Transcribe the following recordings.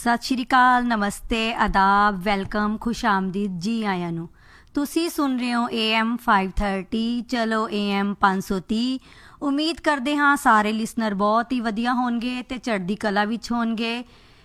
ਸਤਿ ਸ਼੍ਰੀ ਅਕਾਲ, ਨਮਸਤੇ, ਆਦਾਬ, ਵੈਲਕਮ, ਖੁਸ਼ ਆਮਦੀਦ ਜੀ ਆਇਆਂ ਨੂੰ। ਤੁਸੀਂ ਸੁਣ ਰਹੇ ਹੋ AM 530 ਚਲੋ AM 530। ਉਮੀਦ ਕਰਦੇ ਹਾਂ ਸਾਰੇ ਲਿਸਨਰ ਬਹੁਤ ਹੀ ਵਧੀਆ ਹੋਣਗੇ ਤੇ ਚੜ੍ਹਦੀ ਕਲਾ ਵਿੱਚ ਹੋਣਗੇ।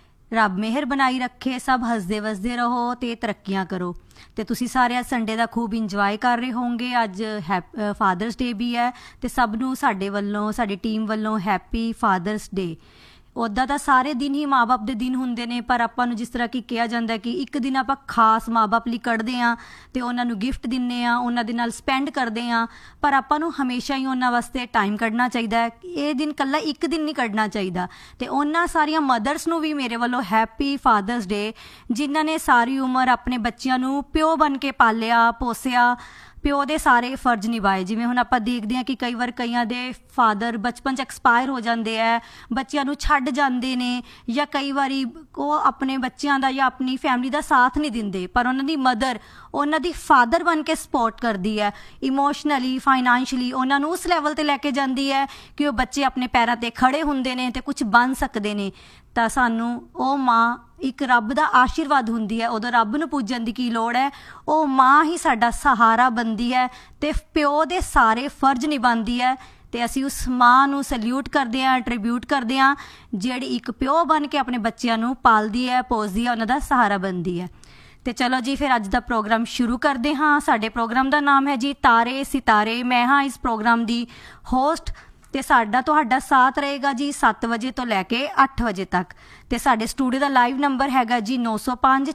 ਰੱਬ ਮਿਹਰ ਬਣਾਈ ਰੱਖੇ, ਸਭ ਹੱਸਦੇ ਵਸਦੇ ਰਹੋ ਤੇ ਤਰੱਕੀਆਂ ਕਰੋ। ਤੇ ਤੁਸੀਂ ਸਾਰੇ ਸੰਡੇ ਦਾ ਖੂਬ ਇੰਜੋਏ ਕਰ ਰਹੇ ਹੋਵੋਗੇ। ਅੱਜ ਫਾਦਰਸ ਡੇ ਵੀ ਹੈ ਤੇ ਸਭ ਨੂੰ ਸਾਡੇ ਵੱਲੋਂ, ਸਾਡੀ ਟੀਮ ਵੱਲੋਂ ਹੈਪੀ ਫਾਦਰਸ ਡੇ। ਉੱਦਾਂ ਤਾਂ ਸਾਰੇ ਦਿਨ ਹੀ ਮਾਂ ਬਾਪ ਦੇ ਦਿਨ ਹੁੰਦੇ ਨੇ, ਪਰ ਆਪਾਂ ਨੂੰ ਜਿਸ ਤਰ੍ਹਾਂ ਕਿ ਕਿਹਾ ਜਾਂਦਾ ਕਿ ਇੱਕ ਦਿਨ ਆਪਾਂ ਖਾਸ ਮਾਂ ਬਾਪ ਲਈ ਕੱਢਦੇ ਹਾਂ ਤੇ ਉਹਨਾਂ ਨੂੰ ਗਿਫਟ ਦਿੰਦੇ ਹਾਂ, ਉਹਨਾਂ ਦੇ ਨਾਲ ਸਪੈਂਡ ਕਰਦੇ ਹਾਂ। ਪਰ ਆਪਾਂ ਨੂੰ ਹਮੇਸ਼ਾ ਹੀ ਉਹਨਾਂ ਵਾਸਤੇ ਟਾਈਮ ਕੱਢਣਾ ਚਾਹੀਦਾ ਹੈ। ਇਹ ਦਿਨ ਇਕੱਲਾ ਇੱਕ ਦਿਨ ਨਹੀਂ ਕੱਢਣਾ ਚਾਹੀਦਾ। ਤੇ ਉਹਨਾਂ ਸਾਰੀਆਂ ਮਦਰਸ ਨੂੰ ਵੀ ਮੇਰੇ ਵੱਲੋਂ ਹੈਪੀ ਫਾਦਰਸ ਡੇ, ਜਿਨ੍ਹਾਂ ਨੇ ਸਾਰੀ ਉਮਰ ਆਪਣੇ ਬੱਚਿਆਂ ਨੂੰ ਪਿਓ ਬਣ ਕੇ ਪਾਲਿਆ ਪੋਸਿਆ, ਪਿਓ ਦੇ ਸਾਰੇ ਫਰਜ਼ ਨਿਭਾਏ। ਜਿਵੇਂ ਹੁਣ ਆਪਾਂ ਦੇਖਦੇ ਹਾਂ ਕਿ ਕਈ ਵਾਰ ਕਈਆਂ ਦੇ ਫਾਦਰ ਬਚਪਨ 'ਚ ਐਕਸਪਾਇਰ ਹੋ ਜਾਂਦੇ ਹੈ, ਬੱਚਿਆਂ ਨੂੰ ਛੱਡ ਜਾਂਦੇ ਨੇ, ਜਾਂ ਕਈ ਵਾਰੀ ਉਹ ਆਪਣੇ ਬੱਚਿਆਂ ਦਾ ਜਾਂ ਆਪਣੀ ਫੈਮਿਲੀ ਦਾ ਸਾਥ ਨਹੀਂ ਦਿੰਦੇ, ਪਰ ਉਹਨਾਂ ਦੀ ਮਦਰ ਉਹਨਾਂ ਦੀ ਫਾਦਰ ਬਣ ਕੇ ਸਪੋਰਟ ਕਰਦੀ ਹੈ, ਇਮੋਸ਼ਨਲੀ, ਫਾਈਨੈਂਸ਼ਲੀ ਉਹਨਾਂ ਨੂੰ ਉਸ ਲੈਵਲ 'ਤੇ ਲੈ ਕੇ ਜਾਂਦੀ ਹੈ ਕਿ ਉਹ ਬੱਚੇ ਆਪਣੇ ਪੈਰਾਂ 'ਤੇ ਖੜ੍ਹੇ ਹੁੰਦੇ ਨੇ ਅਤੇ ਕੁਝ ਬਣ ਸਕਦੇ ਨੇ। ਤਾਂ ਸਾਨੂੰ ਉਹ ਮਾਂ ਇੱਕ ਰੱਬ ਦਾ ਆਸ਼ੀਰਵਾਦ ਹੁੰਦੀ ਹੈ। ਉਦੋਂ ਰੱਬ ਨੂੰ ਪੂਜਣ ਦੀ ਕੀ ਲੋੜ ਹੈ, ਉਹ ਮਾਂ ਹੀ ਸਾਡਾ ਸਹਾਰਾ ਬਣਦੀ ਹੈ ਅਤੇ ਪਿਓ ਦੇ ਸਾਰੇ ਫਰਜ਼ ਨਿਭਾਉਂਦੀ ਹੈ। ਅਤੇ ਅਸੀਂ ਉਸ ਮਾਂ ਨੂੰ ਸੈਲਿਊਟ ਕਰਦੇ ਹਾਂ, ਟ੍ਰਿਬਿਊਟ ਕਰਦੇ ਹਾਂ, ਜਿਹੜੀ ਇੱਕ ਪਿਓ ਬਣ ਕੇ ਆਪਣੇ ਬੱਚਿਆਂ ਨੂੰ ਪਾਲਦੀ ਹੈ, ਪੋਸਦੀ ਹੈ, ਉਹਨਾਂ ਦਾ ਸਹਾਰਾ ਬਣਦੀ ਹੈ। ਤੇ ਚਲੋ ਜੀ ਫਿਰ ਅੱਜ ਦਾ ਪ੍ਰੋਗਰਾਮ ਸ਼ੁਰੂ ਕਰਦੇ ਹਾਂ। ਸਾਡੇ ਪ੍ਰੋਗਰਾਮ ਦਾ ਨਾਮ ਹੈ ਜੀ ਤਾਰੇ ਸਿਤਾਰੇ। ਮੈਂ ਹਾਂ ਇਸ ਪ੍ਰੋਗਰਾਮ ਦੀ ਹੋਸਟ ਅਤੇ ਸਾਡਾ ਤੁਹਾਡਾ ਸਾਥ ਰਹੇਗਾ ਜੀ 7 ਵਜੇ ਤੋਂ ਲੈ ਕੇ 8 ਵਜੇ ਤੱਕ। ਅਤੇ ਸਾਡੇ ਸਟੂਡੀਓ ਦਾ ਲਾਈਵ ਨੰਬਰ ਹੈਗਾ ਜੀ 905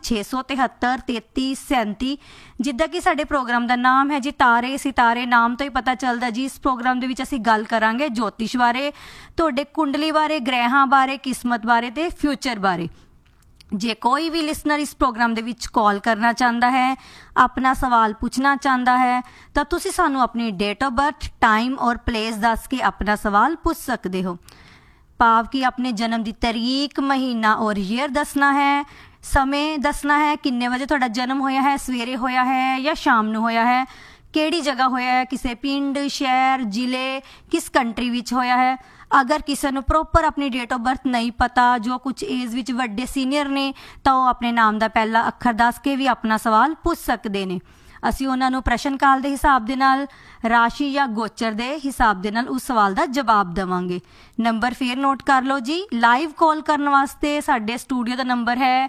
673 3337। ਜਿੱਦਾਂ ਕਿ ਸਾਡੇ ਪ੍ਰੋਗਰਾਮ ਦਾ ਨਾਮ ਹੈ ਜੀ ਤਾਰੇ ਸਿਤਾਰੇ, ਨਾਮ ਤੋਂ ਹੀ ਪਤਾ ਚੱਲਦਾ ਜੀ ਇਸ ਪ੍ਰੋਗਰਾਮ ਦੇ ਵਿੱਚ ਅਸੀਂ ਗੱਲ ਕਰਾਂਗੇ ਜੋਤਿਸ਼ ਬਾਰੇ, ਤੁਹਾਡੇ ਕੁੰਡਲੀ ਬਾਰੇ, ਗ੍ਰਹਿਾਂ ਬਾਰੇ, ਕਿਸਮਤ ਬਾਰੇ ਅਤੇ ਫਿਊਚਰ ਬਾਰੇ। ਜੇ ਕੋਈ ਵੀ ਲਿਸਨਰ ਇਸ ਪ੍ਰੋਗਰਾਮ ਦੇ ਵਿੱਚ ਕਾਲ ਕਰਨਾ ਚਾਹੁੰਦਾ ਹੈ, ਆਪਣਾ ਸਵਾਲ ਪੁੱਛਣਾ ਚਾਹੁੰਦਾ ਹੈ, ਤਾਂ ਤੁਸੀਂ ਸਾਨੂੰ ਆਪਣੀ ਡੇਟ ਆਫ ਬਰਥ, ਟਾਈਮ ਔਰ ਪਲੇਸ ਦੱਸ ਕੇ ਆਪਣਾ ਸਵਾਲ ਪੁੱਛ ਸਕਦੇ ਹੋ। ਭਾਵ ਕਿ ਆਪਣੇ ਜਨਮ ਦੀ ਤਰੀਕ, ਮਹੀਨਾ ਔਰ ਈਅਰ ਦੱਸਣਾ ਹੈ, ਸਮੇਂ ਦੱਸਣਾ ਹੈ, ਕਿੰਨੇ ਵਜੇ ਤੁਹਾਡਾ ਜਨਮ ਹੋਇਆ ਹੈ, ਸਵੇਰੇ ਹੋਇਆ ਹੈ ਜਾਂ ਸ਼ਾਮ ਨੂੰ ਹੋਇਆ ਹੈ, ਕਿਹੜੀ ਜਗ੍ਹਾ ਹੋਇਆ ਹੈ, ਕਿਸੇ ਪਿੰਡ, ਸ਼ਹਿਰ, ਜ਼ਿਲ੍ਹੇ, ਕਿਸ ਕੰਟਰੀ ਵਿੱਚ ਹੋਇਆ ਹੈ। ਅਗਰ ਕਿਸੇ ਨੂੰ ਪ੍ਰੋਪਰ ਆਪਣੀ ਡੇਟ ਆਫ ਬਰਥ ਨਹੀਂ ਪਤਾ, ਜੋ ਕੁਝ ਏਜ ਵਿੱਚ ਵੱਡੇ ਸੀਨੀਅਰ ਨੇ, ਤਾਂ ਉਹ ਆਪਣੇ ਨਾਮ ਦਾ ਪਹਿਲਾ ਅੱਖਰ ਦੱਸ ਕੇ ਵੀ ਆਪਣਾ ਸਵਾਲ ਪੁੱਛ ਸਕਦੇ ਨੇ। ਅਸੀਂ ਉਹਨਾਂ ਨੂੰ ਪ੍ਰਸ਼ਨ ਕਾਲ ਦੇ ਹਿਸਾਬ ਦੇ ਨਾਲ, ਰਾਸ਼ੀ ਜਾਂ ਗੋਚਰ ਦੇ ਹਿਸਾਬ ਦੇ ਨਾਲ ਉਸ ਸਵਾਲ ਦਾ ਜਵਾਬ ਦੇਵਾਂਗੇ। ਨੰਬਰ ਫੇਰ ਨੋਟ ਕਰ ਲਓ ਜੀ। ਲਾਈਵ ਕਾਲ ਕਰਨ ਵਾਸਤੇ ਸਾਡੇ ਸਟੂਡੀਓ ਦਾ ਨੰਬਰ ਹੈ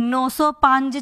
905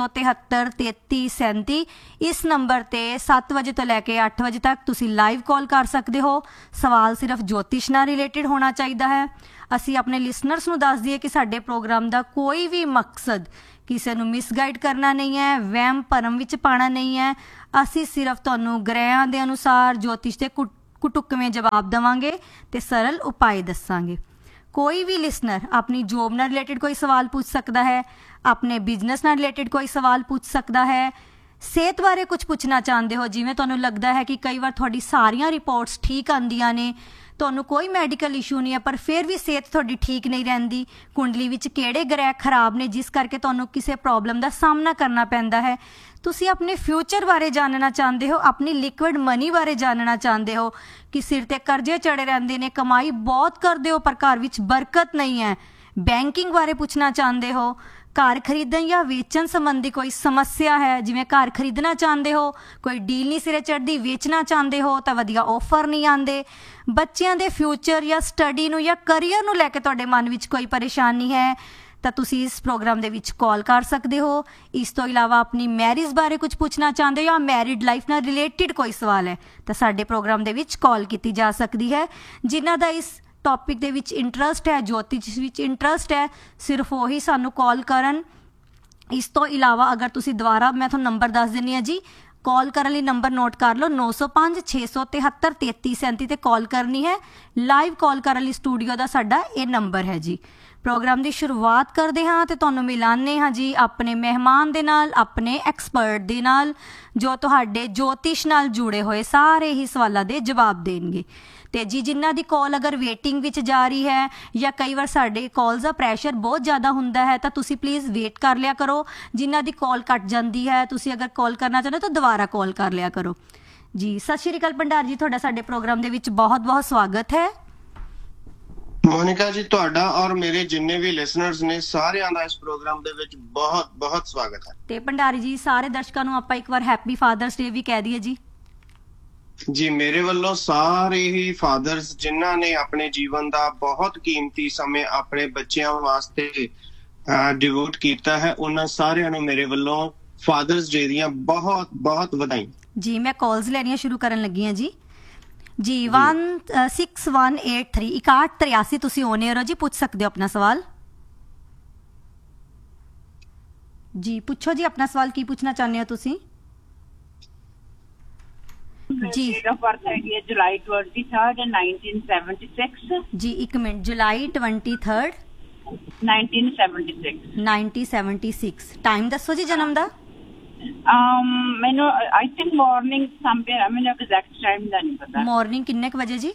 673 3337। ਇਸ ਨੰਬਰ 'ਤੇ 7 ਵਜੇ ਤੋਂ ਲੈ ਕੇ 8 ਵਜੇ ਤੱਕ ਤੁਸੀਂ ਲਾਈਵ ਕਾਲ ਕਰ ਸਕਦੇ ਹੋ। ਸਵਾਲ ਸਿਰਫ ਜੋਤਿਸ਼ ਨਾਲ ਰਿਲੇਟਿਡ ਹੋਣਾ ਚਾਹੀਦਾ ਹੈ। ਅਸੀਂ ਆਪਣੇ ਲਿਸਨਰਸ ਨੂੰ ਦੱਸ ਦਈਏ ਕਿ ਸਾਡੇ ਪ੍ਰੋਗਰਾਮ ਦਾ ਕੋਈ ਵੀ ਮਕਸਦ ਕਿਸੇ ਨੂੰ ਮਿਸਗਾਈਡ ਕਰਨਾ ਨਹੀਂ ਹੈ, ਵਹਿਮ ਭਰਮ ਵਿੱਚ ਪਾਉਣਾ ਨਹੀਂ ਹੈ। ਅਸੀਂ ਸਿਰਫ ਤੁਹਾਨੂੰ ਗ੍ਰਹਿਆਂ ਦੇ ਅਨੁਸਾਰ ਜੋਤਿਸ਼ ਦੇ ਕੁਟੁਕਵੇਂ ਜਵਾਬ ਦੇਵਾਂਗੇ ਅਤੇ ਸਰਲ ਉਪਾਅ ਦੱਸਾਂਗੇ। ਕੋਈ ਵੀ ਲਿਸਨਰ ਆਪਣੀ ਜੋਬ ਨਾਲ ਰਿਲੇਟਿਡ ਕੋਈ ਸਵਾਲ ਪੁੱਛ ਸਕਦਾ ਹੈ, ਆਪਣੇ ਬਿਜ਼ਨਸ ਨਾਲ ਰਿਲੇਟਿਡ ਕੋਈ ਸਵਾਲ ਪੁੱਛ ਸਕਦਾ ਹੈ, ਸਿਹਤ ਬਾਰੇ ਕੁਝ ਪੁੱਛਣਾ ਚਾਹੁੰਦੇ ਹੋ, ਜਿਵੇਂ ਤੁਹਾਨੂੰ ਲੱਗਦਾ ਹੈ ਕਿ ਕਈ ਵਾਰ ਤੁਹਾਡੀ ਸਾਰੀਆਂ ਰਿਪੋਰਟਸ ਠੀਕ ਆਉਂਦੀਆਂ ਨੇ, ਤੁਹਾਨੂੰ ਕੋਈ ਮੈਡੀਕਲ ਇਸ਼ੂ ਨਹੀਂ ਹੈ, ਪਰ ਫਿਰ ਵੀ ਸਿਹਤ ਤੁਹਾਡੀ ਠੀਕ ਨਹੀਂ ਰਹਿੰਦੀ, ਕੁੰਡਲੀ ਵਿੱਚ ਕਿਹੜੇ ਗ੍ਰਹਿ ਖਰਾਬ ਨੇ ਜਿਸ ਕਰਕੇ ਤੁਹਾਨੂੰ ਕਿਸੇ ਪ੍ਰੋਬਲਮ ਦਾ ਸਾਹਮਣਾ ਕਰਨਾ ਪੈਂਦਾ ਹੈ, ਤੁਸੀਂ ਆਪਣੇ ਫਿਊਚਰ ਬਾਰੇ ਜਾਣਨਾ ਚਾਹੁੰਦੇ ਹੋ, ਆਪਣੀ ਲਿਕੁਇਡ ਮਨੀ ਬਾਰੇ ਜਾਣਨਾ ਚਾਹੁੰਦੇ ਹੋ ਕਿ ਸਿਰ 'ਤੇ ਕਰਜ਼ੇ ਚੜੇ ਰਹਿੰਦੇ ਨੇ, ਕਮਾਈ ਬਹੁਤ ਕਰਦੇ ਹੋ ਪਰ ਘਰ ਵਿੱਚ ਬਰਕਤ ਨਹੀਂ ਹੈ, ਬੈਂਕਿੰਗ ਬਾਰੇ ਪੁੱਛਣਾ ਚਾਹੁੰਦੇ ਹੋ, ਘਰ ਖਰੀਦਣ ਜਾਂ ਵੇਚਣ ਸੰਬੰਧੀ ਕੋਈ ਸਮੱਸਿਆ ਹੈ, ਜਿਵੇਂ ਘਰ ਖਰੀਦਣਾ ਚਾਹੁੰਦੇ ਹੋ, ਕੋਈ ਡੀਲ ਨਹੀਂ ਸਿਰੇ ਚੜ੍ਹਦੀ, ਵੇਚਣਾ ਚਾਹੁੰਦੇ ਹੋ ਤਾਂ ਵਧੀਆ ਆਫਰ ਨਹੀਂ ਆਉਂਦੇ, ਬੱਚਿਆਂ ਦੇ ਫਿਊਚਰ ਜਾਂ ਸਟੱਡੀ ਨੂੰ ਜਾਂ ਕਰੀਅਰ ਨੂੰ ਲੈ ਕੇ ਤੁਹਾਡੇ ਮਨ ਵਿੱਚ ਕੋਈ ਪਰੇਸ਼ਾਨੀ ਹੈ, ਤਾਂ ਤੁਸੀਂ ਇਸ ਪ੍ਰੋਗਰਾਮ ਦੇ ਵਿੱਚ ਕਾਲ ਕਰ ਸਕਦੇ ਹੋ। ਇਸ ਤੋਂ ਇਲਾਵਾ ਆਪਣੀ ਮੈਰਿਜ ਬਾਰੇ ਕੁਝ ਪੁੱਛਣਾ ਚਾਹੁੰਦੇ ਹੋ ਜਾਂ ਮੈਰਿਡ ਲਾਈਫ ਨਾਲ ਰਿਲੇਟਿਡ ਕੋਈ ਸਵਾਲ ਹੈ ਤਾਂ ਸਾਡੇ ਪ੍ਰੋਗਰਾਮ ਦੇ ਵਿੱਚ ਕਾਲ ਕੀਤੀ ਜਾ ਸਕਦੀ ਹੈ। ਜਿਨ੍ਹਾਂ ਦਾ ਇਸ ਟੌਪਿਕ ਦੇ ਵਿੱਚ ਇੰਟਰਸਟ ਹੈ, ਜੋਤਿਸ਼ ਵਿੱਚ ਇੰਟਰਸਟ ਹੈ, ਸਿਰਫ ਉਹੀ ਸਾਨੂੰ ਕਾਲ ਕਰਨ। ਇਸ ਤੋਂ ਇਲਾਵਾ ਅਗਰ ਤੁਸੀਂ ਦੁਬਾਰਾ, ਮੈਂ ਤੁਹਾਨੂੰ ਨੰਬਰ ਦੱਸ ਦਿੰਦੀ ਹਾਂ ਜੀ, ਕਾਲ ਕਰਨ ਲਈ ਨੰਬਰ ਨੋਟ ਕਰ ਲਓ 905 673 3337 'ਤੇ ਕਾਲ ਕਰਨੀ ਹੈ। ਲਾਈਵ ਕਾਲ ਕਰਨ ਲਈ ਸਟੂਡੀਓ ਦਾ ਸਾਡਾ ਇਹ ਨੰਬਰ ਹੈ ਜੀ। ਪ੍ਰੋਗਰਾਮ ਦੀ ਸ਼ੁਰੂਆਤ ਕਰਦੇ ਹਾਂ ਅਤੇ ਤੁਹਾਨੂੰ ਮਿਲਾਉਂਦੇ ਹਾਂ ਜੀ ਆਪਣੇ ਮਹਿਮਾਨ ਦੇ ਨਾਲ, ਆਪਣੇ ਐਕਸਪਰਟ ਦੇ ਨਾਲ, ਜੋ ਤੁਹਾਡੇ ਜੋਤਿਸ਼ ਨਾਲ ਜੁੜੇ ਹੋਏ ਸਾਰੇ ਹੀ ਸਵਾਲਾਂ ਦੇ ਜਵਾਬ ਦੇਣਗੇ। ਅਤੇ ਜੀ ਜਿਨ੍ਹਾਂ ਦੀ ਕਾਲ ਅਗਰ ਵੇਟਿੰਗ ਵਿੱਚ ਜਾ ਰਹੀ ਹੈ ਜਾਂ ਕਈ ਵਾਰ ਸਾਡੇ ਕਾਲਸ ਦਾ ਪ੍ਰੈਸ਼ਰ ਬਹੁਤ ਜ਼ਿਆਦਾ ਹੁੰਦਾ ਹੈ ਤਾਂ ਤੁਸੀਂ ਪਲੀਜ਼ ਵੇਟ ਕਰ ਲਿਆ ਕਰੋ। ਜਿਨ੍ਹਾਂ ਦੀ ਕਾਲ ਕੱਟ ਜਾਂਦੀ ਹੈ, ਤੁਸੀਂ ਅਗਰ ਕਾਲ ਕਰਨਾ ਚਾਹੁੰਦੇ ਹੋ ਤਾਂ ਦੁਬਾਰਾ ਕਾਲ ਕਰ ਲਿਆ ਕਰੋ ਜੀ। ਸਤਿ ਸ਼੍ਰੀ ਅਕਾਲ ਭੰਡਾਰ ਜੀ, ਤੁਹਾਡਾ ਸਾਡੇ ਪ੍ਰੋਗਰਾਮ ਦੇ ਵਿੱਚ ਬਹੁਤ ਬਹੁਤ ਸਵਾਗਤ ਹੈ। ਮੋਨਿਕਾ ਜੀ, ਤੁਹਾਡਾ ਔਰ ਮੇਰੇ ਜਿੰਨੇ ਵੀ ਲਿਸਨਰਸ ਨੇ ਸਾਰਿਆਂ ਦਾ ਇਸ ਪ੍ਰੋਗਰਾਮ ਦੇ ਵਿੱਚ ਬਹੁਤ ਬਹੁਤ ਸਵਾਗਤ ਹੈ। ਤੇ ਭੰਡਾਰੀ ਜੀ, ਸਾਰੇ ਦਰਸ਼ਕਾਂ ਨੂੰ ਆਪਾਂ ਇੱਕ ਵਾਰ ਹੈਪੀ ਫਾਦਰਸ ਡੇ ਵੀ ਕਹਿ ਦਈਏ ਜੀ। ਜੀ, ਮੇਰੇ ਵੱਲੋਂ ਸਾਰੇ ਹੀ ਫਾਦਰਸ ਜਿਨ੍ਹਾਂ ਨੇ ਆਪਣੇ ਜੀਵਨ ਦਾ ਬਹੁਤ ਕੀਮਤੀ ਸਮੇਂ ਆਪਣੇ ਬੱਚਿਆਂ ਵਾਸਤੇ ਡਿਵੋਟ ਕੀਤਾ ਹੈ, ਉਹਨਾਂ ਸਾਰਿਆਂ ਨੂੰ ਮੇਰੇ ਵੱਲੋਂ ਫਾਦਰਸ ਡੇ ਦੀਆਂ ਬਹੁਤ ਬਹੁਤ ਵਧਾਈ। ਜੀ, ਮੈਂ ਕਾਲਸ ਲੈਣੀਆਂ ਸ਼ੁਰੂ ਕਰਨ ਲੱਗੀ ਹਾਂ ਜੀ। ਜੀ 16183 6183 ਤੁਸੀਂ ਔਨ 에ਅਰ ਹੋ ਜੀ, ਪੁੱਛ ਸਕਦੇ ਹੋ ਆਪਣਾ ਸਵਾਲ। ਜੀ ਪੁੱਛੋ ਜੀ, ਆਪਣਾ ਸਵਾਲ ਕੀ ਪੁੱਛਣਾ ਚਾਹੁੰਦੇ ਹੋ ਤੁਸੀਂ? ਜੀ ਡੇਟ ਆਫ ਬਰਥ ਹੈਗੀ ਹੈ ਜੁਲਾਈ 23 1976। ਜੀ ਇੱਕ ਮਿੰਟ, ਜੁਲਾਈ 23 1976। 1976। ਟਾਈਮ ਦੱਸੋ ਜੀ ਜਨਮ ਦਾ। ਮੈਨੂੰ ਆਈ ਥਿੰਕ ਮਾਰਨਿੰਗ ਸਮਵੇਅਰ, ਮੈਨੂੰ ਐਗਜ਼ੈਕਟ ਟਾਈਮ ਦਾ ਨਹੀਂ ਪਤਾ। ਮਾਰਨਿੰਗ ਕਿੰਨੇ ਕੁ ਵਜੇ ਜੀ?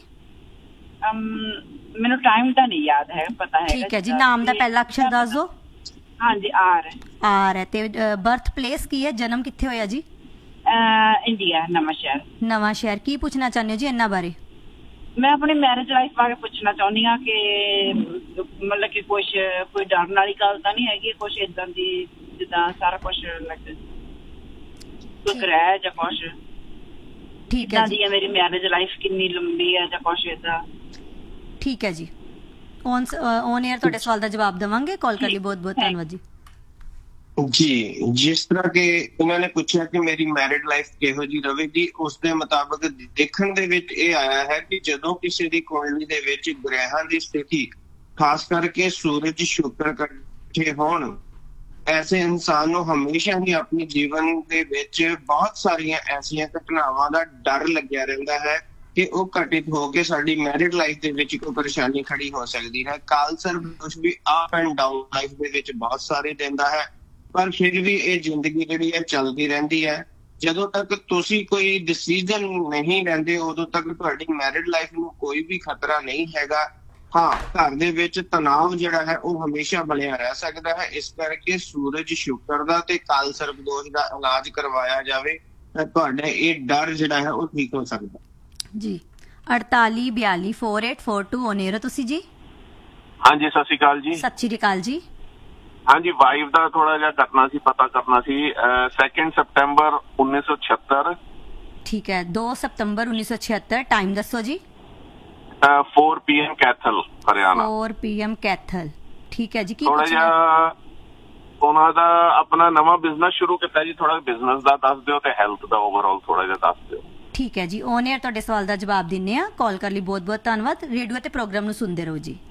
ਮੈਨੂੰ ਟਾਈਮ ਦਾ ਨਹੀਂ ਯਾਦ ਹੈ, ਪਤਾ ਹੈ। ਠੀਕ ਹੈ ਜੀ, ਨਾਮ ਦਾ ਪਹਿਲਾ ਅਕਸ਼ਰ ਦੱਸ ਦਿਓ। ਹਾਂਜੀ, ਆਰ ਆਰ ਹੈ। ਤੇ ਬਰਥ ਪਲੇਸ ਕੀ ਹੈ, ਜਨਮ ਕਿੱਥੇ ਹੋਇਆ ਜੀ? ਇੰਡੀਆ, ਨਵਾਂ ਸ਼ਹਿਰ। ਨਵਾਂ ਸ਼ਹਿਰ। ਕੀ ਪੁੱਛਣਾ ਚਾਹੁੰਦੇ ਹੋ ਜੀ ਇਹਨਾਂ ਬਾਰੇ? ਮੈਂ ਆਪਣੀ ਮੈਰਿਜ ਲਾਈਫ ਬਾਰੇ ਪੁੱਛਣਾ ਚਾਹੁੰਦੀ ਹਾਂ ਕਿ ਮਤਲਬ ਕਿ ਕੋਈ ਡਰਨ ਵਾਲੀ ਗੱਲ ਤਾਂ ਨਹੀਂ ਹੈਗੀ, ਕੁਛ ਏਦਾਂ ਦੀ ਜਿੱਦਾਂ ਸਾਰਾ ਕੁਛ ਕੋਈ ਗ੍ਰਹਿ ਜਾਂ ਕੁਛ ਠੀਕ ਹੈ ਜੀ। ਮੇਰੀ ਮੈਰਿਜ ਲਾਈਫ ਕਿੰਨੀ ਲੰਬੀ ਹੈ ਜਾਂ ਕੁਛ ਏਦਾਂ। ਠੀਕ ਹੈ ਜੀ, ਔਨ 에ਅਰ ਤੁਹਾਡੇ ਸਵਾਲ ਦਾ ਜਵਾਬ ਦੇਵਾਂਗੇ। ਕਾਲ ਕਰਨ ਲਈ ਬਹੁਤ ਬਹੁਤ ਧੰਨਵਾਦ ਜੀ। ਜੀ, ਜਿਸ ਤਰ੍ਹਾਂ ਕਿ ਉਹਨਾਂ ਨੇ ਪੁੱਛਿਆ ਕਿ ਮੇਰੀ ਮੈਰਿਡ ਲਾਈਫ ਕਿਹੋ ਜਿਹੀ ਰਹੇਗੀ, ਉਸ ਦੇ ਮੁਤਾਬਕ ਦੇਖਣ ਦੇ ਵਿੱਚ ਇਹ ਆਇਆ ਹੈ ਕਿ ਜਦੋਂ ਕਿਸੇ ਦੀ ਕੁੰਡਲੀ ਦੇ ਵਿੱਚ ਗ੍ਰਹਿਾਂ ਦੀ ਸਥਿਤੀ, ਖਾਸ ਕਰਕੇ ਸੂਰਜ ਸ਼ੁਕਰ ਇਕੱਠੇ ਹੋਣ, ਐਸੇ ਇਨਸਾਨ ਨੂੰ ਹਮੇਸ਼ਾ ਹੀ ਆਪਣੇ ਜੀਵਨ ਦੇ ਵਿੱਚ ਬਹੁਤ ਸਾਰੀਆਂ ਐਸੀਆਂ ਘਟਨਾਵਾਂ ਦਾ ਡਰ ਲੱਗਿਆ ਰਹਿੰਦਾ ਹੈ ਕਿ ਉਹ ਘਟਿਤ ਹੋ ਕੇ ਸਾਡੀ ਮੈਰਿਡ ਲਾਈਫ ਦੇ ਵਿੱਚ ਕੋਈ ਪਰੇਸ਼ਾਨੀ ਖੜੀ ਹੋ ਸਕਦੀ ਹੈ। ਕਾਲਸਰ ਦੋਸ਼ ਵੀ ਅਪ ਐਂਡ ਡਾਊਨ ਲਾਈਫ ਦੇ ਵਿੱਚ ਬਹੁਤ ਸਾਰੇ ਦਿੰਦਾ ਹੈ, ਪਰ ਫਿਰ ਵੀ ਇਹ ਜ਼ਿੰਦਗੀ ਜਿਹੜੀ ਹੈ ਚੱਲਦੀ ਰਹਿੰਦੀ ਹੈ। ਜਦੋਂ ਤੱਕ ਤੁਸੀਂ ਕੋਈ ਡਿਸੀਜਨ ਨਹੀਂ ਲੈਂਦੇ, ਉਦੋਂ ਤੱਕ ਤੁਹਾਡੀ ਮੈਰਿਡ ਲਾਈਫ ਨੂੰ ਕੋਈ ਵੀ ਖਤਰਾ ਨਹੀਂ ਹੈਗਾ। ਹਾਂ, ਘਰ ਦੇ ਵਿੱਚ ਤਣਾਅ ਜਿਹੜਾ ਹੈ ਉਹ ਹਮੇਸ਼ਾ ਬਣਿਆ ਰਹਿ ਸਕਦਾ ਹੈ। ਇਸ ਕਰਕੇ ਸੂਰਜ ਸ਼ੁਕਰ ਦਾ ਤੇ ਕਾਲ ਸਰਪ ਦੋਸ਼ ਦਾ ਇਲਾਜ ਕਰਵਾਇਆ ਜਾਵੇ ਤਾਂ ਤੁਹਾਡਾ ਇਹ ਡਰ ਜਿਹੜਾ ਹੈ ਉਹ ਠੀਕ ਹੋ ਸਕਦਾ ਜੀ। 4842 4842 ਔਨ 에ਅਰ ਤੁਸੀਂ ਜੀ। ਹਾਂਜੀ, ਸਤਿ ਸ਼੍ਰੀ ਅਕਾਲ ਜੀ। ਸਤਿ ਸ਼੍ਰੀ ਅਕਾਲ ਜੀ। ਹਾਂਜੀ, ਵਾਈਫ ਦਾ ਥੋੜਾ ਜਿਹਾ ਕਰਨਾ ਸੀ, ਪਤਾ ਕਰਨਾ ਸੀ। 2 ਸਤੰਬਰ 1976। ਠੀਕ ਹੈ, 2 ਸਤੰਬਰ 1976। ਟਾਈਮ ਦੱਸੋ ਜੀ। 4 PM ਕੈਥਲ, ਹਰਿਆਣਾ। 4 PM ਕੈਥਲ। ਠੀਕ ਹੈ ਜੀ। ਕੀ ਥੋੜਾ ਜਿਹਾ ਉਹਨਾਂ ਦਾ ਆਪਣਾ ਨਵਾਂ ਬਿਜ਼ਨਸ ਸ਼ੁਰੂ ਕੀਤਾ ਜੀ, ਥੋੜਾ ਬਿਜ਼ਨਸ ਦਾ ਦੱਸ ਦਿਓ ਤੇ ਹੈਲਥ ਦਾ ਓਵਰਆਲ ਥੋੜਾ ਜਿਹਾ ਦੱਸ ਦਿਓ। ਠੀਕ ਹੈ ਜੀ, ਔਨ 에ਅਰ ਤੁਹਾਡੇ ਸਵਾਲ ਦਾ ਜਵਾਬ ਦਿੰਨੇ ਆ। ਕਾਲ ਕਰਨ ਲਈ ਬਹੁਤ ਬਹੁਤ ਧੰਨਵਾਦ। ਰੇਡੀਓ ਤੇ ਪ੍ਰੋਗਰਾਮ ਨੂੰ ਸੁਣਦੇ ਰਹੋ ਜੀ।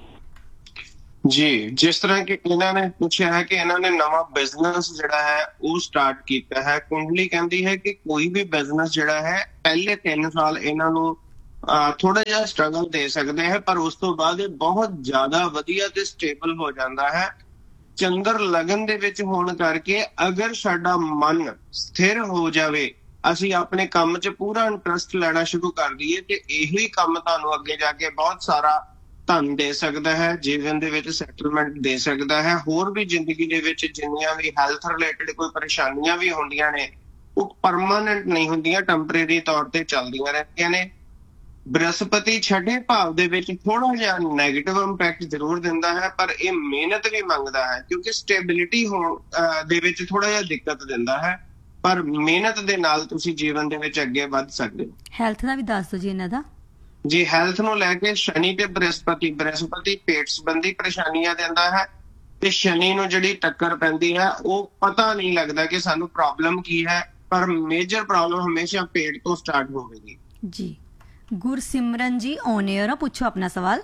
ਜੀ, ਜਿਸ ਤਰ੍ਹਾਂ ਕਿ ਇਹਨਾਂ ਨੇ ਪੁੱਛਿਆ ਹੈ ਕਿ ਇਹਨਾਂ ਨੇ ਨਵਾਂ ਬਿਜ਼ਨਸ ਜਿਹੜਾ ਹੈ ਉਹ ਸਟਾਰਟ ਕੀਤਾ ਹੈ। ਕੁੰਡਲੀ ਕਹਿੰਦੀ ਹੈ ਕਿ ਕੋਈ ਵੀ ਬਿਜ਼ਨਸ ਜਿਹੜਾ ਹੈ ਪਹਿਲੇ 3 ਸਾਲ ਇਹਨਾਂ ਨੂੰ ਥੋੜਾ ਜਿਹਾ ਸਟਰਗਲ ਦੇ ਸਕਦੇ ਹੈ, ਪਰ ਉਸ ਤੋਂ ਬਾਅਦ ਇਹ ਬਹੁਤ ਜ਼ਿਆਦਾ ਵਧੀਆ ਤੇ ਸਟੇਬਲ ਹੋ ਜਾਂਦਾ ਹੈ। ਚੰਦਰ ਲਗਨ ਦੇ ਵਿੱਚ ਹੋਣ ਕਰਕੇ ਅਗਰ ਸਾਡਾ ਮਨ ਸਥਿਰ ਹੋ ਜਾਵੇ, ਅਸੀਂ ਆਪਣੇ ਕੰਮ 'ਚ ਪੂਰਾ ਇੰਟਰਸਟ ਲੈਣਾ ਸ਼ੁਰੂ ਕਰ ਦਈਏ, ਤੇ ਇਹੀ ਕੰਮ ਤੁਹਾਨੂੰ ਅੱਗੇ ਜਾ ਕੇ ਬਹੁਤ ਸਾਰਾ ਧਨ ਦੇ ਸਕਦਾ ਹੈ, ਜੀਵਨ ਦੇ ਵਿੱਚ ਸੈਟਲਮੈਂਟ ਦੇ ਸਕਦਾ ਹੈ। ਹੋਰ ਵੀ ਜ਼ਿੰਦਗੀ ਦੇ ਵਿੱਚ ਜਿੰਨੀਆਂ ਵੀ ਹੈਲਥ ਰਿਲੇਟਡ ਕੋਈ ਪਰੇਸ਼ਾਨੀਆਂ ਵੀ ਹੁੰਦੀਆਂ ਨੇ, ਉਹ ਪਰਮਾਨੈਂਟ ਨਹੀਂ ਹੁੰਦੀਆਂ, ਟੈਂਪਰੇਰੀ ਤੌਰ ਤੇ ਚੱਲਦੀਆਂ ਰਹਿੰਦੀਆਂ ਨੇ। ਬ੍ਰਹਸਪਤੀ 6ਵੇਂ ਭਾਵ ਦੇ ਵਿੱਚ ਥੋੜਾ ਜਿਹਾ ਨੈਗੇਟਿਵ ਇੰਪੈਕਟ ਜ਼ਰੂਰ ਦਿੰਦਾ ਹੈ, ਪਰ ਇਹ ਮਿਹਨਤ ਵੀ ਮੰਗਦਾ ਹੈ, ਕਿਉਂਕਿ ਸਟੇਬਿਲਿਟੀ ਹੋਣ ਦੇ ਵਿੱਚ ਥੋੜਾ ਜਿਹਾ ਦਿੱਕਤ ਦਿੰਦਾ ਹੈ, ਪਰ ਮਿਹਨਤ ਦੇ ਨਾਲ ਤੁਸੀਂ ਜੀਵਨ ਦੇ ਵਿੱਚ ਅੱਗੇ ਵੱਧ ਸਕਦੇ ਹੋ। ਹੈਲਥ ਦਾ ਵੀ ਦੱਸ ਦਿਓ ਜੀ ਇਹਨਾਂ ਦਾ। ਜੀ, ਹੈਲਥ ਨੂੰ ਲੈ ਕੇ ਸ਼ਨੀ ਤੇ ਬ੍ਰਹਸਪਤੀ ਪੇਟ ਸੰਬੰਧੀ ਪਰੇਸ਼ਾਨੀਆਂ ਦਿੰਦਾ ਹੈ, ਤੇ ਸ਼ਨੀ ਨੂੰ ਜਿਹੜੀ ਟੱਕਰ ਪੈਂਦੀ ਹੈ ਉਹ ਪਤਾ ਨਹੀਂ ਲੱਗਦਾ ਕਿ ਸਾਨੂੰ ਪ੍ਰੋਬਲਮ ਕੀ ਹੈ, ਪਰ ਮੇਜਰ ਪ੍ਰੋਬਲਮ ਹਮੇਸ਼ਾ ਪੇਟ ਤੋਂ ਸਟਾਰਟ ਹੋਵੇਗੀ। ਜੀ, ਗੁਰਸਿਮਰਨ ਜੀ ਔਨ 에ਅਰ, ਪੁੱਛੋ ਆਪਣਾ ਸਵਾਲ।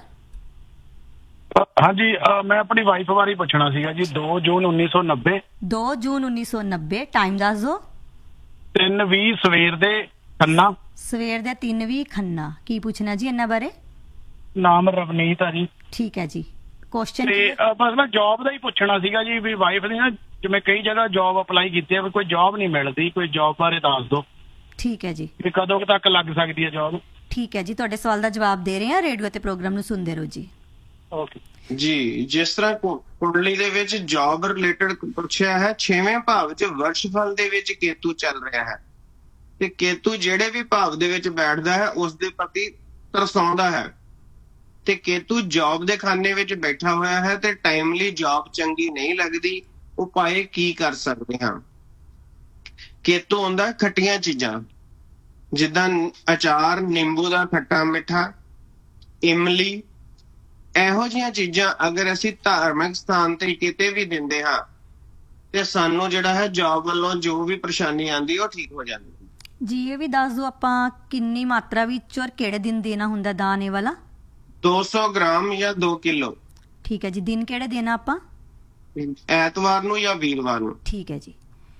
ਹਾਂਜੀ, ਮੈਂ ਆਪਣੀ ਵਾਈਫ ਬਾਰੇ ਪੁੱਛਣਾ ਸੀਗਾ ਜੀ। 2 ਜੂਨ 1990। 2 ਜੂਨ 1990। ਟਾਈਮ ਦੱਸ ਦਿਓ। 3:20 ਸਵੇਰ ਦੇ ਖੰਨਾ। ਸਵੇਰ ਦੇ 3:20 ਖੰਨਾ। ਕੀ ਪੁੱਛਣਾ ਜੀ ਇਹਨਾਂ ਬਾਰੇ? ਨਾਮ ਰਵਨੀਤ ਆ ਜੀ। ਠੀਕ ਹੈ ਜੀ। ਕੁਐਸਚਨ ਤੇ ਬਸ ਮੈਂ ਜੌਬ ਦਾ ਹੀ ਪੁੱਛਣਾ ਸੀਗਾ ਜੀ, ਵੀ ਵਾਈਫ ਦੀ ਨਾ ਜਿਵੇਂ ਕਈ ਜਗ੍ਹਾ ਜੌਬ ਅਪਲਾਈ ਕੀਤੀ ਹੈ, ਕੋਈ ਜੌਬ ਨਹੀਂ ਮਿਲਦੀ, ਕੋਈ ਜੌਬ ਬਾਰੇ ਦੱਸ ਦਿਓ। ਠੀਕ ਹੈ ਜੀ। ਵੀ ਕਦੋਂ ਤੱਕ ਲੱਗ ਸਕਦੀ ਹੈ ਜੌਬ? ਠੀਕ ਹੈ ਜੀ, ਤੁਹਾਡੇ ਸਵਾਲ ਦਾ ਜਵਾਬ ਦੇ ਰਹੇ ਹਾਂ। ਰੇਡੀਓ ਤੇ ਪ੍ਰੋਗਰਾਮ ਨੂੰ ਸੁਣਦੇ ਰਹੋ ਜੀ। ਓਕੇ ਜੀ, ਜਿਸ ਤਰ੍ਹਾਂ ਕੁੰਡਲੀ ਦੇ ਵਿੱਚ ਜੌਬ ਰਿਲੇਟਡ ਪੁੱਛਿਆ ਹੈ, 6ਵੇਂ ਭਾਵ 'ਚ ਵਰਸ਼ਫਲ ਦੇ ਵਿੱਚ ਕੇਤੂ ਚੱਲ ਰਿਹਾ ਹੈ, ਤੇ ਕੇਤੂ ਜਿਹੜੇ ਵੀ ਭਾਵ ਦੇ ਵਿੱਚ ਬੈਠਦਾ ਹੈ ਉਸ ਦੇ ਪ੍ਰਤੀ ਤਰਸਾਉਂਦਾ ਹੈ। ਤੇ ਕੇਤੂ ਜੌਬ ਦੇ ਖਾਨੇ ਵਿੱਚ ਬੈਠਾ ਹੋਇਆ ਹੈ ਤੇ ਟਾਈਮਲੀ ਜੌਬ ਚੰਗੀ ਨਹੀਂ ਲੱਗਦੀ, ਉਪਾਏ ਕੀ ਕਰ ਸਕਦੇ ਹਾਂ? ਕੇਤੂ ਹੁੰਦਾ ਖੱਟੀਆਂ ਚੀਜ਼ਾਂ, ਜਿੱਦਾਂ ਅਚਾਰ, ਨਿੰਬੂ ਦਾ ਖੱਟਾ ਮਿੱਠਾ, ਇਮਲੀ, ਇਹੋ ਜਿਹੀਆਂ ਚੀਜ਼ਾਂ ਅਗਰ ਅਸੀਂ ਧਾਰਮਿਕ ਸਥਾਨ ਤੇ ਕਿਤੇ ਵੀ ਦਿੰਦੇ ਹਾਂ ਤੇ ਸਾਨੂੰ ਜਿਹੜਾ ਹੈ ਜੌਬ ਵੱਲੋਂ ਜੋ ਵੀ ਪਰੇਸ਼ਾਨੀ ਆਉਂਦੀ ਉਹ ਠੀਕ ਹੋ ਜਾਂਦੀ ਹੈ। ਜੀ ਇਹ ਵੀ ਦੱਸ ਦਿਓ ਆਪਾਂ ਕਿੰਨੀ ਮਾਤਰਾ ਵਿੱਚ ਔਰ ਕਿਹੜੇ ਦਿਨ ਦੇਣਾ ਹੁੰਦਾ ਦਾਨ ਇਹ ਵਾਲਾ? 200 ਗ੍ਰਾਮ ਜਾਂ 2 ਕਿਲੋ। ਠੀਕ ਹੈ ਜੀ। ਦਿਨ ਕਿਹੜੇ ਦੇਣਾ ਆਪਾਂ? ਐਤਵਾਰ ਨੂੰ ਜਾਂ ਵੀਰਵਾਰ ਨੂੰ। ਠੀਕ ਹੈ ਜੀ।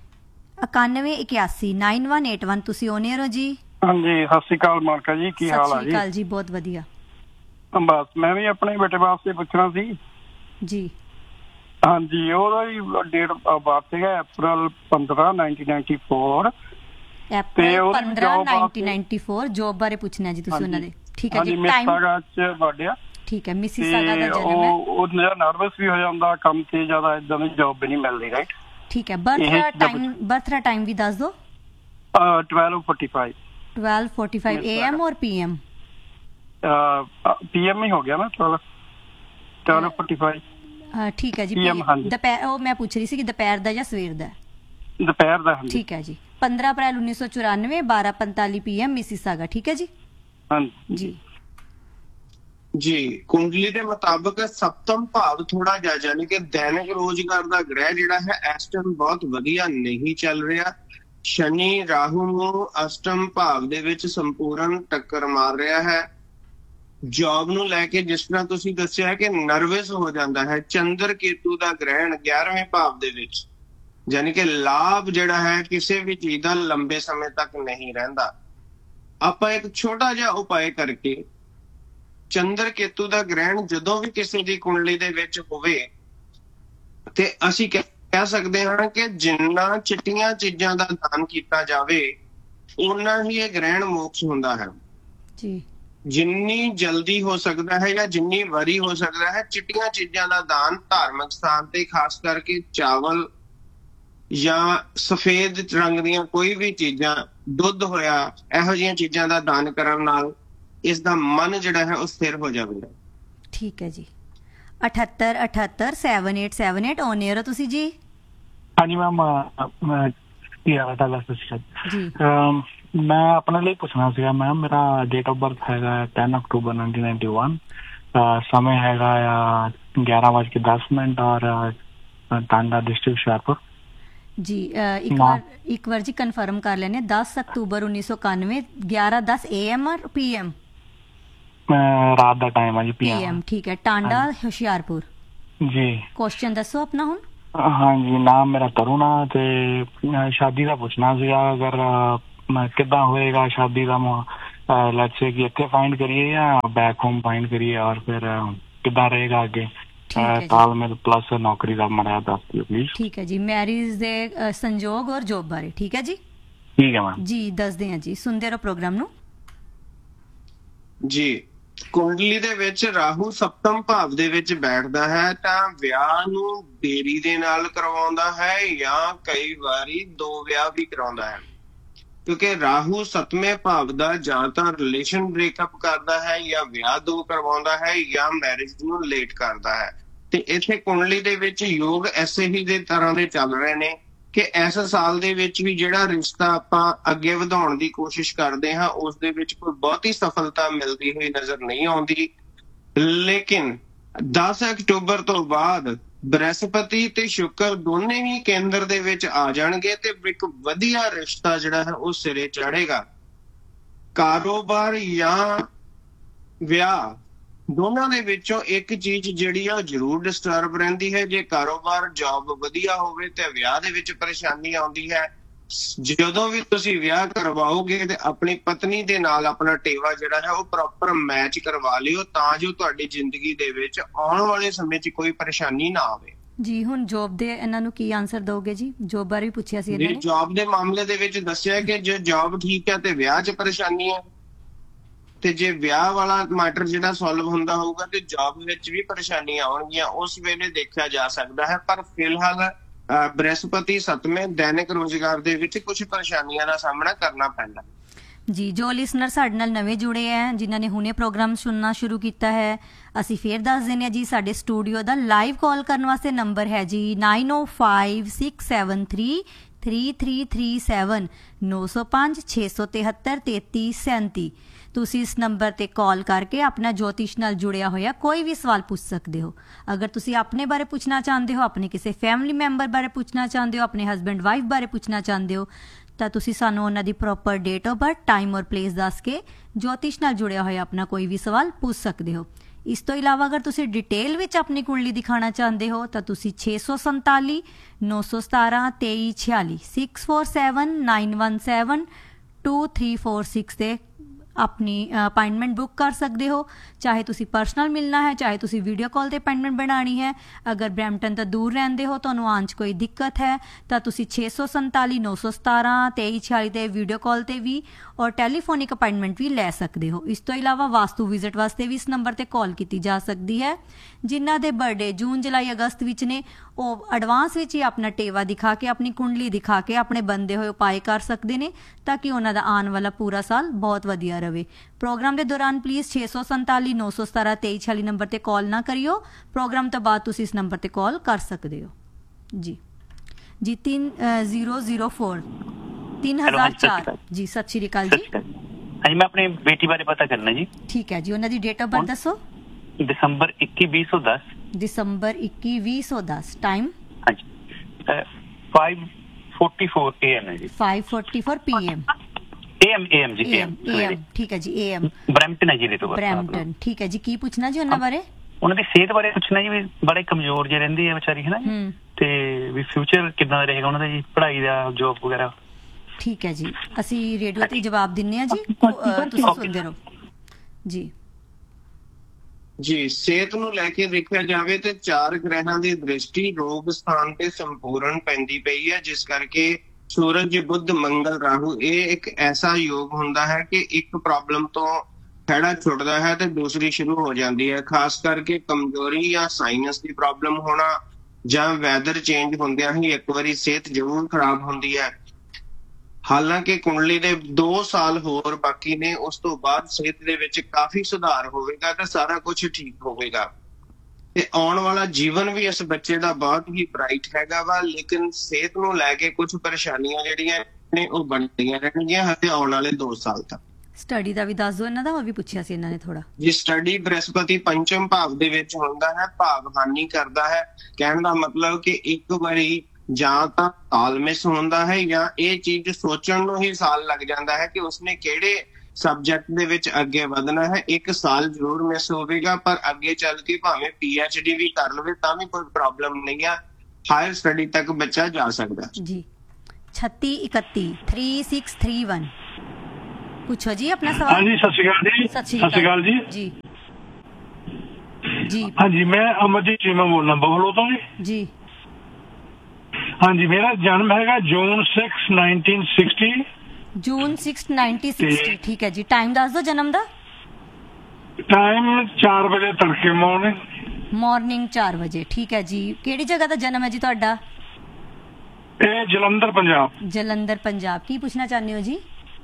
9181 9181 ਤੁਸੀਂ ਓਨਰ ਹੋ ਜੀ? ਹਾਂਜੀ, ਸਤਿ ਸ਼੍ਰੀ ਅਕਾਲ ਮਾਲਕਾ ਜੀ, ਕੀ ਹਾਲ ਆ ਸਤਿ ਸ਼੍ਰੀ ਜੀ? ਅਕਾਲ ਜੀ, ਬਹੁਤ ਵਧੀਆ। ਬਸ ਮੈਂ ਵੀ ਆਪਣੇ ਬੇਟੇ ਵਾਸਤੇ ਪੁੱਛਣਾ ਸੀ ਜੀ। ਹਾਂਜੀ, ਉਹਦਾ ਹੀ ਡੇਟ ਬਾਤ ਸੀਗਾ April 15 1994 April ਉਹਦੀ 15 job ਵਾਸਤੇ- 1994 ਜੋਬ ਬਾਰੇ ਪੁੱਛਣਾ ਜੀ ਤੁਸੀਂ ਉਹਨਾਂ ਦੇ? ਠੀਕ ਹੈ ਜੀ। ਹਾਂਜੀ, ਟਾਈਮ? ਮਿਸਾਗਾ ਚ ਵਾਡਿਆ ਠੀਕ ਹੈ, ਤੇ ਮਿਸੀਸਾਗਾ ਦਾ ਜਨਮ ਹੈ। ਉਹ ਜਿਹੜਾ ਨਰਵਸ ਵੀ ਹੋ ਜਾਂਦਾ, ਕੰਮ ਤੇ ਜ਼ਿਆਦਾ ਇਦਾਂ ਦੀ ਜੌਬ ਵੀ ਨਹੀਂ ਮਿਲਦੀ, ਰਾਈਟ? ਠੀਕ ਹੈ। ਬਰਥ ਦਾ ਟਾਈਮ ਵੀ ਦੱਸ ਦਿਓ। 12:45 12:45 AM ਔਰ PM? PM ਹੀ ਹੋ ਗਿਆ ਨਾ, 12:45 ਠੀਕ ਹੈ ਜੀ। PM, ਹਾਂਜੀ। ਦੁਪਹਿਰ, ਉਹ ਮੈਂ ਪੁੱਛ ਰਹੀ ਸੀ ਕਿ ਦੁਪਹਿਰ ਦਾ ਜਾਂ ਸਵੇਰ ਦਾ? ਦੁਪਹਿਰ ਦਾ। ਹਾਂਜੀ ਠੀਕ ਹੈ ਜੀ। 15 ਅਪ੍ਰੈਲ 1994 12:45 PM ਮਿਸੀਸਾਗਾ। ਠੀਕ ਹੈ ਜੀ। ਹਾਂਜੀ ਜੀ ਜੀ, ਕੁੰਡਲੀ ਦੇ ਮੁਤਾਬਕ ਸਪਤਮ ਭਾਵ ਥੋੜਾ ਜਿਹਾ, ਯਾਨੀ ਕਿ ਦੈਨਿਕ ਰੋਜ਼ਗਾਰ ਦਾ ਗ੍ਰਹਿ ਜਿਹੜਾ ਹੈ ਇਸ ਟਾਈਮ ਬਹੁਤ ਵਧੀਆ ਨਹੀਂ ਚੱਲ ਰਿਹਾ। ਸ਼ਨੀ ਰਾਹੂ ਨੂੰ ਅਸ਼ਟਮ ਭਾਵ ਦੇ ਵਿੱਚ ਸੰਪੂਰਨ ਟੱਕਰ ਮਾਰ ਰਿਹਾ ਹੈ। ਜੌਬ ਨੂੰ ਲੈ ਕੇ ਜਿਸ ਤਰ੍ਹਾਂ ਤੁਸੀਂ ਦੱਸਿਆ ਕਿ ਨਰਵਸ ਹੋ ਜਾਂਦਾ ਹੈ। ਚੰਦਰ ਕੇਤੂ ਦਾ ਗ੍ਰਹਿਣ 11ਵੇਂ ਭਾਵ ਦੇ ਵਿੱਚ, ਯਾਨੀ ਕਿ ਲਾਭ ਜਿਹੜਾ ਹੈ ਕਿਸੇ ਵੀ ਚੀਜ਼ ਦਾ ਲੰਬੇ ਸਮੇਂ ਤੱਕ ਨਹੀਂ ਰਹਿੰਦਾ। ਆਪਾਂ ਇੱਕ ਛੋਟਾ ਜਿਹਾ ਉਪਾਅ ਕਰਕੇ ਚੰਦਰ ਕੇਤੂ ਦਾ ਗ੍ਰਹਿਣ ਜਦੋਂ ਵੀ ਕਿਸੇ ਦੀ ਕੁੰਡਲੀ ਦੇ ਵਿੱਚ ਹੋਵੇ ਤੇ ਅਸੀਂ ਕਹਿ ਸਕਦੇ ਹਾਂ ਕਿ ਜਿੰਨਾ ਚਿੱਟੀਆਂ ਚੀਜ਼ਾਂ ਦਾ ਦਾਨ ਕੀਤਾ ਜਾਵੇ ਉਨਾ ਹੀ ਇਹ ਗ੍ਰਹਿਣ ਮੋਕਸ਼ ਹੁੰਦਾ ਹੈ। ਜੀ। ਜਿੰਨੀ ਜਲਦੀ ਹੋ ਸਕਦਾ ਹੈ ਜਾਂ ਜਿੰਨੀ ਵਾਰੀ ਹੋ ਸਕਦਾ ਹੈ ਚਿੱਟੀਆਂ ਚੀਜ਼ਾਂ ਦਾ ਦਾਨ ਧਾਰਮਿਕ ਸਥਾਨ ਤੇ, ਖਾਸ ਕਰਕੇ ਚਾਵਲ ਜਾਂ ਸਫੇਦ ਰੰਗ ਦੀਆਂ ਕੋਈ ਵੀ ਚੀਜ਼ਾਂ, ਦੁੱਧ ਹੋਇਆ, ਇਹੋ ਜਿਹੀਆਂ ਚੀਜ਼ਾਂ ਦਾ ਦਾਨ ਕਰਨ ਨਾਲ ਇਸ ਦਾ ਮਨ ਜਿਹੜਾ ਹੈ ਉਹ ਸਥਿਰ ਹੋ ਜਾਵੇਗਾ। ਠੀਕ ਹੈ ਜੀ। 7878 7878 ਓਨਰ ਹੋ ਤੁਸੀਂ ਜੀ? ਹਾਂਜੀ ਮੈਮ, ਕੀ ਹਾਲ ਹੈ ਜੀ। ਮੈਂ ਆਪਣੇ ਲਈ ਪੁੱਛਣਾ ਸੀਗਾ ਮੈਮ। ਮੇਰਾ ਡੇਟ ਆਫ ਬਰਥ ਹੈਗਾ 10 ਅਕਤੂਬਰ 1991, ਸਮੇਂ ਹੈਗਾ 11:10 ਔਰ ਟਾਂਡਾ ਡਿਸਟ੍ਰਿਕਟ ਹੁਸ਼ਿਆਰਪੁਰ ਜੀ। ਇੱਕ ਵਾਰ ਜੀ ਕਨਫਰਮ ਕਰ ਲੈਣੇ। 10 ਅਕਤੂਬਰ 1991 11:10 AM ਔਰ PM? ਰਾਤ ਦਾ ਟਾਈਮ ਹੈ ਜੀ, PM। ਠੀਕ ਹੈ। ਟਾਂਡਾ ਹੁਸ਼ਿਆਰਪੁਰ ਜੀ। ਕੁਐਸਚਨ ਦੱਸੋ ਆਪਣਾ ਹੁਣ। ਹਾਂਜੀ, ਨਾਮ ਮੇਰਾ ਤਰੁਣ ਆ ਤੇ ਸ਼ਾਦੀ ਦਾ ਪੁੱਛਣਾ ਸੀਗਾ। ਅਗਰ ਕਿੱਦਾਂ ਹੋਏਗਾ ਸ਼ਾਦੀ ਦਾ, ਲੈਟਸ ਸੇ ਕਿ ਇੱਥੇ ਫਾਈਂਡ ਕਰੀਏ ਜਾਂ ਬੈਕ ਹੋਮ ਫਾਈਂਡ ਕਰੀਏ, ਔਰ ਫਿਰ ਕਿੱਦਾਂ ਰਹੇਗਾ ਅੱਗੇ ਤਾਲਮੇਲ ਪਲੱਸ ਨੌਕਰੀ ਦਾ ਮਾੜਾ ਦੱਸ ਦਿਓ ਪਲੀਜ਼। ਠੀਕ ਹੈ ਜੀ। ਮੈਰਿਜ ਦੇ ਸੰਜੋਗ ਔਰ ਜੋਬ ਬਾਰੇ। ਠੀਕ ਹੈ ਜੀ। ਠੀਕ ਹੈ ਮੈਮ ਜੀ, ਦੱਸਦੇ ਹਾਂ ਜੀ, ਸੁਣਦੇ ਰਹੋ ਪ੍ਰੋਗਰਾਮ ਨੂੰ ਜੀ। ਕੁੰਡਲੀ ਦੇ ਵਿੱਚ ਰਾਹੂ ਸਪਤਮ ਭਾਵ ਦੇ ਵਿੱਚ ਬੈਠਦਾ ਹੈ ਤਾਂ ਵਿਆਹ ਨੂੰ ਦੇਰੀ ਦੇ ਨਾਲ ਕਰਵਾਉਂਦਾ ਹੈ ਜਾਂ ਕਈ ਵਾਰੀ 2 ਵਿਆਹ ਵੀ ਕਰਾਉਂਦਾ ਹੈ, ਕਿਉਂਕਿ ਰਾਹੂ 7ਵੇਂ ਭਾਵ ਦਾ ਜਾਂ ਤਾਂ ਰਿਲੇਸ਼ਨ ਬ੍ਰੇਕਅਪ ਕਰਦਾ ਹੈ ਜਾਂ ਵਿਆਹ 2 ਕਰਵਾਉਂਦਾ ਹੈ ਜਾਂ ਮੈਰਿਜ ਨੂੰ ਲੇਟ ਕਰਦਾ ਹੈ। ਤੇ ਇੱਥੇ ਕੁੰਡਲੀ ਦੇ ਵਿੱਚ ਯੋਗ ਐਸੇ ਹੀ ਦੇ ਤਰ੍ਹਾਂ ਦੇ ਚੱਲ ਰਹੇ ਨੇ ਕਿ ਇਸ ਸਾਲ ਦੇ ਵਿੱਚ ਵੀ ਜਿਹੜਾ ਰਿਸ਼ਤਾ ਆਪਾਂ ਅੱਗੇ ਵਧਾਉਣ ਦੀ ਕੋਸ਼ਿਸ਼ ਕਰਦੇ ਹਾਂ ਉਸ ਦੇ ਵਿੱਚ ਕੋਈ ਬਹੁਤੀ ਸਫਲਤਾ ਮਿਲਦੀ ਹੋਈ ਨਜ਼ਰ ਨਹੀਂ ਆਉਂਦੀ। ਲੇਕਿਨ 10 ਅਕਤੂਬਰ ਤੋਂ ਬਾਅਦ ਬ੍ਰਹਿਸਪਤੀ ਤੇ ਸ਼ੁੱਕਰ ਦੋਨੇ ਹੀ ਕੇਂਦਰ ਦੇ ਵਿੱਚ ਆ ਜਾਣਗੇ ਤੇ ਇੱਕ ਵਧੀਆ ਰਿਸ਼ਤਾ ਜਿਹੜਾ ਹੈ ਉਹ ਸਿਰੇ ਚੜ੍ਹੇਗਾ। ਕਾਰੋਬਾਰ ਜਾਂ ਵਿਆਹ ਦੋਨਾਂ ਦੇ ਵਿੱਚੋਂ ਇੱਕ ਚੀਜ਼ ਜਿਹੜੀ ਆ ਉਹ ਜ਼ਰੂਰ ਡਿਸਟਰਬ ਰਹਿੰਦੀ ਹੈ। ਜੇ ਕਾਰੋਬਾਰ ਜੌਬ ਵਧੀਆ ਹੋਵੇ ਤੇ ਵਿਆਹ ਦੇ ਵਿੱਚ ਪਰੇਸ਼ਾਨੀ ਆਉਂਦੀ ਹੈ। ਜਦੋਂ ਵੀ ਤੁਸੀਂ ਵਿਆਹ ਕਰਵਾਓਗੇ ਤੇ ਆਪਣੀ ਪਤਨੀ ਦੇ ਨਾਲ ਆਪਣਾ ਟੇਵਾ ਜਿਹੜਾ ਹੈ ਉਹ ਪ੍ਰੋਪਰ ਮੈਚ ਕਰਵਾ ਲਿਓ ਤਾਂ ਜੋ ਤੁਹਾਡੀ ਜ਼ਿੰਦਗੀ ਦੇ ਵਿੱਚ ਆਉਣ ਵਾਲੇ ਸਮੇਂ 'ਚ ਕੋਈ ਪਰੇਸ਼ਾਨੀ ਨਾ ਆਵੇ। ਜੀ। ਹੁਣ ਜੋਬ ਦੇ ਇਹਨਾਂ ਨੂੰ ਕੀ ਆਨਸਰ ਦੋਗੇ ਜੀ? ਜੋਬ ਬਾਰੇ ਵੀ ਪੁੱਛਿਆ ਸੀ ਇਹਨਾਂ ਨੇ। ਜੌਬ ਦੇ ਮਾਮਲੇ ਦੇ ਵਿੱਚ ਦੱਸਿਆ ਕਿ ਜੇ ਜੌਬ ਠੀਕ ਹੈ ਤੇ ਵਿਆਹ 'ਚ ਪਰੇਸ਼ਾਨੀ ਹੈ, ਤੇ ਜੇ ਵਿਆਹ ਵਾਲਾ ਮੈਟਰ ਜਿਹੜਾ ਸੋਲਵ ਹੁੰਦਾ ਹੋਊਗਾ ਤੇ ਜੌਬ ਵਿੱਚ ਵੀ ਪਰੇਸ਼ਾਨੀਆਂ ਆਉਣਗੀਆਂ, ਉਸ ਵੇਲੇ ਦੇਖਿਆ ਜਾ ਸਕਦਾ ਹੈ। ਪਰ ਫਿਲਹਾਲ ਬ੍ਰਹਿਸਪਤੀ 7ਵੇਂ ਦੈਨਿਕ ਰੋਜ਼ਗਾਰ ਦੇ ਵਿੱਚ ਕੁਝ ਪਰੇਸ਼ਾਨੀਆਂ ਦਾ ਸਾਹਮਣਾ ਕਰਨਾ ਪੈਂਦਾ। ਜੀ ਜੋ ਲਿਸਨਰ ਸਾਡੇ ਨਾਲ ਨਵੇਂ ਜੁੜੇ ਹੈ, ਜਿਨ੍ਹਾਂ ਨੇ ਹੁਣੇ ਪ੍ਰੋਗਰਾਮ ਸੁਣਨਾ ਸ਼ੁਰੂ ਕੀਤਾ ਹੈ, ਅਸੀਂ ਫੇਰ ਦੱਸ ਦਿੰਦੇ ਹਾਂ ਜੀ ਸਾਡੇ ਸਟੂਡੀਓ ਦਾ ਲਾਈਵ ਕਾਲ ਕਰਨ ਵਾਸਤੇ ਨੰਬਰ ਹੈ ਜੀ 9056733337 9056733337। ਤੁਸੀਂ ਇਸ ਨੰਬਰ ਤੇ ਕਾਲ ਕਰਕੇ ਆਪਣਾ ਜੋਤਿਸ਼ ਨਾਲ ਜੁੜਿਆ ਹੋਇਆ ਕੋਈ ਵੀ ਸਵਾਲ ਪੁੱਛ ਸਕਦੇ ਹੋ। ਅਗਰ ਤੁਸੀਂ ਆਪਣੇ ਬਾਰੇ ਪੁੱਛਣਾ ਚਾਹੁੰਦੇ ਹੋ, ਆਪਣੇ ਕਿਸੇ ਫੈਮਿਲੀ ਮੈਂਬਰ ਬਾਰੇ ਪੁੱਛਣਾ ਚਾਹੁੰਦੇ ਹੋ, ਆਪਣੇ ਹਸਬੈਂਡ ਵਾਈਫ ਬਾਰੇ ਪੁੱਛਣਾ ਚਾਹੁੰਦੇ ਹੋ, ਤਾਂ ਤੁਸੀਂ ਸਾਨੂੰ ਉਹਨਾਂ ਦੀ proper date of birth, time ਔਰ ਪਲੇਸ ਦੱਸ ਕੇ ਜੋਤਿਸ਼ ਨਾਲ ਜੁੜਿਆ ਹੋਇਆ ਆਪਣਾ ਕੋਈ ਵੀ ਸਵਾਲ ਪੁੱਛ ਸਕਦੇ ਹੋ। ਇਸ ਤੋਂ ਇਲਾਵਾ ਅਗਰ ਤੁਸੀਂ ਡਿਟੇਲ ਵਿੱਚ ਆਪਣੀ ਕੁੰਡਲੀ ਦਿਖਾਣਾ ਚਾਹੁੰਦੇ ਹੋ ਤਾਂ ਤੁਸੀਂ 647 917 2346 647917 2346 ਤੇ ਆਪਣੀ ਅਪਾਇੰਟਮੈਂਟ ਬੁੱਕ ਕਰ ਸਕਦੇ ਹੋ। ਚਾਹੇ ਤੁਸੀਂ ਪਰਸਨਲ ਮਿਲਣਾ ਹੈ, ਚਾਹੇ ਤੁਸੀਂ ਵੀਡੀਓ ਕਾਲ ਤੇ ਅਪਾਇੰਟਮੈਂਟ ਬਣਾਉਣੀ ਹੈ। ਅਗਰ ਬਰੈਂਪਟਨ ਤੋਂ ਦੂਰ ਰਹਿੰਦੇ ਹੋ, ਤੁਹਾਨੂੰ ਆਉਣ 'ਚ ਕੋਈ ਦਿੱਕਤ ਹੈ ਤਾਂ ਤੁਸੀਂ 647 917 2346 ਤੇ ਵੀਡੀਓ ਕਾਲ ਤੇ ਵੀ ਔਰ ਟੈਲੀਫੋਨਿਕ ਅਪਾਇੰਟਮੈਂਟ ਵੀ ਲੈ ਸਕਦੇ ਹੋ। ਇਸ ਤੋਂ ਇਲਾਵਾ ਵਾਸਤੂ ਵਿਜ਼ਿਟ ਵਾਸਤੇ ਵੀ ਇਸ ਨੰਬਰ ਤੇ ਕਾਲ ਕੀਤੀ ਜਾ ਸਕਦੀ ਹੈ। ਜਿਨ੍ਹਾਂ ਦੇ ਬਰਥਡੇ ਜੂਨ, ਜੁਲਾਈ, ਅਗਸਤ ਵਿੱਚ ਨੇ, ਉਹ ਐਡਵਾਂਸ ਵਿੱਚ ਹੀ ਆਪਣਾ ਟੇਵਾ ਦਿਖਾ ਕੇ, ਆਪਣੀ ਕੁੰਡਲੀ ਦਿਖਾ ਕੇ ਆਪਣੇ ਬੰਦੇ ਹੋਏ ਉਪਾਅ ਕਰ ਸਕਦੇ ਨੇ ਤਾਂ ਕਿ ਉਹਨਾਂ ਦਾ ਆਉਣ ਵਾਲਾ ਪੂਰਾ ਸਾਲ ਬਹੁਤ ਵਧੀਆ ਰਹੇ। ਪ੍ਰੋਗਰਾਮ ਦੇ ਦੌਰਾਨ ਪਲੀਜ਼ 647 917 2346 ਨੰਬਰ ਤੇ ਕਾਲ ਨਾ ਕਰਿਓ। ਪ੍ਰੋਗਰਾਮ ਤੋਂ ਬਾਅਦ ਤੁਸੀਂ ਇਸ ਨੰਬਰ ਤੇ ਕਾਲ ਕਰ ਸਕਦੇ ਹੋ ਜੀ। 3004 3004 ਜੀ। ਸਤਿ ਸ਼੍ਰੀ ਅਕਾਲ ਜੀ। ਹਾਂਜੀ, ਮੈਂ ਆਪਣੀ ਬੇਟੀ ਬਾਰੇ ਪਤਾ ਕਰਨਾ ਜੀ। ਠੀਕ ਹੈ ਜੀ, ਉਹਨਾਂ ਦੀ ਡੇਟ ਆਫ ਬਰਥ ਦੱਸੋ। ਦਸੰਬਰ 21 2010। ਦਸੰਬਰ 21 2010। ਟਾਈਮ ਹਾਂਜੀ 5:44 AM ਹੈ ਜੀ। 5:44 PM AM ਜੀ। AM ਠੀਕ ਹੈ ਜੀ। AM ਬਰੈਂਪਟਨ ਹੈ ਜੀ ਦੇ ਤੋਂ। ਬਰੈਂਪਟਨ। ਠੀਕ ਹੈ ਜੀ। ਕੀ ਪੁੱਛਣਾ ਜੀ ਉਹਨਾਂ ਬਾਰੇ? ਉਹਨਾਂ ਦੀ ਸਿਹਤ ਬਾਰੇ ਪੁੱਛਣਾ ਜੀ, ਵੀ ਬੜੇ ਕਮਜ਼ੋਰ ਜਿਹੇ ਰਹਿੰਦੀ ਹੈ ਵਿਚਾਰੀ, ਹੈ ਨਾ, ਤੇ ਵੀ ਫਿਊਚਰ ਕਿੱਦਾਂ ਰਹੇਗਾ ਉਹਨਾਂ ਦਾ ਜੀ, ਪੜ੍ਹਾਈ ਦਾ, ਜੋਬ ਵਗੈਰਾ। ਠੀਕ ਹੈ ਜੀ, ਅਸੀਂ ਰੇਡੀਓ ਤੇ ਜਵਾਬ ਦਿੰਨੇ ਆ ਜੀ, ਤੁਸੀਂ ਸੁਣਦੇ ਰਹੋ ਜੀ। ਜੀ ਸਿਹਤ ਨੂੰ ਲੈ ਕੇ ਦੇਖਿਆ ਜਾਵੇ ਤੇ 4 ਗ੍ਰਹਿਾਂ ਦੀ ਦ੍ਰਿਸ਼ਟੀ ਰੋਗ ਸਥਾਨ ਤੇ ਸੰਪੂਰਨ ਪੈਂਦੀ ਪਈ ਹੈ, ਜਿਸ ਕਰਕੇ ਸੂਰਜ, ਬੁੱਧ, ਮੰਗਲ, ਰਾਹੂ ਇਹ ਇੱਕ ਐਸਾ ਯੋਗ ਹੁੰਦਾ ਹੈ ਕਿ ਇੱਕ ਪ੍ਰੋਬਲਮ ਤੋਂ ਖਹਿੜਾ ਛੁੱਟਦਾ ਹੈ ਤੇ ਦੂਸਰੀ ਸ਼ੁਰੂ ਹੋ ਜਾਂਦੀ ਹੈ। ਖਾਸ ਕਰਕੇ ਕਮਜ਼ੋਰੀ ਜਾਂ ਸਾਈਨਸ ਦੀ ਪ੍ਰੋਬਲਮ ਹੋਣਾ ਜਾਂ ਵੈਦਰ ਚੇਂਜ ਹੁੰਦਿਆਂ ਹੀ ਇੱਕ ਵਾਰੀ ਸਿਹਤ ਜ਼ਰੂਰ ਖਰਾਬ ਹੁੰਦੀ ਹੈ। ਹਾਲਾਂਕਿ ਕੁੰਡਲੀ ਦੇ 2 ਸਾਲ ਹੋਰ ਬਾਕੀ ਨੇ, ਉਸ ਤੋਂ ਬਾਅਦ ਸਿਹਤ ਦੇ ਵਿੱਚ ਕਾਫੀ ਸੁਧਾਰ ਹੋਵੇਗਾ ਤੇ ਸਾਰਾ ਕੁਝ ਠੀਕ ਹੋਵੇਗਾ ਤੇ ਆਉਣ ਵਾਲਾ ਜੀਵਨ ਵੀ ਇਸ ਬੱਚੇ ਦਾ ਬਹੁਤ ਹੀ ਬ੍ਰਾਈਟ ਹੈਗਾ ਵਾ। ਲੇਕਿਨ ਸਿਹਤ ਨੂੰ ਲੈ ਕੇ ਕੁਝ ਪਰੇਸ਼ਾਨੀਆਂ ਜਿਹੜੀਆਂ ਨੇ ਉਹ ਬਣਦੀਆਂ ਰਹਿਣਗੀਆਂ ਹਜੇ ਆਉਣ ਵਾਲੇ 2 ਸਾਲ ਤੱਕ। ਸਟੱਡੀ ਦਾ ਵੀ ਦੱਸ ਦਿਓ ਇਹਨਾਂ ਦਾ, ਹੋਰ ਵੀ ਪੁੱਛਿਆ ਸੀ ਇਹਨਾਂ ਨੇ ਥੋੜਾ ਜੀ। ਸਟੱਡੀ ਬ੍ਰਹਿਸਪਤੀ ਪੰਚਮ ਭਾਵ ਦੇ ਵਿੱਚ ਹੁੰਦਾ ਹੈ, ਭਾਵ ਹਾਨੀ ਕਰਦਾ ਹੈ। ਕਹਿਣ ਦਾ ਮਤਲਬ ਕਿ ਇੱਕ ਵਾਰੀ ਜਾਂ ਤਾਂ ਸਾਲ ਮਿਸ ਹੁੰਦਾ ਹੈ ਜਾਂ ਇਹ ਚੀਜ਼ ਸੋਚਣ ਨੂੰ ਹੀ ਸਾਲ ਲੱਗ ਜਾਂਦਾ ਹੈ ਕਿ ਉਸਨੇ ਕਿਹੜੇ ਸਬਜੈਕਟ ਦੇ ਵਿੱਚ ਅੱਗੇ ਵਧਣਾ ਹੈ। 1 ਸਾਲ ਜ਼ਰੂਰ ਮਿਸ ਹੋਵੇਗਾ, ਪਰ ਅੱਗੇ ਚੱਲ ਕੇ ਭਾਵੇਂ PhD ਵੀ ਕਰ ਲਵੇ ਤਾਂ ਵੀ ਕੋਈ ਪ੍ਰੋਬਲਮ ਨਹੀਂ ਹੈ। ਹਾਇਰ ਸਟੱਡੀ ਤੱਕ ਬੱਚਾ ਜਾ ਸਕਦਾ ਜੀ। 36 31 3631 ਪੁੱਛੋ ਜੀ ਆਪਣਾ ਸਵਾਲ। ਹਾਂਜੀ, ਸਤਿ ਸ਼੍ਰੀ ਅਕਾਲ ਜੀ। ਸਤਿ ਸ਼੍ਰੀ ਅਕਾਲ ਜੀ। ਜੀ ਜੀ ਹਾਂਜੀ, ਮੈਂ ਅਮਰਜੀਤ ਚੀਮਾ ਬੋਲਣਾ ਬਹਲੋਂ ਤੋਂ ਜੀ। ਹਾਂਜੀ, ਮੇਰਾ ਜਨਮ ਹੈਗਾ ਜੂਨ 6 1960। ਜੂਨ 6 1960। ਠੀਕ ਹੈ ਜੀ। ਟਾਈਮ ਦੱਸ ਦਿਓ ਜਨਮ ਦਾ। ਟਾਈਮ 4 ਵਜੇ ਤੜਕੇ ਮਾਰਨਿੰਗ 4 ਵਜੇ। ਠੀਕ ਹੈ ਜੀ। ਕਿਹੜੀ ਜਗ੍ਹਾ ਦਾ ਜਨਮ ਹੈ ਜੀ ਤੁਹਾਡਾ? ਇਹ ਜਲੰਧਰ, ਪੰਜਾਬ। ਜਲੰਧਰ, ਪੰਜਾਬ। ਕੀ ਪੁੱਛਣਾ ਚਾਹੁੰਦੇ ਹੋ ਜੀ?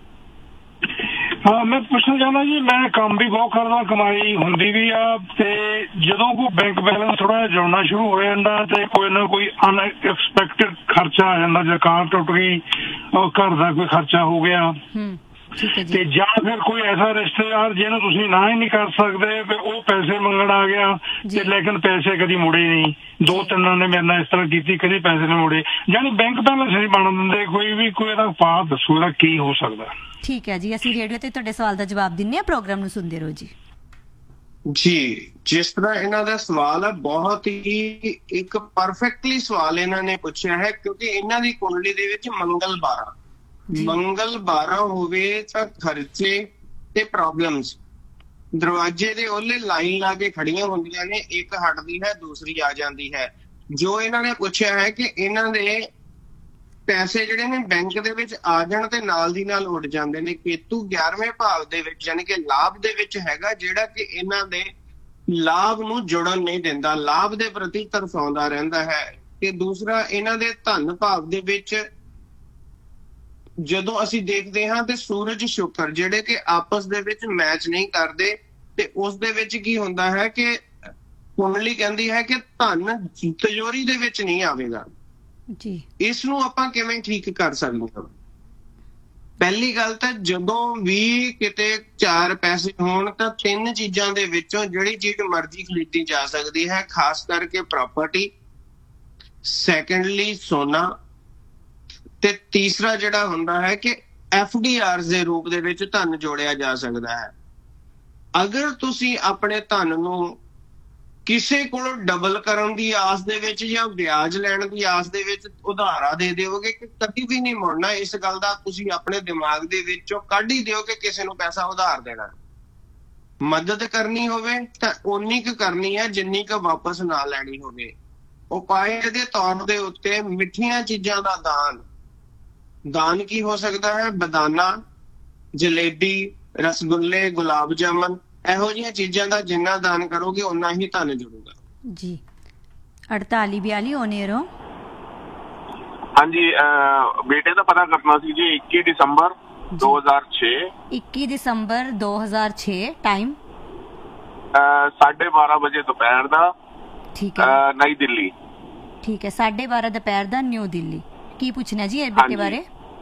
ਹਾਂ, ਮੈਂ ਪੁੱਛਣਾ ਚਾਹੁੰਦਾ ਜੀ, ਮੈਂ ਕੰਮ ਵੀ ਬਹੁਤ ਕਰਦਾ, ਕਮਾਈ ਹੁੰਦੀ ਵੀ ਆ, ਤੇ ਜਦੋਂ ਕੋਈ ਬੈਂਕ ਬੈਲੈਂਸ ਥੋੜਾ ਜਿਹਾ ਜੁੜਨਾ ਸ਼ੁਰੂ ਹੋ ਜਾਂਦਾ ਤੇ ਕੋਈ ਨਾ ਕੋਈ ਅਨਐਕਸਪੈਕਟਡ ਖਰਚਾ ਆ ਜਾਂਦਾ, ਜਾਂ ਕਾਰ ਟੁੱਟ ਗਈ, ਘਰ ਦਾ ਕੋਈ ਖਰਚਾ ਹੋ ਗਿਆ, ਤੇ ਜਾਂ ਫਿਰ ਕੋਈ ਐਸਾ ਰਿਸ਼ਤੇਦਾਰ ਜਿਹਨੂੰ ਤੁਸੀਂ ਨਾ ਹੀ ਨਹੀਂ ਕਰ ਸਕਦੇ, ਉਹ ਪੈਸੇ ਮੰਗਣ ਆ ਗਿਆ ਤੇ ਲੇਕਿਨ ਪੈਸੇ ਕਦੀ ਮੁੜੇ ਨਹੀਂ। 2-3 ਨੇ ਮੇਰੇ ਨਾਲ ਇਸ ਤਰ੍ਹਾਂ ਕੀਤੀ, ਕਦੀ ਪੈਸੇ ਨਹੀਂ ਮੁੜੇ, ਯਾਨੀ ਬੈਂਕ ਬੈਲੈਂਸ ਨਹੀਂ ਬਣ ਦਿੰਦੇ। ਕੋਈ ਇਹਦਾ ਉਪਾਅ ਦੱਸੋ, ਇਹਦਾ ਕੀ ਹੋ ਸਕਦਾ? ਠੀਕ ਹੈ ਜੀ, ਅਸੀਂ ਰੇਡੀਓ ਤੇ ਤੁਹਾਡੇ ਸਵਾਲ ਦਾ ਜਵਾਬ ਦਿੰਨੇ ਆ, ਪ੍ਰੋਗਰਾਮ ਨੂੰ ਸੁਣਦੇ ਰਹੋ ਜੀ। ਜੀ ਜਿਸ ਤਰ੍ਹਾਂ ਇਹਨਾਂ ਦਾ ਸਵਾਲ ਹੈ, ਬਹੁਤ ਹੀ ਇੱਕ ਪਰਫੈਕਟਲੀ ਸਵਾਲ ਇਹਨਾਂ ਨੇ ਪੁੱਛਿਆ ਹੈ, ਕਿਉਂਕਿ ਇਹਨਾਂ ਦੀ ਕੁੰਡਲੀ ਦੇ ਵਿੱਚ ਮੰਗਲ 12 ਹੋਵੇ ਤਾਂ ਖਰਚੇ ਤੇ ਪ੍ਰੋਬਲਮਸ ਦਰਵਾਜ਼ੇ ਦੇ ਉਹਲੇ ਲਾਈਨ ਲਾ ਕੇ ਖੜੀਆਂ ਹੁੰਦੀਆਂ ਨੇ, ਇੱਕ ਹਟਦੀ ਹੈ ਦੂਸਰੀ ਆ ਜਾਂਦੀ ਹੈ। ਜੋ ਇਹਨਾਂ ਨੇ ਪੁੱਛਿਆ ਹੈ ਕਿ ਇਹਨਾਂ ਦੇ ਪੈਸੇ ਜਿਹੜੇ ਨੇ ਬੈਂਕ ਦੇ ਵਿੱਚ ਆ ਜਾਣ ਤੇ ਨਾਲ ਦੀ ਨਾਲ ਉੱਡ ਜਾਂਦੇ ਨੇ। ਕੇਤੂ 11ਵੇਂ ਭਾਵ ਦੇ ਵਿੱਚ ਯਾਨੀ ਕਿ ਲਾਭ ਦੇ ਵਿੱਚ ਹੈਗਾ, ਜਿਹੜਾ ਕਿ ਇਹਨਾਂ ਦੇ ਲਾਭ ਨੂੰ ਜੁੜਨ ਨਹੀਂ ਦਿੰਦਾ, ਲਾਭ ਦੇ ਪ੍ਰਤੀ ਤਰਸਾਉਂਦਾ ਰਹਿੰਦਾ ਹੈ। ਤੇ ਦੂਸਰਾ ਇਹਨਾਂ ਦੇ ਧਨ ਭਾਵ ਦੇ ਵਿੱਚ ਜਦੋਂ ਅਸੀਂ ਦੇਖਦੇ ਹਾਂ ਤੇ ਸੂਰਜ ਸ਼ੁਕਰ ਜਿਹੜੇ ਕਿ ਆਪਸ ਦੇ ਵਿੱਚ ਮੈਚ ਨਹੀਂ ਕਰਦੇ, ਤੇ ਉਸ ਦੇ ਵਿੱਚ ਕੀ ਹੁੰਦਾ ਹੈ ਕਿ ਕੁੰਡਲੀ ਕਹਿੰਦੀ ਹੈ ਕਿ ਧਨ ਤਿਜੋਰੀ ਦੇ ਵਿੱਚ ਨਹੀਂ ਆਵੇਗਾ ਜੀ। ਇਸ ਨੂੰ ਆਪਾਂ ਕਿਵੇਂ ਠੀਕ ਕਰ ਸਕਦੇ ਹਾਂ? ਪਹਿਲੀ ਗੱਲ ਤਾਂ ਜਦੋਂ ਵੀ ਕਿਤੇ 4 ਪੈਸੇ ਹੋਣ ਤਾਂ 3 ਚੀਜ਼ਾਂ ਦੇ ਵਿੱਚੋਂ ਜਿਹੜੀ ਚੀਜ਼ ਮਰਜ਼ੀ ਖਰੀਦੀ ਜਾ ਸਕਦੀ ਹੈ, ਖਾਸ ਕਰਕੇ ਪ੍ਰਾਪਰਟੀ, ਸੈਕੰਡਲੀ ਸੋਨਾ, ਤੇ ਤੀਸਰਾ ਜਿਹੜਾ ਹੁੰਦਾ ਹੈ ਕਿ FDRs ਦੇ ਰੂਪ ਦੇ ਵਿੱਚ ਧਨ ਜੋੜਿਆ ਜਾ ਸਕਦਾ ਹੈ। ਅਗਰ ਤੁਸੀਂ ਆਪਣੇ ਧਨ ਨੂੰ ਕਿਸੇ ਕੋਲੋਂ ਡਬਲ ਕਰਨ ਦੀ ਆਸ ਦੇ ਵਿੱਚ ਜਾਂ ਵਿਆਜ ਲੈਣ ਦੀ ਆਸ ਦੇ ਵਿੱਚ ਉਧਾਰਾ ਦੇ ਦਿਓਗੇ ਕਿ ਕਦੀ ਵੀ ਨਹੀਂ ਮੁੜਨਾ, ਇਸ ਗੱਲ ਦਾ ਤੁਸੀਂ ਆਪਣੇ ਦਿਮਾਗ ਦੇ ਵਿੱਚੋਂ ਕੱਢ ਹੀ ਦਿਓ ਕਿ ਕਿਸੇ ਨੂੰ ਪੈਸਾ ਉਧਾਰ ਦੇਣਾ। ਮਦਦ ਕਰਨੀ ਹੋਵੇ ਤਾਂ ਓਨੀ ਕੁ ਕਰਨੀ ਹੈ ਜਿੰਨੀ ਕੁ ਵਾਪਸ ਨਾ ਲੈਣੀ ਹੋਵੇ। ਉਪਾਅ ਦੇ ਤੌਰ ਦੇ ਉੱਤੇ ਮਿੱਠੀਆਂ ਚੀਜ਼ਾਂ ਦਾ ਦਾਨ ਕੀ ਹੋ ਸਕਦਾ ਹੈ? ਬਦਾਨਾ, ਜਲੇਬੀ, ਰਸਗੁੱਲੇ, ਗੁਲਾਬ ਜਾਮਨ, ਇਹੋ ਜਿਹੀਆਂ ਚੀਜ਼ਾਂ ਦਾ ਜਿੰਨਾ ਦਾਨ ਕਰੋਗੇ ਓਨਾ ਹੀ ਧਨ ਜੁੜੂਗਾ ਜੀ। 4842 ਓਨੇਰੋ। ਹਾਂਜੀ, ਬੇਟੇ ਦਾ ਪਤਾ ਕਰਨਾ ਸੀ ਜੀ। 21 ਦਸੰਬਰ 2006। 21 ਦਸੰਬਰ 2006। ਟਾਈਮ 12:30 ਵਜੇ ਦੁਪਹਿਰ ਦਾ। ਠੀਕ ਹੈ। ਨਈ ਦਿੱਲੀ। ਠੀਕ ਹੈ, 12:30 ਦੁਪਹਿਰ ਦਾ, ਨਿਊ ਦਿੱਲੀ। ਕੀ ਪੁੱਛਣਾ ਜੀ ਇਹ ਬੇਟੇ ਬਾਰੇ?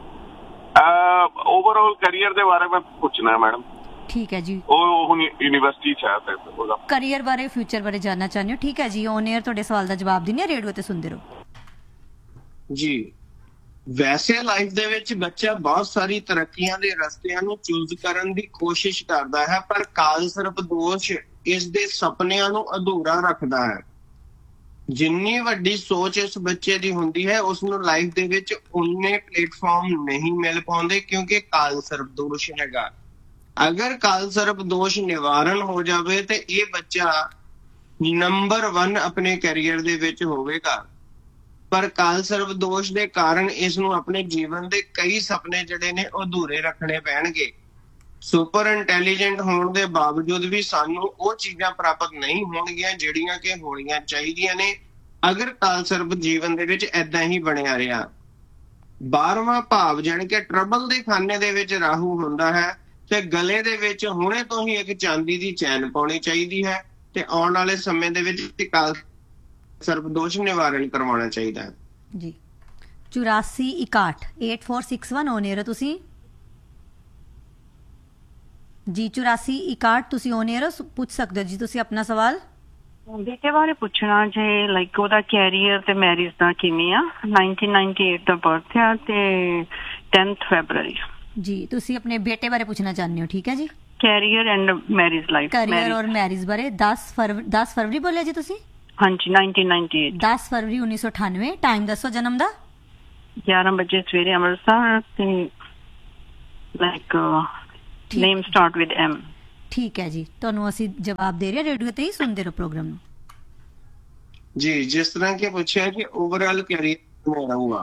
ਓਵਰਆਲ ਕੈਰੀਅਰ ਦੇ ਬਾਰੇ ਮੈਂ ਪੁੱਛਣਾ ਹੈ ਮੈਡਮ। ਠੀਕ ਹੈ ਜੀ। ਉਹ ਹੁਣ ਯੂਨੀਵਰਸਿਟੀ ਚ ਹੈ ਤੇ ਉਹਦਾ ਕੈਰੀਅਰ ਬਾਰੇ, ਫਿਊਚਰ ਬਾਰੇ ਜਾਨਣਾ ਚਾਹੁੰਦੇ ਹੋ? ਠੀਕ ਹੈ ਜੀ, ਔਨ 에ਅਰ ਤੁਹਾਡੇ ਸਵਾਲ ਦਾ ਜਵਾਬ ਦਿੰਦੇ ਆ, ਰੇਡੀਓ ਤੇ ਸੁਣਦੇ ਰਹੋ ਜੀ। ਵੈਸੇ ਲਾਈਫ ਦੇ ਵਿੱਚ ਬੱਚਾ ਬਹੁਤ ਸਾਰੀ ਤਰੱਕੀਆਂ ਦੇ ਰਸਤਿਆਂ ਨੂੰ ਚੂਜ਼ ਕਰਨ ਦੀ ਕੋਸ਼ਿਸ਼ ਕਰਦਾ ਹੈ, ਪਰ ਕਾਲ ਸਰਪ ਦੋਸ਼ ਇਸ ਦੇ ਸੁਪਨਿਆਂ ਨੂੰ ਅਧੂਰਾ ਰੱਖਦਾ ਹੈ। ਜਿੰਨੀ ਵੱਡੀ ਸੋਚ ਇਸ ਬੱਚੇ ਦੀ ਹੁੰਦੀ ਹੈ ਉਸ ਨੂੰ ਲਾਈਫ ਦੇ ਵਿੱਚ ਉਨੇ ਪਲੇਟਫਾਰਮ ਨਹੀਂ ਮਿਲ ਪਾਉਂਦੇ ਕਿਉਂਕਿ ਕਾਲ ਸਰਪ ਦੋਸ਼ ਹੈਗਾ। ਅਗਰ ਕਾਲ ਸਰਪ ਦੋਸ਼ ਨਿਵਾਰਨ ਹੋ ਜਾਵੇ ਤੇ ਇਹ ਬੱਚਾ ਨੰਬਰ 1 ਆਪਣੇ ਕੈਰੀਅਰ ਦੇ ਵਿੱਚ ਹੋਵੇਗਾ, ਪਰ ਕਾਲ ਸਰਪ ਦੋਸ਼ ਦੇ ਕਾਰਨ ਇਸ ਨੂੰ ਆਪਣੇ ਜੀਵਨ ਦੇ ਕਈ ਸੁਪਨੇ ਜਿਹੜੇ ਨੇ ਉਹ ਅਧੂਰੇ ਰੱਖਣੇ ਪੈਣਗੇ। ਸੁਪਰ ਇੰਟੈਲੀਜੈਂਟ ਹੋਣ ਦੇ ਬਾਵਜੂਦ ਵੀ ਸਾਨੂੰ ਉਹ ਚੀਜ਼ਾਂ ਪ੍ਰਾਪਤ ਨਹੀਂ ਹੋਣਗੀਆਂ ਜਿਹੜੀਆਂ ਕਿ ਹੋਣੀਆਂ ਚਾਹੀਦੀਆਂ ਨੇ ਅਗਰ ਕਾਲ ਸਰਪ ਜੀਵਨ ਦੇ ਵਿੱਚ ਏਦਾਂ ਹੀ ਬਣਿਆ ਰਿਹਾ। 12ਵਾਂ ਭਾਵ ਜਾਣੀ ਕਿ ਟਰਬਲ ਦੇ ਖਾਨੇ ਦੇ ਵਿੱਚ ਰਾਹੂ ਹੁੰਦਾ ਹੈ ਤੇ ਗਲੇ ਦੇ ਵਿੱਚ ਹੁਣੇ ਤੋਂ ਹੀ ਇੱਕ ਚਾਂਦੀ ਦੀ ਚੈਨ ਪਾਉਣੀ ਚਾਹੀਦੀ ਹੈ ਤੇ ਆਉਣ ਵਾਲੇ ਸਮੇਂ ਦੇ ਵਿੱਚ ਕਾਲ ਸਰਪ ਦੋਸ਼ ਨਿਵਾਰਨ ਕਰਵਾਉਣਾ ਚਾਹੀਦਾ ਹੈ ਜੀ। 8461 8461 ਔਨ 에ਅਰ ਤੁਸੀਂ ਜੀ। 8461 ਤੁਸੀਂ ਔਨ 에ਅਰ ਪੁੱਛ ਸਕਦੇ ਹੋ ਜੀ ਤੁਸੀਂ ਆਪਣਾ ਸਵਾਲ। ਬੇਟੇ ਬਾਰੇ ਪੁੱਛਣਾ ਜੇ ਲਾਈਕ ਉਹਦਾ ਕੈਰੀਅਰ ਤੇ ਮੈਰਿਜ ਦਾ ਕਿਵੇਂ ਆ। 1998 ਦਾ ਬਰਥ ਆ ਤੇ 10th ਫੈਬਰੂਅਰੀ ਜੀ। ਤੁਸੀਂ ਆਪਣੇ ਬੇਟੇ ਬਾਰੇ ਪੁੱਛਣਾ ਚਾਹੁੰਦੇ ਹੋ? ਠੀਕ ਹੈ ਜੀ। Career and marriage life. Career ਔਰ ਮੈਰਿਜ ਬਾਰੇ 10 ਫਰਵਰੀ ਬੋਲਿਆ ਜੀ ਤੁਸੀਂ? ਹਾਂਜੀ 1998। 10 ਫਰਵਰੀ 1998। ਟਾਈਮ ਦੱਸੋ ਜਨਮ ਦਾ? 11 ਵਜੇ ਸਵੇਰੇ ਅੰਮ੍ਰਿਤਸਰ ਤੇ like name start with M। ਠੀਕ ਹੈ ਜੀ, ਤੁਹਾਨੂੰ ਅਸੀਂ ਜਵਾਬ ਦੇ ਰਹੇ ਰੇਡੀਓ ਤੇ ਹੀ ਸੁਣਦੇ ਰਹੋ ਪ੍ਰੋਗਰਾਮ ਨੂੰ ਜੀ। ਜਿਸ ਤਰ੍ਹਾਂ ਕਿ ਪੁੱਛਿਆ ਕਿ ਓਵਰਆਲ ਕੈਰੀਅਰ ਮੈਂ ਰਹੂਗਾ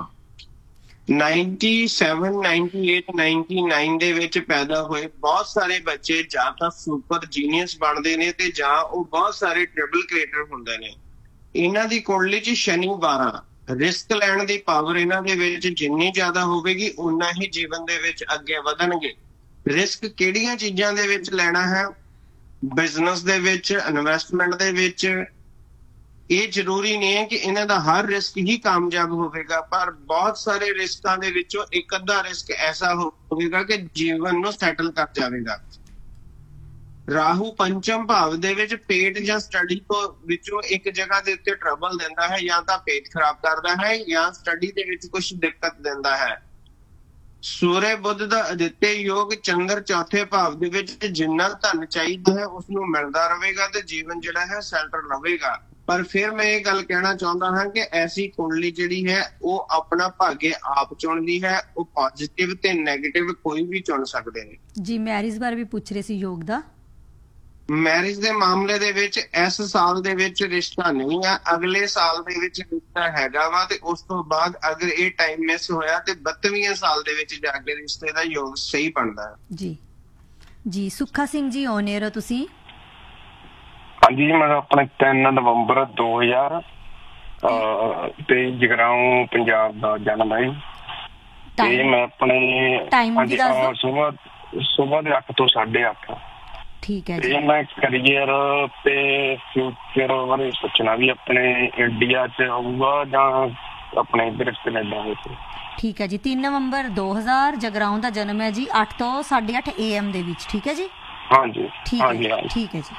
97 98 99 ਦੇ ਵਿੱਚ ਪੈਦਾ ਹੋਏ ਬਹੁਤ ਸਾਰੇ ਬੱਚੇ ਜਾਂ ਤਾਂ ਸੁਪਰ ਜੀਨੀਅਸ ਬਣਦੇ ਨੇ ਤੇ ਜਾਂ ਉਹ ਬਹੁਤ ਸਾਰੇ ਟ੍ਰਿਪਲ ਕ੍ਰੀਏਟਰ ਹੁੰਦੇ ਨੇ। ਇਹਨਾਂ ਦੀ ਕੁੰਡਲੀ 'ਚ ਸ਼ਨੀ 12, ਰਿਸਕ ਲੈਣ ਦੀ ਪਾਵਰ ਇਹਨਾਂ ਦੇ ਵਿੱਚ ਜਿੰਨੀ ਜ਼ਿਆਦਾ ਹੋਵੇਗੀ ਉਨਾ ਹੀ ਜੀਵਨ ਦੇ ਵਿੱਚ ਅੱਗੇ ਵਧਣਗੇ। ਰਿਸਕ ਕਿਹੜੀਆਂ ਚੀਜ਼ਾਂ ਦੇ ਵਿੱਚ ਲੈਣਾ ਹੈ? ਬਿਜ਼ਨਸ ਦੇ ਵਿੱਚ, ਇਨਵੈਸਟਮੈਂਟ ਦੇ ਵਿੱਚ। ਇਹ ਜ਼ਰੂਰੀ ਨਹੀਂ ਹੈ ਕਿ ਇਹਨਾਂ ਦਾ ਹਰ ਰਿਸਕ ਹੀ ਕਾਮਯਾਬ ਹੋਵੇਗਾ, ਪਰ ਬਹੁਤ ਸਾਰੇ ਰਿਸਕਾਂ ਦੇ ਵਿੱਚੋਂ ਇੱਕ ਅੱਧਾ ਰਿਸਕ ਐਸਾ ਹੋਵੇਗਾ ਕਿ ਜੀਵਨ ਨੂੰ ਸੈਟਲ ਕਰ ਜਾਵੇਗਾ। ਰਾਹੂ ਪੰਚਮ ਭਾਵ ਦੇ ਵਿੱਚ ਪੇਟ ਜਾਂ ਸਟੱਡੀ ਤੋਂ ਵਿੱਚੋਂ ਇੱਕ ਜਗ੍ਹਾ ਦੇ ਉੱਤੇ ਟਰਬਲ ਦਿੰਦਾ ਹੈ, ਜਾਂ ਤਾਂ ਪੇਟ ਖਰਾਬ ਕਰਦਾ ਹੈ ਜਾਂ ਸਟੱਡੀ ਦੇ ਵਿੱਚ ਕੁਝ ਦਿੱਕਤ ਦਿੰਦਾ ਹੈ। ਸੂਰਜ ਬੁੱਧ ਦਾ ਅਦਿੱਤੇ ਯੋਗ ਚੰਦਰ ਚੌਥੇ ਭਾਵ ਦੇ ਵਿੱਚ ਜਿੰਨਾ ਧਨ ਚਾਹੀਦਾ ਹੈ ਉਸ ਨੂੰ ਮਿਲਦਾ ਰਹੇਗਾ ਤੇ ਜੀਵਨ ਜਿਹੜਾ ਹੈ ਸੈਟਲ ਰਹੇਗਾ। ਪਰ ਫਿਰ ਮੈਂ ਇਹ ਗੱਲ ਕਹਿਣਾ ਚਾਹੁੰਦਾ ਹਾਂ ਕਿ ਐਸੀ ਕੁੰਡਲੀ ਜਿਹੜੀ ਹੈ ਉਹ ਆਪਣਾ ਭਾਗਯ ਆਪ ਚੁਣਦੀ ਹੈ। ਉਹ ਪੋਜ਼ਿਟਿਵ ਤੇ ਨੈਗੇਟਿਵ ਕੋਈ ਵੀ ਚੁਣ ਸਕਦੇ ਨੇ ਜੀ। ਮੈਰਿਜ ਬਾਰੇ ਵੀ ਪੁੱਛ ਰਹੇ ਸੀ ਯੋਗ ਦਾ। ਮੈਰਿਜ ਦੇ ਮਾਮਲੇ ਦੇ ਵਿੱਚ ਇਸ ਸਾਲ ਦੇ ਵਿੱਚ ਰਿਸ਼ਤਾ ਨਹੀਂ ਆ, ਅਗਲੇ ਸਾਲ ਦੇ ਵਿੱਚ ਰਿਸ਼ਤਾ ਹੈਗਾ ਵਾ ਤੇ ਉਸ ਤੋਂ ਬਾਅਦ ਅਗਰ ਇਹ ਟਾਈਮ ਮਿਸ ਹੋਇਆ ਤੇ 32ਵੇਂ ਸਾਲ ਦੇ ਵਿੱਚ ਜਾ ਕੇ ਰਿਸ਼ਤੇ ਦਾ ਯੋਗ ਸਹੀ ਬਣਦਾ ਹੈ ਜੀ। ਜੀ ਸੁੱਖਾ ਸਿੰਘ ਜੀ ਔਨ 에ਅਰ ਹੋ ਤੁਸੀਂ? ਹਾਂਜੀ ਜੀ, ਮੇਰਾ ਆਪਣਾ 3 ਨਵੰਬਰ 2000 ਤੇ ਜਗਰਾਉਂ ਪੰਜਾਬ ਦਾ ਜਨਮ ਹੈ। ਤੇ ਮੈਂ ਆਪਣੇ Time ਵੀ ਦੱਸ ਦਿਓ। ਸੁਬਾਹ ਦੇ 8 ਤੋਂ 8:30। ਠੀਕ ਹੈ ਜੀ। ਤੇ ਮੈਂ ਕਰੀਅਰ ਤੇ ਫਿਊਚਰ ਬਾਰੇ ਸੋਚਣਾ ਵੀ ਆਪਣੇ ਇੰਡੀਆ 'ਚ ਹੋਊਗਾ ਜਾਂ ਆਪਣੇ ਇੱਧਰ ਕੈਨੇਡਾ ਵਿੱਚ। ਠੀਕ ਹੈ ਜੀ। 3 ਨਵੰਬਰ 2000 ਜਗਰਾਉਂ ਦਾ ਜਨਮ ਹੈ ਜੀ, 8 ਤੋਂ 8:30 AM ਦੇ ਵਿੱਚ। ਠੀਕ ਹੈ ਜੀ। ਹਾਂਜੀ ਠੀਕ ਹਾਂਜੀ ਹੈ ਹਾਂਜੀ। ਠੀਕ ਹੈ ਜੀ।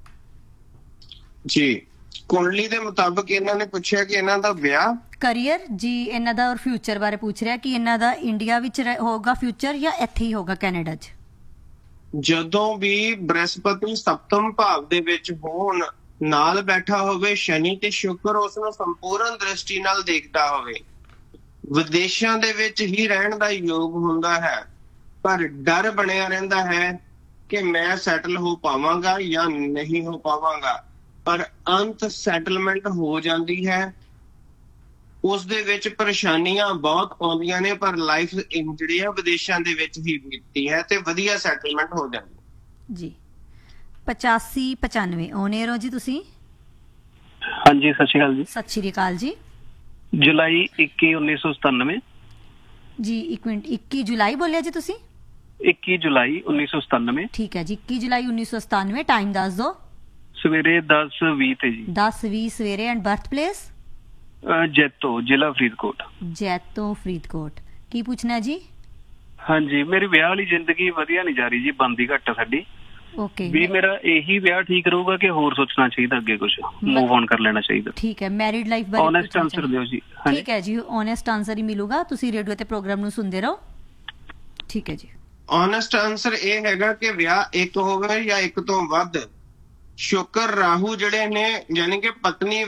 ਜੀ ਕੁੰਡਲੀ ਦੇ ਮੁਤਾਬਕ ਇਹਨਾਂ ਨੇ ਪੁੱਛਿਆ ਕਿ ਇਹਨਾਂ ਦਾ ਵਿਆਹ, ਕਰੀਅਰ ਜੀ ਇਹਨਾਂ ਦਾ, ਔਰ ਫਿਊਚਰ ਬਾਰੇ ਪੁੱਛ ਰਿਹਾ ਕਿ ਇਹਨਾਂ ਦਾ ਇੰਡੀਆ ਵਿੱਚ ਹੋਗਾ ਫਿਊਚਰ ਜਾਂ ਇੱਥੇ ਹੀ ਹੋਗਾ ਕੈਨੇਡਾ 'ਚ। ਜਦੋਂ ਵੀ ਬ੍ਰਹਸਪਤੀ ਸਪਤਮ ਭਾਵ ਦੇ ਵਿੱਚ ਹੋਣ, ਨਾਲ ਬੈਠਾ ਹੋਵੇ ਸ਼ਨੀ ਤੇ ਸ਼ੁਕਰ ਉਸ ਨੂੰ ਸੰਪੂਰਨ ਦ੍ਰਿਸ਼ਟੀ ਨਾਲ ਦੇਖਦਾ ਹੋਵੇ, ਵਿਦੇਸ਼ਾਂ ਦੇ ਵਿੱਚ ਹੀ ਰਹਿਣ ਦਾ ਯੋਗ ਹੁੰਦਾ ਹੈ, ਪਰ ਡਰ ਬਣਿਆ ਰਹਿੰਦਾ ਹੈ ਕਿ ਮੈਂ ਸੈਟਲ ਹੋ ਪਾਵਾਂਗਾ ਜਾਂ ਨਹੀਂ ਹੋ ਪਾਵਾਂਗਾ, ਪਰ ਅੰਤ ਸੈਟਲਮੈਂਟ ਹੋ ਜਾਂਦੀ ਹੈ। ਉਸ ਦੇ ਵਿੱਚ ਪਰੇਸ਼ਾਨੀਆਂ ਬਹੁਤ ਆਉਂਦੀਆਂ ਨੇ, ਪਰ ਲਾਈਫ ਜਿਹੜੀ ਆ ਵਿਦੇਸ਼ਾਂ ਦੇ ਵਿੱਚ ਹੀ ਬੀਤਦੀ ਹੈ ਤੇ ਵਧੀਆ ਸੈਟਲਮੈਂਟ ਹੋ ਜਾਂਦੀ ਜੀ। 8595 ਓਨੇਰੋ ਜੀ ਤੁਸੀਂ। ਹਾਂਜੀ ਸਤਿ ਸ਼੍ਰੀ ਅਕਾਲ ਜੀ। ਸਤਿ ਸ਼੍ਰੀ ਅਕਾਲ ਜੀ। ਜੁਲਾਈ 21 1997। ਜੀ ਇੱਕ ਮਿੰਟ, 21 ਜੁਲਾਈ ਬੋਲਿਆ ਜੀ ਤੁਸੀਂ? 21 ਜੁਲਾਈ 1997। ਠੀਕ ਹੈ ਜੀ। 21 ਜੁਲਾਈ 1997। ਟਾਈਮ ਦੱਸ ਦਿਓ। ਸਵੇਰੇ 10:20 ਤੇ ਜੀ। 10:20 ਸਵੇਰੇ। And birth place? ਜੈਤੋ, ਜ਼ਿਲ੍ਹਾ ਫਰੀਦਕੋਟ। ਜੈਤੋ ਫਰੀਦਕੋਟ। ਕੀ ਪੁੱਛਣਾ ਜੀ? ਹਾਂਜੀ ਮੇਰੀ ਵਿਆਹ ਵਾਲੀ ਜ਼ਿੰਦਗੀ ਵਧੀਆ ਨਹੀਂ ਜਾ ਰਹੀ ਜੀ, ਬੰਦੀ ਘੱਟ ਆ ਸਾਡੀ। ਓਕੇ। ਵੀ ਮੇਰਾ ਇਹੀ ਵਿਆਹ ਠੀਕ ਰਹੂਗਾ ਕਿ ਹੋਰ ਸੋਚਣਾ ਚਾਹੀਦਾ, ਅੱਗੇ ਕੁਝ ਮੂਵ ਔਨ ਕਰ ਲੈਣਾ ਚਾਹੀਦਾ? ਠੀਕ ਹੈ। ਮੈਰਿਡ ਲਾਈਫ ਬਾਰੇ ਓਨੈਸਟ ਆਨਸਰ ਦਿਓ ਜੀ। ਠੀਕ ਹੈ ਜੀ, ਓਨੈਸਟ ਆਨਸਰ ਹੀ ਮਿਲੂਗਾ। ਤੁਸੀਂ ਰੇਡੀਓ ਤੇ ਪ੍ਰੋਗਰਾਮ ਨੂੰ ਸੁਣਦੇ ਰਹੋ। ਠੀਕ ਹੈ ਜੀ। ਓਨੈਸਟ ਆਨਸਰ ਇਹ ਹੈਗਾ ਕਿ ਵਿਆਹ ਇੱਕ ਹੋਵੇ ਜਾਂ ਇੱਕ ਤੋਂ ਵੱਧ। ਸ਼ੁਕਰ ਰਾਹੂ ਜਿਹੜੇ ਨੇ, ਯਾਨੀ ਕਿ ਪਤਨੀ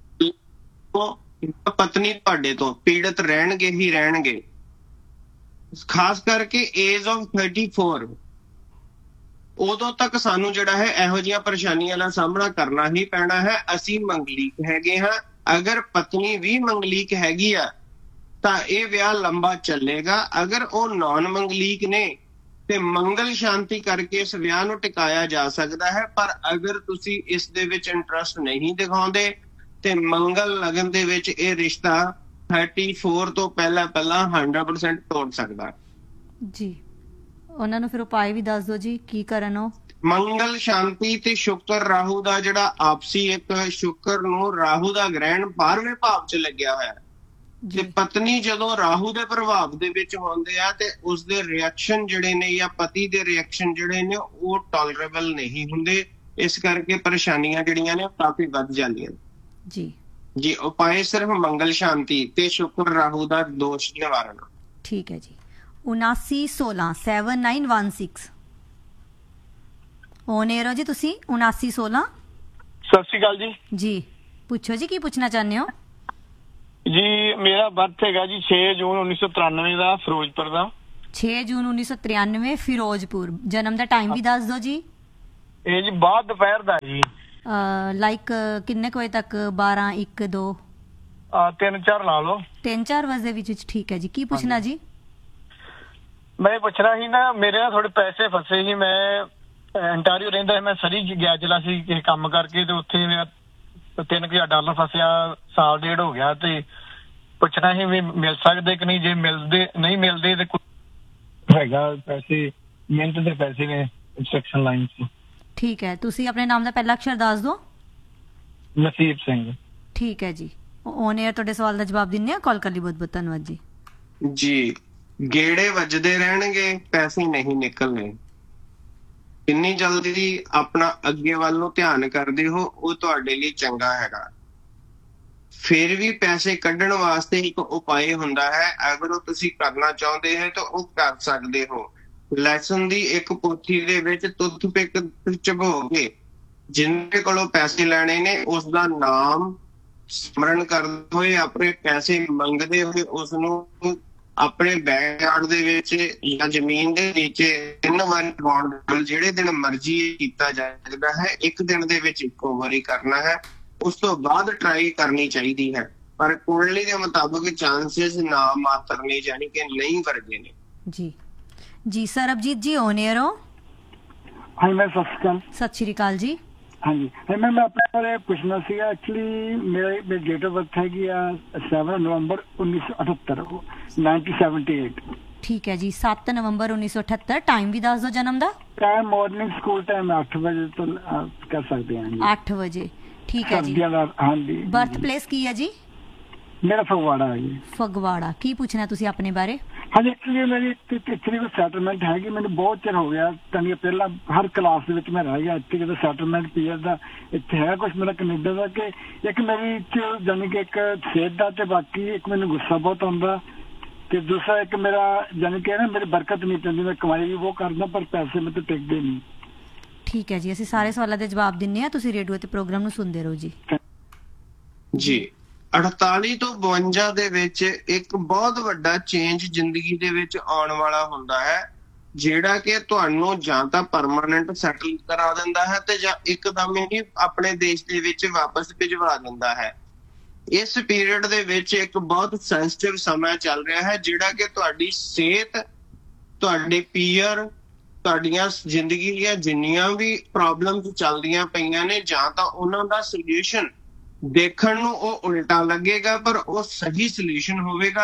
ਪਤਨੀ ਤੁਹਾਡੇ ਤੋਂ ਪੀੜਤ ਰਹਿਣਗੇ ਹੀ ਰਹਿਣਗੇ, ਖਾਸ ਕਰਕੇ ਏਜ ਆਫ 34। ਉਦੋਂ ਤੱਕ ਸਾਨੂੰ ਜਿਹੜਾ ਹੈ ਇਹੋ ਜਿਹੀਆਂ ਪਰੇਸ਼ਾਨੀਆਂ ਦਾ ਸਾਹਮਣਾ ਕਰਨਾ ਹੀ ਪੈਣਾ ਹੈ। ਅਸੀਂ ਮੰਗਲੀਕ ਹੈਗੇ ਹਾਂ। ਅਗਰ ਪਤਨੀ ਵੀ ਮੰਗਲੀਕ ਹੈਗੀ ਆ ਤਾਂ ਇਹ ਵਿਆਹ ਲੰਬਾ ਚੱਲੇਗਾ। ਅਗਰ ਉਹ ਨੌਨ ਮੰਗਲੀਕ ਨੇ ਤੇ ਮੰਗਲ ਸ਼ਾਂਤੀ ਕਰਕੇ ਇਸ ਵਿਆਹ ਨੂੰ ਟਿਕਾਇਆ ਜਾ ਸਕਦਾ ਹੈ, ਪਰ ਅਗਰ ਤੁਸੀਂ ਇਸ ਦੇ ਵਿੱਚ ਇੰਟਰਸਟ ਨਹੀਂ ਦਿਖਾਉਂਦੇ ਤੇ ਮੰਗਲ ਲਗਨ ਦੇ ਵਿੱਚ ਇਹ ਰਿਸ਼ਤਾ 34 ਤੋਂ ਪਹਿਲਾਂ 100% ਤੋੜ ਸਕਦਾ ਜੀ। ਉਹਨਾਂ ਨੂੰ ਫਿਰ ਉਪਾਅ ਵੀ ਦੱਸ ਦਿਓ ਜੀ, ਕੀ ਕਰਨ ਉਹ? ਮੰਗਲ ਸ਼ਾਂਤੀ ਤੇ ਸ਼ੁਕਰ ਰਾਹੂ ਦਾ ਜਿਹੜਾ ਆਪਸੀ, ਇੱਕ ਸ਼ੁਕਰ ਨੂੰ ਰਾਹੂ ਦਾ ਗ੍ਰਹਿਣ 12ਵੇਂ ਭਾਵ 'ਚ ਲੱਗਿਆ ਹੋਇਆ ਹੈ ਤੇ ਪਤਨੀ ਜਦੋਂ ਰਾਹੂ ਦੇ ਪ੍ਰਭਾਵ ਦੇ ਵਿੱਚ ਹੁੰਦੇ ਆ ਤੇ ਉਸ ਦੇ ਰਿਐਕਸ਼ਨ ਜਿਹੜੇ ਨੇ, ਜਾਂ ਪਤੀ ਦੇ ਰਿਐਕਸ਼ਨ ਜਿਹੜੇ ਨੇ, ਉਹ ਟੋਲਰੇਬਲ ਨਹੀਂ ਹੁੰਦੇ। ਇਸ ਕਰਕੇ ਪਰੇਸ਼ਾਨੀਆਂ ਜਿਹੜੀਆਂ ਨੇ ਕਾਫੀ ਵੱਧ ਜਾਂਦੀਆਂ ਜੀ। ਜੀ ਉਪਾਅ ਸਿਰਫ ਮੰਗਲ ਸ਼ਾਂਤੀ ਤੇ ਸ਼ੁਕਰ ਰਾਹੂ ਦਾ ਦੋਸ਼ ਨਿਵਾਰਨ। ਠੀਕ ਹੈ ਜੀ। 7916 7916 ਓਨੇਰੋ ਜੀ ਤੁਸੀਂ। 7916। ਸਤਿ ਸ਼੍ਰੀ ਅਕਾਲ ਜੀ। ਜੀ ਪੁੱਛੋ ਜੀ, ਕੀ ਪੁੱਛਣਾ ਚਾਹੁੰਦੇ ਹੋ? ਜੀ ਮੇਰਾ ਬਰਥ ਹੈਗਾ ਜੀ 6 ਜੂਨ 1993 ਦਾ, ਫਿਰੋਜ਼ਪੁਰ ਦਾ। 6 ਜੂਨ 1993 ਫਿਰੋਜ਼ਪੁਰ। ਜਨਮ ਦਾ ਟਾਈਮ ਵੀ ਦੱਸ ਦਿਓ ਜੀ। ਇਹ ਜੀ ਬਾਅਦ ਦੁਪਹਿਰ ਦਾ ਜੀ। ਲਾਈਕ ਕਿੰਨੇ ਕੁ ਵਜੇ ਤੱਕ? 12, 1, 2? 3-4 ਲਾ ਲਓ। 3-4 ਵਜੇ ਦੇ ਵਿੱਚ। ਠੀਕ ਹੈ ਜੀ। ਕੀ ਪੁੱਛਣਾ ਜੀ? ਮੈਂ ਪੁੱਛਣਾ ਸੀ ਨਾ, ਮੇਰੇ ਨਾਲ ਥੋੜੇ ਪੈਸੇ ਫਸੇ ਸੀ। ਮੈਂ ਅੰਟਾਰੀਓ ਰਹਿੰਦਾ ਸੀ, ਮੈਂ ਸਰੀ ਗਿਆ ਜ਼ਿਲ੍ਹਾ ਸੀ ਕਿਸੇ ਕੰਮ ਕਰਕੇ, ਤੇ ਉੱਥੇ ਮੇਰਾ $3000 ਫਸਿਆ। ਸਾਲ ਡੇਢ ਹੋ ਗਿਆ ਤੇ ਪੁੱਛਣਾ ਸੀ ਵੀ ਮਿਲ ਸਕਦੇ ਕਿ ਨਹੀਂ। ਜੇ ਮਿਲਦੇ ਨਹੀਂ ਮਿਲਦੇ ਤੇ ਹੈਗਾ ਪੈਸੇ, ਮਿਹਨਤ ਦੇ ਪੈਸੇ ਨੇ ਕੰਸਟਰਕਸ਼ਨ ਲਾਈਨ 'ਚ। ਠੀਕ ਹੈ। ਤੁਸੀਂ ਆਪਣੇ ਨਾਮ ਦਾ ਪਹਿਲਾ ਅਕਸ਼ਰ ਦੱਸ ਦਿਓ। ਨਸੀਬ ਸਿੰਘ। ਠੀਕ ਹੈ ਜੀ। ਔਨ 에ਅਰ ਤੁਹਾਡੇ ਸਵਾਲ ਦਾ ਜਵਾਬ ਦਿੰਨੇ ਆ। ਕਾਲ ਕਰਨ ਲਈ ਬਹੁਤ ਬਹੁਤ ਧੰਨਵਾਦ ਜੀ। ਜੀ ਗੇੜੇ ਵੱਜਦੇ ਰਹਿਣਗੇ, ਪੈਸੇ ਨਹੀਂ ਨਿਕਲਣੇ। ਜਿੰਨੀ ਜਲਦੀ ਆਪਣਾ ਅੱਗੇ ਵੱਲ ਨੂੰ ਧਿਆਨ ਕਰਦੇ ਹੋ ਉਹ ਤੁਹਾਡੇ ਲਈ ਚੰਗਾ ਹੈਗਾ। ਫਿਰ ਵੀ ਪੈਸੇ ਕੱਢਣ ਵਾਸਤੇ ਇੱਕ ਉਪਾਅ ਹੁੰਦਾ ਹੈ। ਅਗਰ ਉਹ ਤੁਸੀਂ ਕਰਨਾ ਚਾਹੁੰਦੇ ਹੋ ਤਾਂ ਉਹ ਕਰ ਸਕਦੇ ਹੋ। ਲੈਸਨ ਦੀ ਇੱਕ ਪੋਥੀ ਦੇ ਵਿੱਚ ਟੁੱਥਪਿਕ ਚਬੋ ਕੇ ਜਿਨ੍ਹਾਂ ਕੋਲੋਂ ਪੈਸੇ ਲੈਣੇ ਨੇ ਉਸ ਦਾ ਨਾਮ ਸਮਰਨ ਕਰਦੇ ਹੋਏ, ਆਪਣੇ ਪੈਸੇ ਮੰਗਦੇ ਹੋਏ, ਉਸ ਨੂੰ ਆਪਣੇ ਬੈਕਯਾਰਡ ਦੇ ਵਿੱਚ ਜਾਂ ਜ਼ਮੀਨ ਦੇ ਨੀਚੇ 3 ਵਾਰ ਲਗਾਉਣ। ਜਿਹੜੇ ਦਿਨ ਮਰਜ਼ੀ ਕੀਤਾ ਜਾ ਸਕਦਾ ਹੈ, ਇੱਕ ਦਿਨ ਦੇ ਵਿੱਚ ਇੱਕੋ ਵਾਰੀ ਕਰਨਾ ਹੈ। ਉਸ ਤੋਂ ਬਾਅਦ ਟਰਾਈ ਕਰਨੀ ਚਾਹੀਦੀ ਹੈ, ਪਰ ਕੁੰਡਲੀ ਦੇ ਮੁਤਾਬਕ ਚਾਂਸਸ ਨਾ ਮਾਤਰ ਨੇ, ਯਾਨੀ ਕਿ ਨਹੀਂ ਵਰਗੇ ਨੇ। ਜੀ ਜੀ। ਸਰਬਜੀਤ ਜੀ ਔਨ 에ਅਰ ਹੋ। ਹਾਂਜੀ ਮੈਂ ਸਤਿ ਸ਼੍ਰੀ ਅਕਾਲ। ਸਤਿ ਸ਼੍ਰੀ ਅਕਾਲ ਜੀ। ਹਾਂਜੀ ਮੈਂ ਆਪਣੇ ਬਾਰੇ ਪੁੱਛਣਾ ਸੀਗਾ। ਐਕਚੁਅਲੀ ਮੇਰੀ ਡੇਟ ਆਫ ਬਰਥ ਹੈਗੀ ਆ 7 ਨਵੰਬਰ 1978 1978। ਠੀਕ ਹੈ ਜੀ, 7 ਨਵੰਬਰ 1978। ਟਾਈਮ ਵੀ ਦੱਸ ਦਿਓ ਜਨਮ ਦਾ। ਟਾਈਮ ਮਾਰਨਿੰਗ ਸਕੂਲ ਟਾਈਮ 8 ਵਜੇ ਤੋਂ ਕਰ ਸਕਦੇ ਹਾਂ ਜੀ। 8 ਵਜੇ, ਠੀਕ ਹੈ ਜੀ। ਹਾਂਜੀ। ਬਰਥ ਪਲੇਸ ਕੀ ਹੈ ਜੀ? ਮੇਰਾ ਫਗਵਾੜਾ ਹੈ ਜੀ। ਫਗਵਾੜਾ। ਕੀ ਪੁੱਛਣਾ ਤੁਸੀਂ ਆਪਣੇ ਬਾਰੇ? ਹਾਂਜੀ, ਐਕਚੁਅਲੀ ਮੇਰੀ ਇੱਥੇ ਕੋਈ ਸੈਟਲਮੈਂਟ ਹੈਗੀ। ਮੈਨੂੰ ਬਹੁਤ ਚਿਰ ਹੋ ਗਿਆ, ਤਾਂ ਪਹਿਲਾਂ ਹਰ ਕਲਾਸ ਦੇ ਵਿੱਚ ਮੈਂ ਰਹਿ ਗਿਆ। ਇੱਥੇ ਜਦੋਂ ਸੈਟਲਮੈਂਟ ਪੀਅਰ ਦਾ ਇੱਥੇ ਹੈ ਕੁਛ ਮੇਰਾ ਕੈਨੇਡਾ ਦਾ, ਕਿ ਇੱਕ ਮੇਰੀ ਜਾਨੀ ਕਿ ਇੱਕ ਸਿਹਤ ਦਾ, ਤੇ ਬਾਕੀ ਇੱਕ ਮੈਨੂੰ ਗੁੱਸਾ ਬਹੁਤ ਆਉਂਦਾ, ਤੇ ਦੂਸਰਾ ਇੱਕ ਮੇਰਾ ਜਾਨੀ ਕਿ ਨਾ ਮੇਰੀ ਬਰਕਤ ਨਹੀਂ ਪੈਂਦੀ। ਮੈਂ ਕਮਾਈ ਵੀ ਬਹੁਤ ਕਰਦਾ ਪਰ ਪੈਸੇ ਮੇਰੇ ਟਿਕਦੇ ਨਹੀਂ। ਠੀਕ ਹੈ ਜੀ, ਅਸੀਂ ਸਾਰੇ ਸਵਾਲਾਂ ਦੇ ਜਵਾਬ ਦਿੰਨੇ ਆ। ਤੁਸੀਂ ਰੇਡੀਓ ਤੇ ਪ੍ਰੋਗਰਾਮ ਨੂੰ ਸੁਣਦੇ ਰਹੋ ਜੀ। ਜੀ 48 ਤੋਂ 52 ਦੇ ਵਿੱਚ ਇੱਕ ਬਹੁਤ ਵੱਡਾ ਚੇਂਜ ਜ਼ਿੰਦਗੀ ਦੇ ਵਿੱਚ ਆਉਣ ਵਾਲਾ ਹੁੰਦਾ ਹੈ, ਜਿਹੜਾ ਕਿ ਤੁਹਾਨੂੰ ਜਾਂ ਤਾਂ ਪਰਮਾਨੈਂਟ ਸੈਟਲ ਕਰਾ ਦਿੰਦਾ ਹੈ ਤੇ ਜਾਂ ਇੱਕਦਮ ਹੀ ਆਪਣੇ ਦੇਸ਼ ਦੇ ਵਿੱਚ ਵਾਪਸ ਭਿਜਵਾ ਦਿੰਦਾ ਹੈ। ਇਸ ਪੀਰੀਅਡ ਦੇ ਵਿੱਚ ਇੱਕ ਬਹੁਤ ਸੈਂਸਿਟਿਵ ਸਮਾਂ ਚੱਲ ਰਿਹਾ ਹੈ, ਜਿਹੜਾ ਕਿ ਤੁਹਾਡੀ ਸਿਹਤ, ਤੁਹਾਡੇ ਪੀਅਰ, ਤੁਹਾਡੀਆਂ ਜ਼ਿੰਦਗੀ ਦੀਆਂ ਜਿੰਨੀਆਂ ਵੀ ਪ੍ਰੋਬਲਮਸ ਚੱਲਦੀਆਂ ਪਈਆਂ ਨੇ, ਜਾਂ ਤਾਂ ਉਹਨਾਂ ਦਾ ਸੋਲਿਊਸ਼ਨ ਦੇਖਣ ਨੂੰ ਉਹ ਉਲਟਾ ਲੱਗੇਗਾ ਪਰ ਉਹ ਸਹੀ ਸੋਲਿਊਸ਼ਨ ਹੋਵੇਗਾ।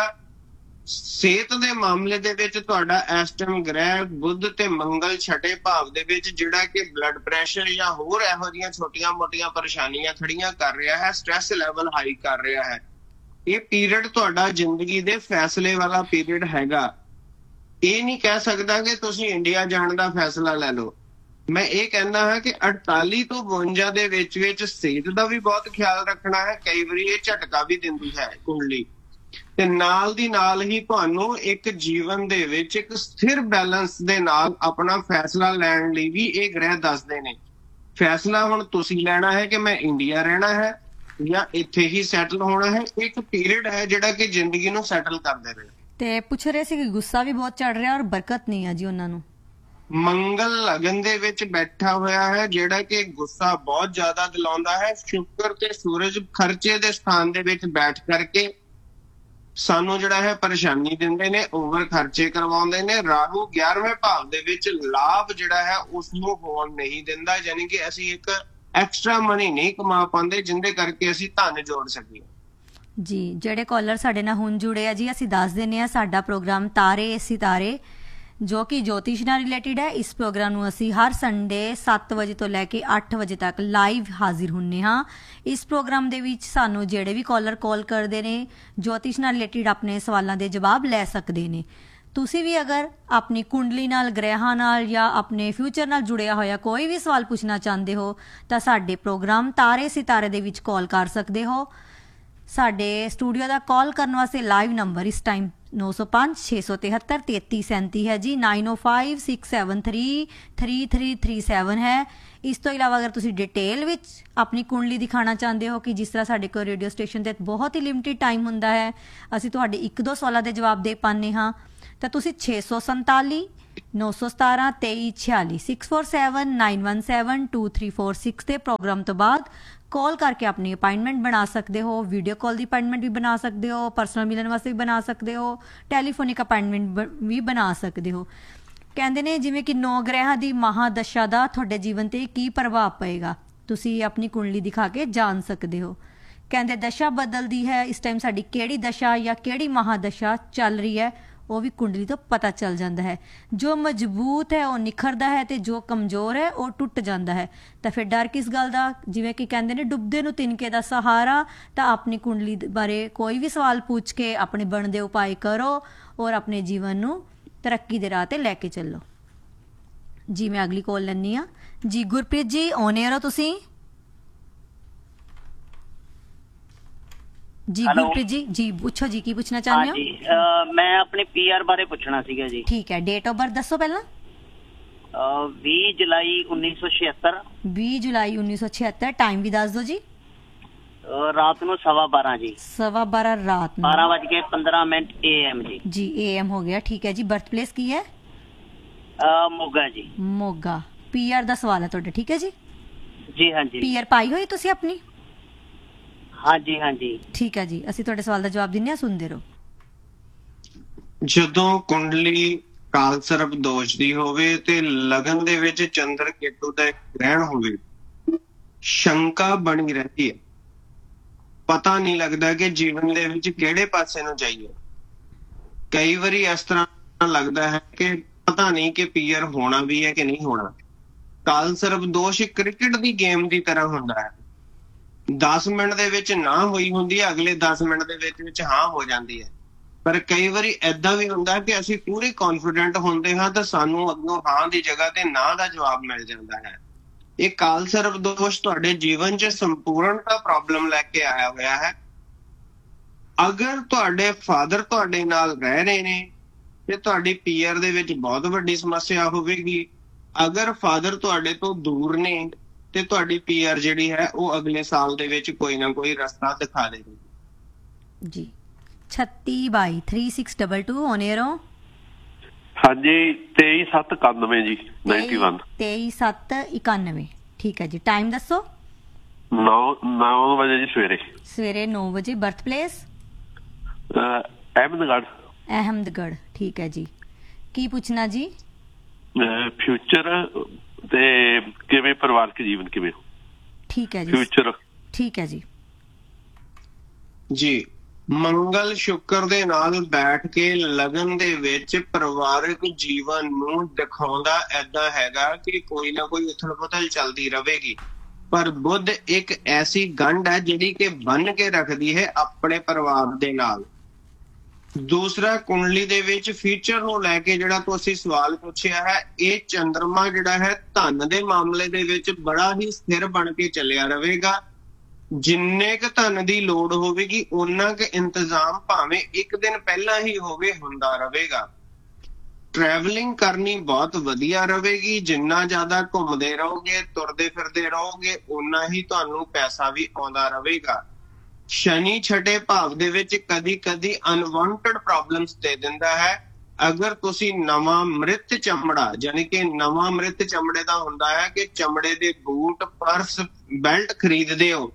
ਸਿਹਤ ਦੇ ਮਾਮਲੇ ਦੇ ਵਿੱਚ ਤੁਹਾਡਾ ਇਸ ਟਾਈਮ ਗ੍ਰਹਿ ਬੁੱਧ ਤੇ ਮੰਗਲ ਛਠੇ ਭਾਵ ਦੇ ਵਿੱਚ, ਜਿਹੜਾ ਕਿ ਬਲੱਡ ਪ੍ਰੈਸ਼ਰ ਜਾਂ ਹੋਰ ਇਹੋ ਜਿਹੀਆਂ ਛੋਟੀਆਂ ਮੋਟੀਆਂ ਪਰੇਸ਼ਾਨੀਆਂ ਖੜੀਆਂ ਕਰ ਰਿਹਾ ਹੈ, ਸਟ੍ਰੈਸ ਲੈਵਲ ਹਾਈ ਕਰ ਰਿਹਾ ਹੈ। ਇਹ ਪੀਰੀਅਡ ਤੁਹਾਡਾ ਜ਼ਿੰਦਗੀ ਦੇ ਫੈਸਲੇ ਵਾਲਾ ਪੀਰੀਅਡ ਹੈਗਾ। ਇਹ ਨਹੀਂ ਕਹਿ ਸਕਦਾ ਕਿ ਤੁਸੀਂ ਇੰਡੀਆ ਜਾਣ ਦਾ ਫੈਸਲਾ ਲੈ ਲਓ। ਮੈਂ ਇਹ ਕਹਿੰਦਾ ਹਾਂ ਕਿ 48 ਤੋਂ 52 ਦੇ ਵਿੱਚ ਸਿਹਤ ਦਾ ਵੀ ਬਹੁਤ ਖਿਆਲ ਰੱਖਣਾ ਹੈ। ਕਈ ਵਾਰੀ ਇਹ ਝਟਕਾ ਵੀ ਦਿੰਦੀ ਹੈ ਕੁੰਡਲੀ, ਤੇ ਨਾਲ ਦੀ ਨਾਲ ਹੀ ਤੁਹਾਨੂੰ ਇੱਕ ਜੀਵਨ ਦੇ ਵਿੱਚ ਇੱਕ ਸਥਿਰ ਬੈਲੈਂਸ ਦੇ ਨਾਲ ਆਪਣਾ ਫੈਸਲਾ ਲੈਣ ਲਈ ਵੀ ਇਹ ਗ੍ਰਹਿ ਦੱਸਦੇ ਨੇ। ਫੈਸਲਾ ਹੁਣ ਤੁਸੀਂ ਲੈਣਾ ਹੈ ਕਿ ਮੈਂ ਇੰਡੀਆ ਰਹਿਣਾ ਹੈ ਜਾਂ ਇੱਥੇ ਹੀ ਸੈਟਲ ਹੋਣਾ ਹੈ। ਇੱਕ ਪੀਰੀਅਡ ਹੈ ਜਿਹੜਾ ਕਿ ਜ਼ਿੰਦਗੀ ਨੂੰ ਸੈਟਲ ਕਰ ਦੇਵੇ। ਤੇ ਪੁੱਛ ਰਹੇ ਸੀ ਕਿ ਗੁੱਸਾ ਵੀ ਬਹੁਤ ਚੜ ਰਿਹਾ ਔਰ ਬਰਕਤ ਨਹੀਂ ਆ ਜੀ ਉਹਨਾਂ ਨੂੰ। ਮੰਗਲ ਲਗਨ ਦੇ ਵਿੱਚ ਬੈਠਾ ਹੋਇਆ ਹੈ, ਜਿਹੜਾ ਕਿ ਗੁੱਸਾ ਬਹੁਤ ਜ਼ਿਆਦਾ ਦਿਲਾਉਂਦਾ ਹੈ। ਸ਼ੁਕਰ ਤੇ ਸੂਰਜ ਖਰਚੇ ਦੇ ਸਥਾਨ ਦੇ ਵਿੱਚ ਬੈਠ ਕਰਕੇ ਸਾਨੂੰ ਜਿਹੜਾ ਹੈ ਪਰੇਸ਼ਾਨੀ ਦਿੰਦੇ ਨੇ, ਓਵਰ ਖਰਚੇ ਕਰਵਾਉਂਦੇ ਨੇ। ਰਾਹੂ 11ਵੇਂ ਭਾਵ ਦੇ ਵਿੱਚ ਲਾਭ ਜਿਹੜਾ ਹੈ ਉਸ ਨੂੰ ਹੋਣ ਨਹੀਂ ਦਿੰਦਾ, ਯਾਨੀ ਕਿ ਅਸੀਂ ਇੱਕ ਐਕਸਟਰਾ ਮਨੀ ਨਹੀਂ ਕਮਾ ਪਾਉਂਦੇ ਜਿੰਦੇ ਕਰਕੇ ਅਸੀਂ ਧਨ ਜੋੜ ਸਕੀਏ। ਜੀ ਜਿਹੜੇ ਕਾਲਰ ਸਾਡੇ ਨਾਲ ਹੁਣ ਜੁੜੇ ਆ ਜੀ, ਅਸੀਂ ਦੱਸ ਦਿੰਦੇ ਆ ਸਾਡਾ ਪ੍ਰੋਗਰਾਮ ਤਾਰੇ ਸਿਤਾਰੇ ਜੋ ਕਿ ਜੋਤਿਸ਼ ਨਾਲ ਰਿਲੇਟਿਡ ਹੈ। ਇਸ ਪ੍ਰੋਗਰਾਮ ਨੂੰ ਅਸੀਂ ਹਰ ਸੰਡੇ 7 ਵਜੇ ਤੋਂ ਲੈ ਕੇ 8 ਵਜੇ ਤੱਕ ਲਾਈਵ ਹਾਜ਼ਰ ਹੁੰਨੇ ਹਾਂ। ਇਸ ਪ੍ਰੋਗਰਾਮ ਦੇ ਵਿੱਚ ਸਾਨੂੰ ਜਿਹੜੇ ਵੀ ਕਾਲਰ ਕਾਲ ਕਰਦੇ ਨੇ ਜੋਤਿਸ਼ ਨਾਲ ਰਿਲੇਟਿਡ ਆਪਣੇ ਸਵਾਲਾਂ ਦੇ ਜਵਾਬ ਲੈ ਸਕਦੇ ਨੇ। ਤੁਸੀਂ ਵੀ ਅਗਰ ਆਪਣੀ ਕੁੰਡਲੀ ਨਾਲ, ਗ੍ਰਹਿਾਂ ਨਾਲ ਜਾਂ ਆਪਣੇ ਫਿਊਚਰ ਨਾਲ ਜੁੜਿਆ ਹੋਇਆ ਕੋਈ ਵੀ ਸਵਾਲ ਪੁੱਛਣਾ ਚਾਹੁੰਦੇ ਹੋ ਤਾਂ ਸਾਡੇ ਪ੍ਰੋਗਰਾਮ ਤਾਰੇ ਸਿਤਾਰੇ ਦੇ ਵਿੱਚ ਕਾਲ ਕਰ ਸਕਦੇ ਹੋ। ਸਾਡੇ ਸਟੂਡੀਓ ਦਾ ਕਾਲ ਕਰਨ ਵਾਸਤੇ ਲਾਈਵ ਨੰਬਰ ਇਸ ਟਾਈਮ 9056733337 ਹੈ ਜੀ। 9056733337 ਹੈ। ਇਸ ਤੋਂ ਇਲਾਵਾ ਅਗਰ ਤੁਸੀਂ ਡਿਟੇਲ ਵਿੱਚ ਆਪਣੀ ਕੁੰਡਲੀ ਦਿਖਾਣਾ ਚਾਹੁੰਦੇ ਹੋ, ਕਿ ਜਿਸ ਤਰ੍ਹਾਂ ਸਾਡੇ ਕੋਲ ਰੇਡੀਓ ਸਟੇਸ਼ਨ ਤੇ ਬਹੁਤ ਹੀ ਲਿਮਿਟਿਡ ਟਾਈਮ ਹੁੰਦਾ ਹੈ, ਅਸੀਂ ਤੁਹਾਡੇ 1-2 ਸਵਾਲਾਂ ਦੇ ਜਵਾਬ ਦੇ ਪਾਉਂਦੇ ਹਾਂ, ਤਾਂ ਤੁਸੀਂ 647 917 2346 647 917 2346 ਦੇ ਪ੍ਰੋਗਰਾਮ ਤੋਂ ਬਾਅਦ ਕਾਲ ਕਰਕੇ ਆਪਣੀ ਅਪਾਇੰਟਮੈਂਟ ਬਣਾ ਸਕਦੇ ਹੋ। ਵੀਡੀਓ ਕਾਲ ਦੀ ਅਪਾਇੰਟਮੈਂਟ ਵੀ ਬਣਾ ਸਕਦੇ ਹੋ, ਪਰਸਨਲ ਮਿਲਣ ਵਾਸਤੇ ਵੀ ਬਣਾ ਸਕਦੇ ਹੋ, ਟੈਲੀਫੋਨਿਕ ਅਪਾਇੰਟਮੈਂਟ ਵੀ ਬਣਾ ਸਕਦੇ ਹੋ। ਕਹਿੰਦੇ ਨੇ ਜਿਵੇਂ ਕਿ 9 ਗ੍ਰਹਿਾਂ ਦੀ ਮਹਾਦਸ਼ਾ ਦਾ ਤੁਹਾਡੇ ਜੀਵਨ ਤੇ ਕੀ ਪ੍ਰਭਾਵ ਪਏਗਾ, ਤੁਸੀਂ ਆਪਣੀ ਕੁੰਡਲੀ ਦਿਖਾ ਕੇ ਜਾਣ ਸਕਦੇ ਹੋ। ਕਹਿੰਦੇ ਦਸ਼ਾ ਬਦਲਦੀ ਹੈ, ਇਸ ਟਾਈਮ ਸਾਡੀ ਕਿਹੜੀ ਦਸ਼ਾ ਜਾਂ ਕਿਹੜੀ ਮਹਾਦਸ਼ਾ ਚੱਲ ਰਹੀ ਹੈ ਉਹ ਵੀ ਕੁੰਡਲੀ ਤੋਂ ਪਤਾ ਚੱਲ ਜਾਂਦਾ ਹੈ। ਜੋ ਮਜ਼ਬੂਤ ਹੈ ਉਹ ਨਿਖਰਦਾ ਹੈ ਤੇ ਜੋ ਕਮਜ਼ੋਰ ਹੈ ਉਹ ਟੁੱਟ ਜਾਂਦਾ ਹੈ। ਤਾਂ ਫਿਰ ਡਰ ਕਿਸ ਗੱਲ ਦਾ? ਜਿਵੇਂ ਕਿ ਕਹਿੰਦੇ ਨੇ ਡੁੱਬਦੇ ਨੂੰ ਤਿਨਕੇ ਦਾ ਸਹਾਰਾ। ਤਾਂ ਆਪਣੀ ਕੁੰਡਲੀ ਬਾਰੇ ਕੋਈ ਵੀ ਸਵਾਲ ਪੁੱਛ ਕੇ ਆਪਣੇ ਬਣਦੇ ਉਪਾਅ ਕਰੋ ਔਰ ਆਪਣੇ ਜੀਵਨ ਨੂੰ ਤਰੱਕੀ ਦੇ ਰਾਹ ਤੇ ਲੈ ਕੇ ਚੱਲੋ ਜੀ। ਮੈਂ ਅਗਲੀ ਕਾਲ ਲੈਣੀ ਆ ਜੀ। ਗੁਰਪ੍ਰੀਤ ਜੀ ਔਨ 에ਅਰ ਹੋ ਤੁਸੀਂ ਜੀ? ਗੁਰਪ੍ਰੀਤ ਜੀ ਪੁੱਛੋ ਜੀ, ਕੀ ਪੁੱਛਣਾ ਚਾਹੁੰਦੇ ਹੋ? ਜੀ ਮੈਂ ਆਪਣੇ ਪੀਆਰ ਬਾਰੇ ਪੁੱਛਣਾ ਸੀਗਾ ਜੀ। ਠੀਕ ਹੈ, ਡੇਟ ਆਫ ਬਰਥ ਦੱਸੋ ਪਹਿਲਾਂ। 20 ਜੁਲਾਈ 1976। 20 ਜੁਲਾਈ 1976। ਟਾਈਮ ਵੀ ਦੱਸ ਦਿਓ ਜੀ। ਰਾਤ ਨੂੰ 12:15 ਜੀ। 12:15 ਰਾਤ ਨੂੰ 12:15 AM ਜੀ। ਜੀ AM ਹੋ ਗਿਆ, ਠੀਕ ਹੈ ਜੀ। ਬਰਥ ਪਲੇਸ ਕੀ ਹੈ? ਮੋਗਾ ਜੀ। ਮੋਗਾ। ਪੀਆਰ ਦਾ ਸਵਾਲ ਹੈ ਤੁਹਾਡਾ, ਠੀਕ ਹੈ ਜੀ? ਜੀ ਹਾਂਜੀ। ਪੀਆਰ ਪਾਈ ਹੋਈ ਤੁਸੀਂ ਆਪਣੀ? ਹਾਂਜੀ ਹਾਂਜੀ। ਠੀਕ ਹੈ ਜੀ, ਅਸੀਂ ਤੁਹਾਡੇ ਸਵਾਲ ਦਾ ਜਵਾਬ ਦਿੰਨੇ ਆ, ਸੁਣਦੇ ਰਹੋ। ਜਦੋਂ ਕੁੰਡਲੀ ਕਾਲ ਸਰਪ ਦੋਸ਼ ਦੀ ਹੋਵੇ ਤੇ ਲਗਨ ਦੇ ਵਿੱਚ ਚੰਦਰ ਕੇਤੂ ਦਾ ਇੱਕ ਗ੍ਰਹਿਣ ਹੋਵੇ ਸ਼ੰਕਾ ਬਣੀ ਰਹਿੰਦੀ ਹੈ, ਪਤਾ ਨਹੀਂ ਲੱਗਦਾ ਕਿ ਜੀਵਨ ਦੇ ਵਿੱਚ ਕਿਹੜੇ ਪਾਸੇ ਨੂੰ ਜਾਈਏ। ਕਈ ਵਾਰੀ ਇਸ ਤਰ੍ਹਾਂ ਲੱਗਦਾ ਹੈ ਕਿ ਪਤਾ ਨਹੀਂ ਕਿ ਪੀਆਰ ਹੋਣਾ ਵੀ ਹੈ ਕਿ ਨਹੀਂ ਹੋਣਾ। ਕਾਲ ਸਰਬ ਦੋਸ਼ ਕ੍ਰਿਕਟ ਦੀ ਗੇਮ ਦੀ ਤਰ੍ਹਾਂ ਹੁੰਦਾ ਹੈ, 10 ਮਿੰਟ ਦੇ ਵਿੱਚ ਨਾ ਹੋਈ ਹੁੰਦੀ ਹੈ, ਅਗਲੇ 10 ਮਿੰਟ ਦੇ ਵਿੱਚ ਹਾਂ ਹੋ ਜਾਂਦੀ ਹੈ। ਪਰ ਕਈ ਵਾਰੀ ਏਦਾਂ ਵੀ ਹੁੰਦਾ ਕਿ ਅਸੀਂ ਪੂਰੇ ਕੌਨਫੀਡੈਂਟ ਹੁੰਦੇ ਹਾਂ ਤਾਂ ਸਾਨੂੰ ਅੱਗੋਂ ਹਾਂ ਦੀ ਜਗ੍ਹਾ ਤੇ ਨਾ ਦਾ ਜਵਾਬ ਮਿਲ ਜਾਂਦਾ ਹੈ। ਇਹ ਕਾਲ ਸਰਬ ਦੋਸ਼ ਤੁਹਾਡੇ ਜੀਵਨ 'ਚ ਸੰਪੂਰਨਤਾ ਪ੍ਰੋਬਲਮ ਲੈ ਕੇ ਆਇਆ ਹੋਇਆ ਹੈ। ਅਗਰ ਤੁਹਾਡੇ ਫਾਦਰ ਤੁਹਾਡੇ ਨਾਲ ਰਹਿ ਰਹੇ ਨੇ ਤੇ ਤੁਹਾਡੀ ਪੀਆਰ ਦੇ ਵਿੱਚ ਬਹੁਤ ਵੱਡੀ ਸਮੱਸਿਆ ਹੋਵੇਗੀ। ਅਗਰ ਫਾਦਰ ਤੁਹਾਡੇ ਤੋਂ ਦੂਰ ਨੇ ਤੇ ਤੁਹਾਡੀ ਪੀਆਰ ਜਿਹੜੀ ਹੈ ਉਹ ਅਗਲੇ ਸਾਲ ਦੇ ਵਿੱਚ ਕੋਈ ਨਾ ਕੋਈ ਰਸਤਾ ਦਿਖਾ ਦੇਗੀ। ਜੀ 36/3622 ਔਨ 에ਅਰ ਹੋ। ਹਾਂਜੀ 23/7/91 ਜੀ 91 23/7/91 ਠੀਕ ਹੈ ਜੀ। ਟਾਈਮ ਦੱਸੋ। 9 ਵਜੇ ਜੀ ਸਵੇਰੇ 9 ਵਜੇ। ਬਰਥ ਪਲੇਸ ਅਹਿਮਦਗੜ੍ਹ ਠੀਕ ਹੈ ਜੀ। ਕੀ ਪੁੱਛਣਾ ਜੀ? ਫਿਊਚਰ ਤੇ ਕਿਵੇਂ ਪਰਿਵਾਰਕ ਜੀਵਨ ਕਿਵੇਂ? ਠੀਕ ਹੈ ਜੀ ਫਿਊਚਰ ਠੀਕ ਹੈ ਜੀ। ਜੀ ਮੰਗਲ ਸ਼ੁੱਕਰ ਦੇ ਨਾਲ ਬੈਠ ਕੇ ਲਗਨ ਦੇ ਵਿੱਚ ਪਰਿਵਾਰਕ ਜੀਵਨ ਨੂੰ ਦਿਖਾਉਂਦਾ ਏਦਾਂ ਹੈਗਾ ਕਿ ਕੋਈ ਨਾ ਕੋਈ ਉਥਲ ਪੁਥਲ ਚੱਲਦੀ ਰਹੇਗੀ। ਪਰ ਬੁੱਧ ਇੱਕ ਐਸੀ ਗੰਢ ਹੈ ਜਿਹੜੀ ਕਿ ਬੰਨ ਕੇ ਰੱਖਦੀ ਹੈ ਆਪਣੇ ਪਰਿਵਾਰ ਦੇ ਨਾਲ। ਦੂਸਰਾ ਕੁੰਡਲੀ ਦੇ ਵਿੱਚ ਫਿਊਚਰ ਨੂੰ ਲੈ ਕੇ ਜਿਹੜਾ ਤੁਸੀਂ ਸਵਾਲ ਪੁੱਛਿਆ ਹੈ, ਇਹ ਚੰਦਰਮਾ ਜਿਹੜਾ ਹੈ ਧਨ ਦੇ ਮਾਮਲੇ ਦੇ ਵਿੱਚ ਬੜਾ ਹੀ ਸਥਿਰ ਬਣ ਕੇ ਚੱਲਿਆ ਰਹੇਗਾ। ਜਿੰਨੇ ਕੁ ਧਨ ਦੀ ਲੋੜ ਹੋਵੇਗੀ ਓਨਾ ਕੁ ਇੰਤਜ਼ਾਮ ਭਾਵੇਂ ਇੱਕ ਦਿਨ ਪਹਿਲਾਂ ਹੀ ਹੋਵੇ ਹੁੰਦਾ ਰਹੇਗਾ। ਟਰੈਵਲਿੰਗ ਕਰਨੀ ਬਹੁਤ ਵਧੀਆ ਰਹੇਗੀ। ਜਿੰਨਾ ਜ਼ਿਆਦਾ ਘੁੰਮਦੇ ਰਹੋਗੇ ਤੁਰਦੇ ਫਿਰਦੇ ਰਹੋਗੇ ਓਨਾ ਹੀ ਤੁਹਾਨੂੰ ਪੈਸਾ ਵੀ ਆਉਂਦਾ ਰਹੇਗਾ। ਸ਼ਨੀ ਛਠੇ ਭਾਵ ਦੇ ਵਿੱਚ ਕਦੀ ਅਨਵਾਂਟਡ ਪ੍ਰੋਬਲਮਸ ਦੇ ਦਿੰਦਾ ਹੈ। ਅਗਰ ਤੁਸੀਂ ਨਵਾਂ ਮ੍ਰਿਤ ਚਮੜਾ ਯਾਨੀ ਕਿ ਨਵਾਂ ਮ੍ਰਿਤ ਚਮੜੇ ਦਾ ਹੁੰਦਾ ਹੈ ਕਿ ਚਮੜੇ ਦੇ ਬੂਟ ਪਰਸ ਬੈਲਟ ਖਰੀਦਦੇ ਹੋ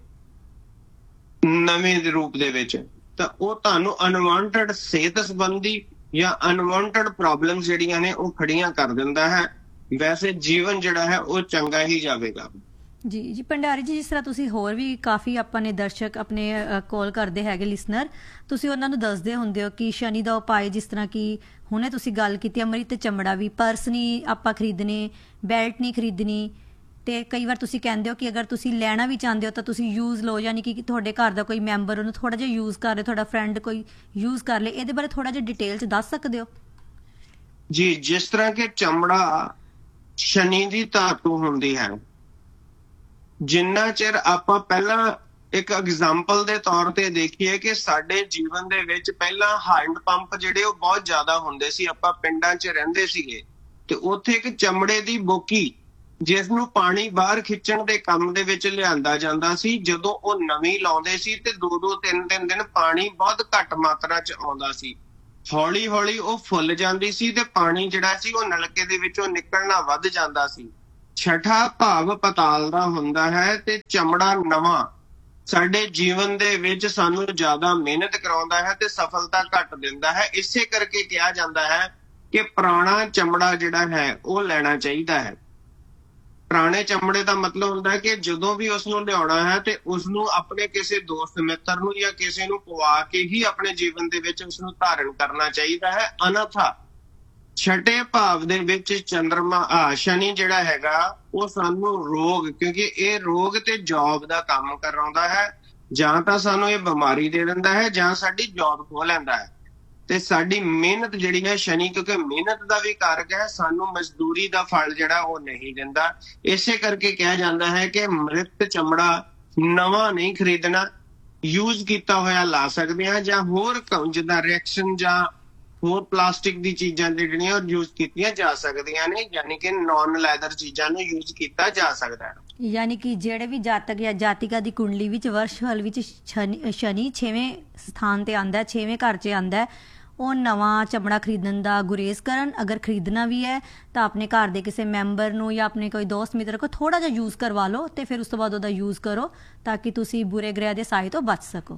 ਨਵੇਂ ਦੇ ਰੂਪ ਦੇ ਵਿੱਚ, ਤਾਂ ਉਹ ਤੁਹਾਨੂੰ ਅਨਵਾਂਟਡ ਸਿਹਤ ਸੰਬੰਧੀ ਜਾਂ ਅਨਵਾਂਟਡ ਪ੍ਰੋਬਲਮਸ ਜਿਹੜੀਆਂ ਨੇ ਉਹ ਖੜੀਆਂ ਕਰ ਦਿੰਦਾ ਹੈ। ਵੈਸੇ ਜੀਵਨ ਜਿਹੜਾ ਹੈ ਉਹ ਚੰਗਾ ਹੀ ਜਾਵੇਗਾ। ਜੀ ਭੰਡਾਰੀ ਜੀ, ਜਿਸ ਤਰ੍ਹਾਂ ਤੁਸੀਂ ਹੋਰ ਵੀ ਕਾਫੀ ਆਪਾਂ ਨੇ ਦਰਸ਼ਕ ਆਪਣੇ ਕਾਲ ਕਰਦੇ ਹੈਗੇ ਲਿਸਨਰ, ਤੁਸੀਂ ਉਹਨਾਂ ਨੂੰ ਦੱਸਦੇ ਹੁੰਦੇ ਹੋ ਕਿ ਸ਼ਨੀ ਦਾ ਉਪਾਅ ਜਿਸ ਤਰ੍ਹਾਂ ਕਿ ਹੁਣੇ ਤੁਸੀਂ ਗੱਲ ਕੀਤੀ ਅੰਮ੍ਰਿਤ ਚਮੜਾ ਵੀ, ਪਰਸ ਨਹੀਂ ਆਪਾਂ ਖਰੀਦਣੇ, ਬੈਲਟ ਨਹੀਂ ਖਰੀਦਣੀ, ਤੇ ਕਈ ਵਾਰ ਤੁਸੀਂ ਕਹਿੰਦੇ ਹੋ ਕਿ ਅਗਰ ਤੁਸੀਂ ਲੈਣਾ ਵੀ ਚਾਹੁੰਦੇ ਹੋ ਤਾਂ ਤੁਸੀਂ ਯੂਜ਼ ਲਓ, ਯਾਨੀ ਕਿ ਤੁਹਾਡੇ ਘਰ ਦਾ ਕੋਈ ਮੈਂਬਰ ਉਹਨੂੰ ਥੋੜਾ ਜਿਹਾ ਯੂਜ਼ ਕਰ ਲੇ, ਤੁਹਾਡਾ ਫਰੈਂਡ ਕੋਈ ਯੂਜ਼ ਕਰ ਲੇ। ਇਹਦੇ ਬਾਰੇ ਥੋੜਾ ਜਿਹਾ ਡਿਟੇਲ ਚ ਦੱਸ ਸਕਦੇ ਹੋ? ਜੀ ਜਿਸ ਤਰ੍ਹਾਂ ਕਿ ਚਮੜਾ ਸ਼ਨੀ ਦੀ ਧਾਤੂ ਹੁੰਦੀ ਹੈ, ਜਿੰਨਾ ਚਿਰ ਆਪਾਂ ਪਹਿਲਾਂ ਇੱਕ ਐਗਜ਼ਾਮਪਲ ਦੇ ਤੌਰ ਤੇ ਦੇਖੀਏ ਕਿ ਸਾਡੇ ਜੀਵਨ ਦੇ ਵਿੱਚ ਪਹਿਲਾਂ ਹੈਂਡ ਪੰਪ ਜਿਹੜੇ ਉਹ ਬਹੁਤ ਜ਼ਿਆਦਾ ਹੁੰਦੇ ਸੀ। ਆਪਾਂ ਪਿੰਡਾਂ 'ਚ ਰਹਿੰਦੇ ਸੀਗੇ ਤੇ ਉੱਥੇ ਇੱਕ ਚਮੜੇ ਦੀ ਬੋਕੀ ਜਿਸ ਨੂੰ ਪਾਣੀ ਬਾਹਰ ਖਿੱਚਣ ਦੇ ਕੰਮ ਦੇ ਵਿੱਚ ਲਿਆਂਦਾ ਜਾਂਦਾ ਸੀ। ਜਦੋਂ ਉਹ ਨਵੀਂ ਲਾਉਂਦੇ ਸੀ ਤੇ 2-2 3-3 ਦਿਨ ਪਾਣੀ ਬਹੁਤ ਘੱਟ ਮਾਤਰਾ 'ਚ ਆਉਂਦਾ ਸੀ। ਹੌਲੀ ਹੌਲੀ ਉਹ ਫੁੱਲ ਜਾਂਦੀ ਸੀ ਤੇ ਪਾਣੀ ਜਿਹੜਾ ਸੀ ਉਹ ਨਲਕੇ ਦੇ ਵਿੱਚੋਂ ਨਿਕਲਣਾ ਵੱਧ ਜਾਂਦਾ ਸੀ। ਛਠਾ ਭਾਵ ਪਤਾਲ ਦਾ ਹੁੰਦਾ ਹੈ ਤੇ ਚਮੜਾ ਨਵਾਂ ਸਾਡੇ ਜੀਵਨ ਦੇ ਵਿੱਚ ਸਾਨੂੰ ਜ਼ਿਆਦਾ ਮਿਹਨਤ ਕਰਾਉਂਦਾ ਹੈ ਤੇ ਸਫਲਤਾ ਘੱਟ ਦਿੰਦਾ ਹੈ। ਇਸੇ ਕਰਕੇ ਕਿਹਾ ਜਾਂਦਾ ਹੈ ਕਿ ਪੁਰਾਣਾ ਚਮੜਾ ਜਿਹੜਾ ਹੈ ਉਹ ਲੈਣਾ ਚਾਹੀਦਾ ਹੈ। ਪੁਰਾਣੇ ਚਮੜੇ ਦਾ ਮਤਲਬ ਹੁੰਦਾ ਹੈ ਕਿ ਜਦੋਂ ਵੀ ਉਸ ਨੂੰ ਲਿਆਉਣਾ ਹੈ ਤੇ ਉਸ ਨੂੰ ਆਪਣੇ ਕਿਸੇ ਦੋਸਤ ਮਿੱਤਰ ਨੂੰ ਜਾਂ ਕਿਸੇ ਨੂੰ ਪਵਾ ਕੇ ਹੀ ਆਪਣੇ ਜੀਵਨ ਦੇ ਵਿੱਚ ਉਸ ਨੂੰ ਧਾਰਨ ਕਰਨਾ ਚਾਹੀਦਾ ਹੈ। ਅਨਥਾ ਛਠੇ ਭਾਵ ਦੇ ਵਿੱਚ ਚੰਦਰਮਾ ਸ਼ਨੀ ਜਿਹੜਾ ਹੈਗਾ ਉਹ ਸਾਨੂੰ ਰੋਗ, ਕਿਉਂਕਿ ਇਹ ਰੋਗ ਤੇ ਜੌਬ ਦਾ ਕੰਮ ਕਰਾਉਂਦਾ ਹੈ, ਜਾਂ ਤਾਂ ਸਾਨੂੰ ਇਹ ਬਿਮਾਰੀ ਦੇ ਦਿੰਦਾ ਹੈ ਜਾਂ ਸਾਡੀ ਜੌਬ ਖੋਹ ਲੈਂਦਾ ਹੈ। ਤੇ ਸਾਡੀ ਮਿਹਨਤ ਜਿਹੜੀ ਹੈ ਸ਼ਨੀ ਕਿਉਂਕਿ ਮਿਹਨਤ ਦਾ ਵੀ ਕਾਰਕ ਹੈ, ਸਾਨੂੰ ਮਜ਼ਦੂਰੀ ਦਾ ਫਲ ਜਿਹੜਾ ਉਹ ਨਹੀਂ ਦਿੰਦਾ। ਇਸੇ ਕਰਕੇ ਕਿਹਾ ਜਾਂਦਾ ਹੈ ਕਿ ਮ੍ਰਿਤ ਚਮੜਾ ਨਵਾਂ ਨਹੀਂ ਖਰੀਦਣਾ, ਯੂਜ਼ ਕੀਤਾ ਹੋਇਆ ਲਾ ਸਕਦੇ ਹਾਂ ਜਾਂ ਹੋਰ ਜਿੱਦਾਂ ਰਿਐਕਸ਼ਨ ਜਾਂ ਹੋਰ ਪਲਾਸਟਿਕ ਦੀ ਚੀਜ਼ਾਂ ਜਿਹੜੀਆਂ ਉਹ ਯੂਜ਼ ਕੀਤੀਆਂ ਜਾ ਸਕਦੀਆਂ ਨੇ, ਯਾਨੀ ਕਿ ਨੌਨ ਲੈਦਰ ਚੀਜ਼ਾਂ ਨੂੰ ਯੂਜ਼ ਕੀਤਾ ਜਾ ਸਕਦਾ ਹੈ। ਯਾਨੀ ਕਿ ਜਿਹੜੇ ਵੀ ਜਾਤਕ ਜਾਂ ਜਾਤਿਕਾ ਦੀ ਕੁੰਡਲੀ ਵਿੱਚ ਵਰਸ਼ਫਲ ਵਿੱਚ ਸ਼ਨੀ 6ਵੇਂ ਸਥਾਨ ਤੇ ਆਉਂਦਾ, 6ਵੇਂ ਘਰ 'ਚ ਆਉਂਦਾ, ਉਹ ਨਵਾਂ ਚਮੜਾ ਖਰੀਦਣ ਦਾ ਗੁਰੇਜ਼ ਕਰਨ। ਅਗਰ ਖਰੀਦਣਾ ਵੀ ਹੈ ਤਾਂ ਆਪਣੇ ਘਰ ਦੇ ਕਿਸੇ ਮੈਂਬਰ ਨੂੰ ਜਾਂ ਆਪਣੇ ਕੋਈ ਦੋਸਤ ਮਿੱਤਰ ਕੋਲ ਥੋੜਾ ਜਿਹਾ ਯੂਜ਼ ਕਰਵਾ ਲਓ ਤੇ ਫਿਰ ਉਸ ਤੋਂ ਬਾਅਦ ਉਹਦਾ ਯੂਜ਼ ਕਰੋ ਤਾਂ ਕਿ ਤੁਸੀਂ ਬੁਰੇ ਗ੍ਰਹਿ ਦੇ ਸਾਏ ਤੋਂ ਬਚ ਸਕੋ।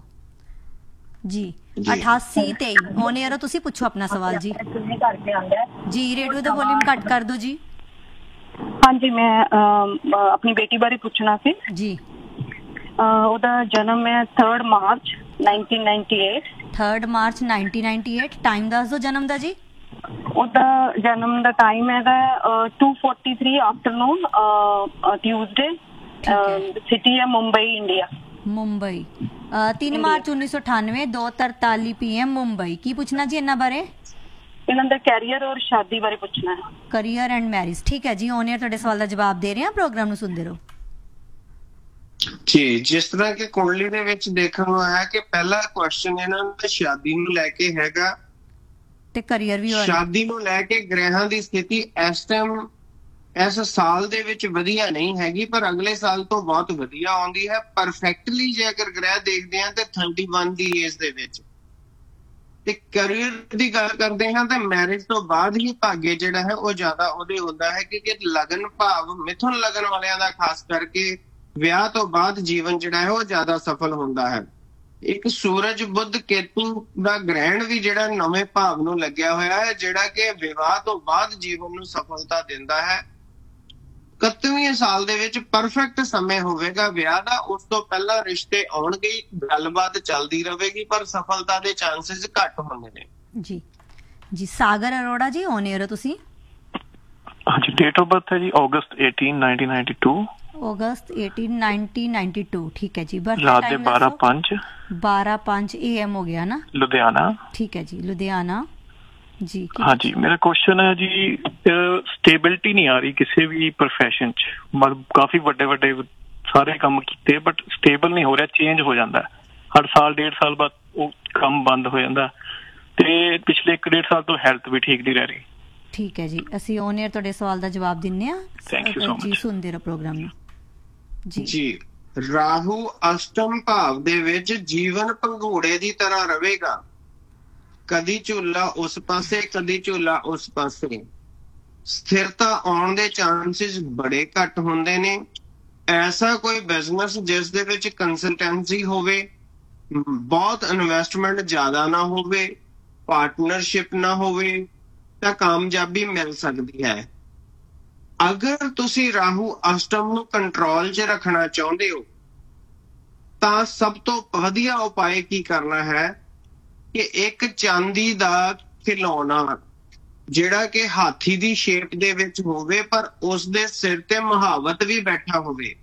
ਜੀ 8823 ਔਨ 에ਅਰ ਤੁਸੀਂ ਪੁੱਛੋ ਆਪਣਾ ਸਵਾਲ। ਜੀ ਰੇਡੀਓ ਦਾ ਵੋਲਿਊਮ ਘੱਟ ਕਰ ਦਿਓ ਜੀ। ਹਾਂਜੀ ਮੈਂ ਆਪਣੀ ਬੇਟੀ ਬਾਰੇ ਪੁੱਛਣਾ ਸੀ ਜੀ। ਉਹਦਾ ਜਨਮ ਹੈ 3 ਮਾਰਚ 1998। 3 ਮਾਰਚ 1998। ਟਾਈਮ ਦੱਸ ਦਿਓ ਜਨਮ ਦਾ ਜੀ। ਉਹਦਾ ਜਨਮ ਦਾ ਟਾਈਮ ਹੈਗਾ 2:43 ਆਫਟਰਨੂਨ ਟਿਊਜ਼ਡੇ। ਸਿਟੀ ਹੈ Mumbai, India. Mumbai. 3 March 1998, 2:43 PM Mumbai. ਕੀ ਪੁੱਛਣਾ ਜੀ ਇਹਨਾਂ ਬਾਰੇ? ਇਹਨਾਂ ਦਾ ਕੈਰੀਅਰ ਔਰ ਸ਼ਾਦੀ ਬਾਰੇ ਪੁੱਛਣਾ ਹੈ। Career and marriage. ਠੀਕ ਹੈ ਜੀ, ਔਨ 에ਅਰ ਤੁਹਾਡੇ ਸਵਾਲ ਦਾ ਜਵਾਬ ਦੇ ਰਹੇ ਹਾਂ, ਪ੍ਰੋਗਰਾਮ ਨੂੰ ਸੁਣਦੇ ਰਹੋ ਜੀ। ਜਿਸ ਤਰ੍ਹਾਂ ਕਿ ਕੁੰਡਲੀ ਦੇ ਵਿੱਚ ਦੇਖਣ ਨੂੰ ਆਇਆ ਕਿ ਪਹਿਲਾ ਕੁਐਸਚਨ ਇਹਨਾਂ ਦਾ ਸ਼ਾਦੀ ਨੂੰ ਲੈ ਕੇ ਹੈਗਾ ਤੇ ਕਰੀਅਰ ਵੀ। ਸ਼ਾਦੀ ਨੂੰ ਲੈ ਕੇ ਗ੍ਰਹਿਾਂ ਦੀ ਸਥਿਤੀ ਇਸ ਟਾਈਮ ਇਸ ਸਾਲ ਦੇ ਵਿੱਚ ਵਧੀਆ ਨਹੀਂ ਹੈਗੀ, ਪਰ ਅਗਲੇ ਸਾਲ ਤੋਂ ਬਹੁਤ ਵਧੀਆ ਆਉਂਦੀ ਹੈ। ਪਰਫੈਕਟਲੀ ਜੇ ਅਗਰ ਗ੍ਰਹਿ ਦੇਖਦੇ ਹਾਂ ਤੇ 31 ਦੀ ਏਜ ਦੇ ਵਿੱਚ। ਤੇ ਕਰੀਅਰ ਦੀ ਗੱਲ ਕਰਦੇ ਹਾਂ ਤਾਂ ਮੈਰਿਜ ਤੋਂ ਬਾਅਦ ਹੀ ਭਾਗਯ ਜਿਹੜਾ ਹੈ ਉਹ ਜ਼ਿਆਦਾ ਉਹਦੇ ਹੁੰਦਾ ਹੈ, ਕਿਉਂਕਿ ਲਗਨ ਭਾਵ ਮਿਥੁਨ ਲਗਨ ਵਾਲਿਆਂ ਦਾ ਖਾਸ ਕਰਕੇ ਵਿਆਹ ਤੋਂ ਬਾਅਦ ਜੀਵਨ ਜਿਹੜਾ ਹੈ ਉਹ ਜ਼ਿਆਦਾ ਸਫਲ ਹੁੰਦਾ ਹੈ। ਇੱਕ ਸੂਰਜ ਬੁੱਧ ਕੇਤੂ ਦਾ ਗ੍ਰਹਿਣ ਵੀ ਜਿਹੜਾ ਨਵੇਂ ਭਾਵ ਨੂੰ ਲੱਗਿਆ ਹੋਇਆ ਹੈ, ਜਿਹੜਾ ਕਿ ਵਿਵਾਹ ਤੋਂ ਬਾਅਦ ਜੀਵਨ ਨੂੰ ਸਫਲਤਾ ਦਿੰਦਾ ਹੈ। 31ਵੇਂ ਸਾਲ ਦੇ ਵਿੱਚ ਪਰਫੈਕਟ ਸਮੇਂ ਹੋਵੇਗਾ ਵਿਆਹ ਦਾ। ਉਸ ਤੋਂ ਪਹਿਲਾਂ ਰਿਸ਼ਤੇ ਆਉਣਗੇ, ਗੱਲਬਾਤ ਚੱਲਦੀ ਰਹੇਗੀ, ਪਰ ਸਫਲਤਾ ਦੇ ਚਾਂਸਸ ਘੱਟ ਹੁੰਦੇ ਨੇ। ਜੀ ਜੀ। ਸਾਗਰ ਅਰੋੜਾ ਜੀ, ਔਨ 에ਅਰ ਹੋ ਤੁਸੀਂ। ਹਾਂਜੀ, ਡੇਟ ਆਫ ਬਰਥ ਹੈ ਜੀ August 18, 1992। August 18, 1992। ਠੀਕ ਹੈ ਜੀ। ਰਾਤ ਦੇ 12:05 AM ਹੋ ਗਿਆ ਨਾ। ਲੁਧਿਆਣਾ। ਠੀਕ ਹੈ ਜੀ, ਲੁਧਿਆਣਾ ਜੀ। ਹਾਂਜੀ, ਮੇਰਾ ਕੁਐਸਚਨ ਹੈ ਜੀ, ਸਟੇਬਿਲਿਟੀ ਨਹੀਂ ਆ ਰਹੀ ਕਿਸੇ ਵੀ ਪ੍ਰੋਫੈਸ਼ਨ 'ਚ। ਮਤਲਬ ਕਾਫੀ ਵੱਡੇ ਵੱਡੇ ਸਾਰੇ ਕੰਮ ਕੀਤੇ ਬਟ ਸਟੇਬਲ ਨਹੀਂ ਹੋ ਰਿਹਾ, ਚੇਂਜ ਹੋ ਜਾਂਦਾ ਹਰ ਸਾਲ, 1.5 ਸਾਲ ਬਾਅਦ ਉਹ ਕੰਮ ਬੰਦ ਹੋ ਜਾਂਦਾ। ਤੇ ਪਿਛਲੇ 1.5 ਸਾਲ ਤੋਂ ਹੈਲਥ ਵੀ ਠੀਕ ਨਹੀਂ ਰਹਿ ਰਹੀ। ਠੀਕ ਹੈ ਜੀ, ਅਸੀਂ ਔਨ 에ਅਰ ਤੁਹਾਡੇ ਸਵਾਲ ਦਾ ਜਵਾਬ ਦਿੰਨੇ ਆ। ਥੈਂਕ ਯੂ ਸੋ ਮਚ ਜੀ। ਸੁਣਦੇ ਰਹੋ ਪ੍ਰੋਗਰਾਮ ਨੂੰ ਜੀ। ਰਾਹੂ ਅਸ਼ਟਮ ਭਾਵ ਦੇ ਵਿੱਚ ਜੀਵਨ ਭੰਗੂੜੇ ਦੀ ਤਰ੍ਹਾਂ ਰਹੇਗਾ, ਕਦੀ ਝੂਲਾ ਉਸ ਪਾਸੇ ਕਦੀ ਝੂਲਾ ਉਸ ਪਾਸੇ। ਸਥਿਰਤਾ ਆਉਣ ਦੇ ਚਾਂਸਸ ਬੜੇ ਘੱਟ ਹੁੰਦੇ ਨੇ। ਐਸਾ ਕੋਈ ਬਿਜ਼ਨਸ ਜਿਸ ਦੇ ਵਿੱਚ ਕੰਸਲਟੈਂਸੀ ਹੋਵੇ, ਬਹੁਤ ਇਨਵੈਸਟਮੈਂਟ ਜ਼ਿਆਦਾ ਨਾ ਹੋਵੇ, ਪਾਰਟਨਰਸ਼ਿਪ ਨਾ ਹੋਵੇ ਤਾਂ ਕਾਮਯਾਬੀ ਮਿਲ ਸਕਦੀ ਹੈ। ਅਗਰ ਤੁਸੀਂ ਰਾਹੂ ਅਸ਼ਟਮ ਨੂੰ ਕੰਟਰੋਲ 'ਚ ਰੱਖਣਾ ਚਾਹੁੰਦੇ ਹੋ ਤਾਂ ਸਭ ਤੋਂ ਵਧੀਆ ਉਪਾਅ ਕੀ ਕਰਨਾ ਹੈ ਕਿ ਇੱਕ ਚਾਂਦੀ ਦਾ ਖਿਡੌਣਾ ਜਿਹੜਾ ਕਿ ਹਾਥੀ ਦੀ ਸ਼ੇਪ ਦੇ ਵਿੱਚ ਹੋਵੇ, ਪਰ ਉਸ ਦੇ ਸਿਰ ਤੇ ਮਹਾਵਤ ਵੀ ਬੈਠਾ ਹੋਵੇ,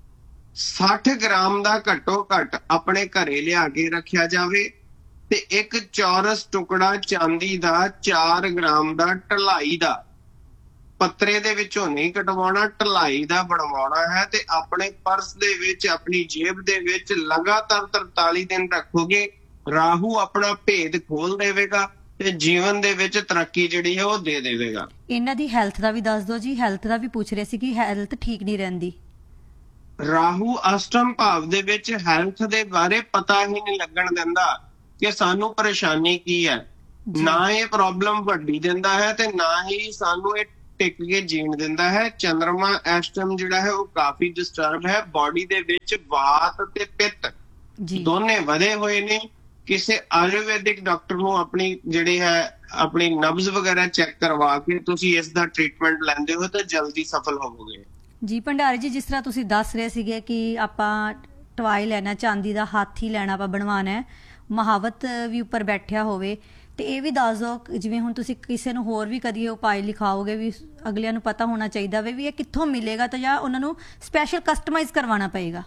60 ਗ੍ਰਾਮ ਦਾ ਘੱਟੋ ਘੱਟ ਆਪਣੇ ਘਰੇ ਲਿਆ ਕੇ ਰੱਖਿਆ ਜਾਵੇ। ਤੇ ਇੱਕ ਚੌਰਸ ਟੁਕੜਾ ਚਾਂਦੀ ਦਾ 4 ਗ੍ਰਾਮ ਦਾ ਢਲਾਈ ਦਾ, ਪੱਤਰੇ ਦੇ ਵਿੱਚੋਂ ਨਹੀਂ ਕਟਵਾਉਣਾ, ਢਲਾਈ ਦਾ ਬਣਵਾਉਣਾ ਹੈ। ਤੇ ਆਪਣੇ ਪਰਸ ਦੇ ਵਿੱਚ, ਆਪਣੀ ਜੇਬ ਦੇ ਵਿੱਚ ਲਗਾਤਾਰ 43 ਦਿਨ ਰੱਖੋਗੇ, ਰਾਹੂ ਆਪਣਾ ਭੇਦ ਖੋਲ ਦੇਵੇਗਾ ਤੇ ਜੀਵਨ ਦੇ ਵਿੱਚ ਤਰੱਕੀ ਜਿਹੜੀ ਹੈ ਉਹ ਦੇ ਦੇਵੇਗਾ। ਇਹਨਾਂ ਦੀ ਹੈਲਥ ਦਾ ਵੀ ਦੱਸ ਦਿਓ ਜੀ। ਹੈਲਥ ਦਾ ਵੀ ਪੁੱਛ ਰਹੇ ਸੀ ਕਿ ਹੈਲਥ ਠੀਕ ਨਹੀਂ ਰਹਿੰਦੀ। ਰਾਹੂ ਅਸ਼ਟਮ ਭਾਵ ਦੇ ਵਿੱਚ ਹੈਲਥ ਦੇ ਬਾਰੇ ਪਤਾ ਹੀ ਨਹੀਂ ਲੱਗਣ ਦਿੰਦਾ ਕਿ ਸਾਨੂੰ ਪਰੇਸ਼ਾਨੀ ਕੀ ਹੈ। ਨਾ ਇਹ ਪ੍ਰੋਬਲਮ ਵੱਡੀ ਦਿੰਦਾ ਹੈ ਤੇ ਨਾ ਹੀ ਸਾਨੂੰ ਇਹ ਟਿਕ ਕੇ ਜੀਣ ਦਿੰਦਾ ਹੈ। ਚੰਦਰਮਾ ਇਸ ਟਾਈਮ ਜਿਹੜਾ ਹੈ ਉਹ ਕਾਫੀ ਡਿਸਟਰਬ ਹੈ। ਬਾਡੀ ਦੇ ਵਿੱਚ ਵਾਤ ਤੇ ਪਿੱਤ ਦੋਨੇ ਵਧੇ ਹੋਏ ਨੇ। ਕਿਸੇ ਆਯੁਰਵੈਦਿਕ ਡਾਕਟਰ ਨੂੰ ਆਪਣੀ ਜਿਹੜੀ ਹੈ ਆਪਣੀ ਨਬਜ਼ ਵਗੈਰਾ ਚੈੱਕ ਕਰਵਾ ਕੇ ਤੁਸੀਂ ਇਸ ਦਾ ਟ੍ਰੀਟਮੈਂਟ ਲੈਂਦੇ ਹੋ ਤਾਂ ਜਲਦੀ ਸਫਲ ਹੋਵੋਗੇ। ਜੀ ਭੰਡਾਰੀ ਜੀ, ਜਿਸ ਤਰ੍ਹਾਂ ਤੁਸੀਂ ਦੱਸ ਰਹੇ ਸੀਗੇ ਕਿ ਆਪਾਂ ਟਵਾਈ ਲੈਣਾ, ਚਾਂਦੀ ਦਾ ਹਾਥੀ ਲੈਣਾ, ਆਪਾਂ ਬਣਵਾਉਣਾ ਹੈ, ਮਹਾਵਤ ਵੀ ਉੱਪਰ ਬੈਠਿਆ ਹੋਵੇ, ਤੇ ਇਹ ਵੀ ਦੱਸ ਦਿਓ ਜਿਵੇਂ ਹੁਣ ਤੁਸੀਂ ਕਿਸੇ ਨੂੰ ਹੋਰ ਵੀ ਕਦੀ ਉਪਾਅ ਲਿਖਾਓਗੇ ਵੀ ਅਗਲਿਆਂ ਨੂੰ ਪਤਾ ਹੋਣਾ ਚਾਹੀਦਾ ਵੀ ਇਹ ਕਿੱਥੋਂ ਮਿਲੇਗਾ ਤਾਂ ਜਾਂ ਉਹਨਾਂ ਨੂੰ ਸਪੈਸ਼ਲ ਕਸਟਮਾਈਜ਼ ਕਰਵਾਉਣਾ ਪਏਗਾ।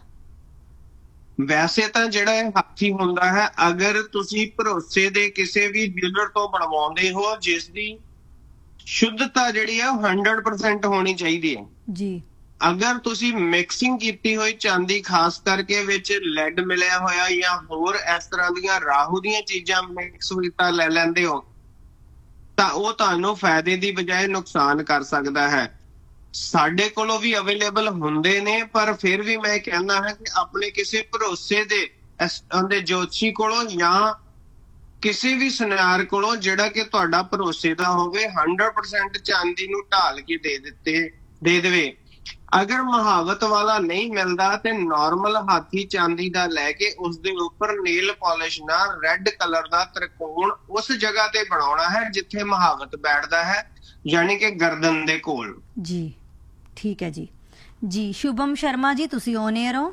ਵੈਸੇ ਤਾਂ ਜਿਹੜਾ ਇਹ ਹਾਥੀ ਹੁੰਦਾ ਹੈ, ਅਗਰ ਤੁਸੀਂ ਭਰੋਸੇ ਦੇ ਕਿਸੇ ਵੀ ਡੀਲਰ ਤੋਂ ਬਣਵਾਉਂਦੇ ਹੋ ਜਿਸ ਦੀ ਸ਼ੁੱਧਤਾ ਜਿਹੜੀ ਹੈ ਉਹ 100% ਹੋਣੀ ਚਾਹੀਦੀ ਹੈ ਜੀ। ਅਗਰ ਤੁਸੀਂ ਮਿਕਸਿੰਗ ਕੀਤੀ ਹੋਈ ਚਾਂਦੀ, ਖਾਸ ਕਰਕੇ ਵਿੱਚ ਲੈਡ ਮਿਲਿਆ ਹੋਇਆ ਜਾਂ ਹੋਰ ਇਸ ਤਰ੍ਹਾਂ ਦੀਆਂ ਰਾਹੂ ਦੀਆਂ ਚੀਜ਼ਾਂ ਮਿਕਸ ਕੀਤਾ ਲੈ ਲੈਂਦੇ ਹੋ ਤਾਂ ਉਹ ਤੁਹਾਨੂੰ ਫਾਇਦੇ ਦੀ ਬਜਾਏ ਨੁਕਸਾਨ ਕਰ ਸਕਦਾ ਹੈ। ਸਾਡੇ ਕੋਲੋਂ ਵੀ ਅਵੇਲੇਬਲ ਹੁੰਦੇ ਨੇ, ਪਰ ਫਿਰ ਵੀ ਮੈਂ ਕਹਿੰਦਾ ਹਾਂ ਕਿ ਆਪਣੇ ਕਿਸੇ ਭਰੋਸੇ ਦੇ ਜੋਤਸ਼ੀ ਕੋਲੋਂ ਜਾਂ ਕਿਸੇ ਵੀ ਸੁਨਿਆਰ ਕੋਲੋਂ ਜਿਹੜਾ ਕਿ ਤੁਹਾਡਾ ਭਰੋਸੇ ਦਾ ਹੋਵੇ, 100% ਚਾਂਦੀ ਨੂੰ ਢਾਲ ਕੇ ਦੇ ਦੇਵੇ। ਅਗਰ ਮਹਾਵਤ ਵਾਲਾ ਨਹੀਂ ਮਿਲਦਾ ਤੇ ਨਾਰਮਲ ਹਾਥੀ ਚਾਂਦੀ ਦਾ ਲੈ ਕੇ ਉਸ ਦੇ ਉੱਪਰ ਨੇਲ ਪਾਲਿਸ਼ ਨਾਲ ਰੈੱਡ ਕਲਰ ਦਾ ਤ੍ਰਿਕੋਣ ਉਸ ਜਗ੍ਹਾ ਤੇ ਬਣਾਉਣਾ ਹੈ ਜਿੱਥੇ ਮਹਾਵਤ ਬੈਠਦਾ ਹੈ, ਯਾਨੀ ਕਿ ਗਰਦਨ ਦੇ ਕੋਲ ਜੀ। ਠੀਕ ਹੈ ਜੀ ਸ਼ੁਭਮ ਸ਼ਰਮਾ ਜੀ ਤੁਸੀਂ ਔਨ 에ਅਰ ਹੋ।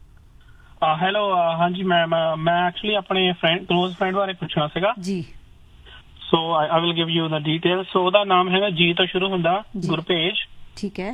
ਹੈਲੋ ਹਾਂਜੀ ਮੈਮ ਮੈਂ ਐਕਚੁਅਲੀ ਆਪਣੇ ਕਲੋਜ਼ ਫਰੈਂਡ ਬਾਰੇ ਪੁੱਛਣਾ ਸੀਗਾ ਜੀ। ਸੋ I will give you the detail. ਸੋ ਉਹਦਾ ਨਾਮ ਹੈਗਾ ਜੀ ਤੋਂ ਸ਼ੁਰੂ ਹੁੰਦਾ, ਗੁਰਪੇਜ। ਠੀਕ ਹੈ।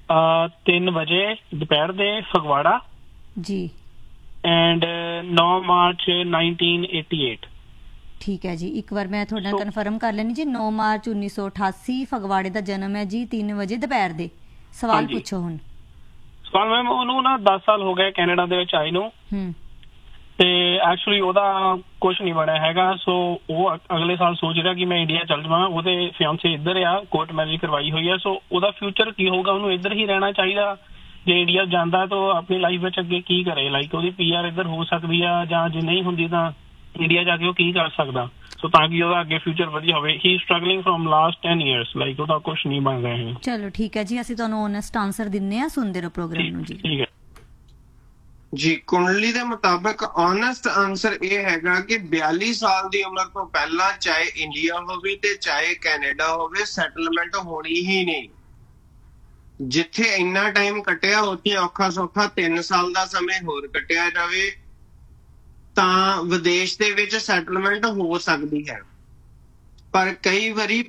3 ਵਜੇ ਦੁਪਹਿਰ ਦੇ ਫਗਵਾੜਾ ਜੀ ਐਂਡ 9 ਮਾਰਚ 1988। ਠੀਕ ਹੈ ਜੀ, ਇੱਕ ਵਾਰ ਮੈਂ ਤੁਹਾਡਾ ਕਨਫਰਮ ਕਰ ਲੈਣੀ ਜੀ। 9 ਮਾਰਚ 1988 ਫਗਵਾੜੇ ਦਾ ਜਨਮ ਹੈ ਜੀ, 3 ਵਜੇ ਦੁਪਹਿਰ ਦੇ। ਸਵਾਲ ਪੁੱਛੋ ਹੁਣ। ਸਵਾਲ ਮੈਮ ਉਹਨੂੰ ਨਾ 10 ਸਾਲ ਹੋ ਗਏ ਕੈਨੇਡਾ ਦੇ ਵਿੱਚ ਆਏ ਨੂੰ, ਤੇ ਐਕਚੁਅਲੀ ਉਹਦਾ ਕੁਝ ਨਹੀਂ ਬਣਿਆ ਹੈਗਾ। ਸੋ ਉਹ ਅਗਲੇ ਸਾਲ ਸੋਚ ਰਿਹਾ ਕਿ ਮੈਂ ਇੰਡੀਆ ਚੱਲ ਜਾਵਾਂ। ਉਹਦੇ ਫਿਆਂਸੇ ਇੱਧਰ ਆ, ਕੋਰਟ ਮੈਰਿਜ ਕਰਵਾਈ ਹੋਈ ਆ। ਸੋ ਉਹਦਾ ਫਿਊਚਰ ਕੀ ਹੋਊਗਾ? ਉਹਨੂੰ ਇੱਧਰ ਹੀ ਰਹਿਣਾ ਚਾਹੀਦਾ? ਜੇ ਇੰਡੀਆ ਜਾਂਦਾ ਤਾਂ ਆਪਣੀ ਲਾਈਫ ਵਿੱਚ ਅੱਗੇ ਕੀ ਕਰੇ? ਲਾਈਕ ਉਹਦੀ PR ਇੱਧਰ ਹੋ ਸਕਦੀ ਆ, ਜਾਂ ਜੇ ਨਹੀਂ ਹੁੰਦੀ ਤਾਂ ਇੰਡੀਆ ਜਾ ਕੇ ਉਹ ਕੀ ਕਰ ਸਕਦਾ? ਸੋ ਤਾਂ ਕਿ ਉਹਦਾ ਅੱਗੇ ਫਿਊਚਰ ਵਧੀਆ ਹੋਵੇ। ਹੀ struggling from last 10 years, like ਉਹਦਾ ਕੁਝ ਨਹੀਂ ਬਣ ਰਿਹਾ ਹੈ। ਚਲੋ ਠੀਕ ਹੈ ਜੀ, ਅਸੀਂ ਤੁਹਾਨੂੰ ਓਨੈਸਟ ਆਨਸਰ ਦਿੰਨੇ ਆ। ਸੁਣਦੇ ਰਹੋ ਪ੍ਰੋਗਰਾਮ ਨੂੰ ਜੀ। ਠੀਕ ਹੈ ਜੀ। ਕੁੰਡਲੀ ਦੇ ਮੁਤਾਬਕ ਓਨੈਸਟ ਆਨਸਰ ਇਹ ਹੈਗਾ ਕਿ 42 ਸਾਲ ਦੀ ਉਮਰ ਤੋਂ ਪਹਿਲਾਂ ਚਾਹੇ ਇੰਡੀਆ ਹੋਵੇ ਤੇ ਚਾਹੇ ਕੈਨੇਡਾ ਹੋਵੇ, ਸੈਟਲਮੈਂਟ ਹੋਣੀ ਹੀ ਨਹੀਂ। ਜਿੱਥੇ ਇੰਨਾ ਟਾਈਮ ਕੱਟਿਆ ਉੱਥੇ ਔਖਾ ਸੌਖਾ 3 ਸਾਲ ਦਾ ਸਮੇਂ ਹੋਰ ਕੱਟਿਆ ਜਾਵੇ ਤਾਂ ਵਿਦੇਸ਼ ਦੇ ਵਿੱਚ ਸੈਟਲਮੈਂਟ ਹੋ ਸਕਦੀ ਹੈ। ਪਰ ਕਈ ਵਾਰੀ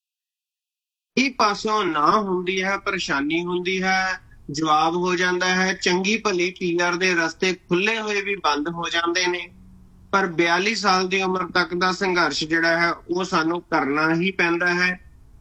ਇਹ ਪਾਸੋਂ ਨਾ ਹੁੰਦੀ ਹੈ, ਪਰੇਸ਼ਾਨੀ ਹੁੰਦੀ ਹੈ, ਜਵਾਬ ਹੋ ਜਾਂਦਾ ਹੈ। ਚੰਗੀ ਭਲੀ PR ਦੇ ਰਸਤੇ ਖੁੱਲੇ ਹੋਏ ਵੀ ਬੰਦ ਹੋ ਜਾਂਦੇ ਨੇ। ਪਰ 42 ਸਾਲ ਦੀ ਉਮਰ ਤੱਕ ਦਾ ਸੰਘਰਸ਼ ਜਿਹੜਾ ਹੈ ਉਹ ਸਾਨੂੰ ਕਰਨਾ ਹੀ ਪੈਂਦਾ ਹੈ।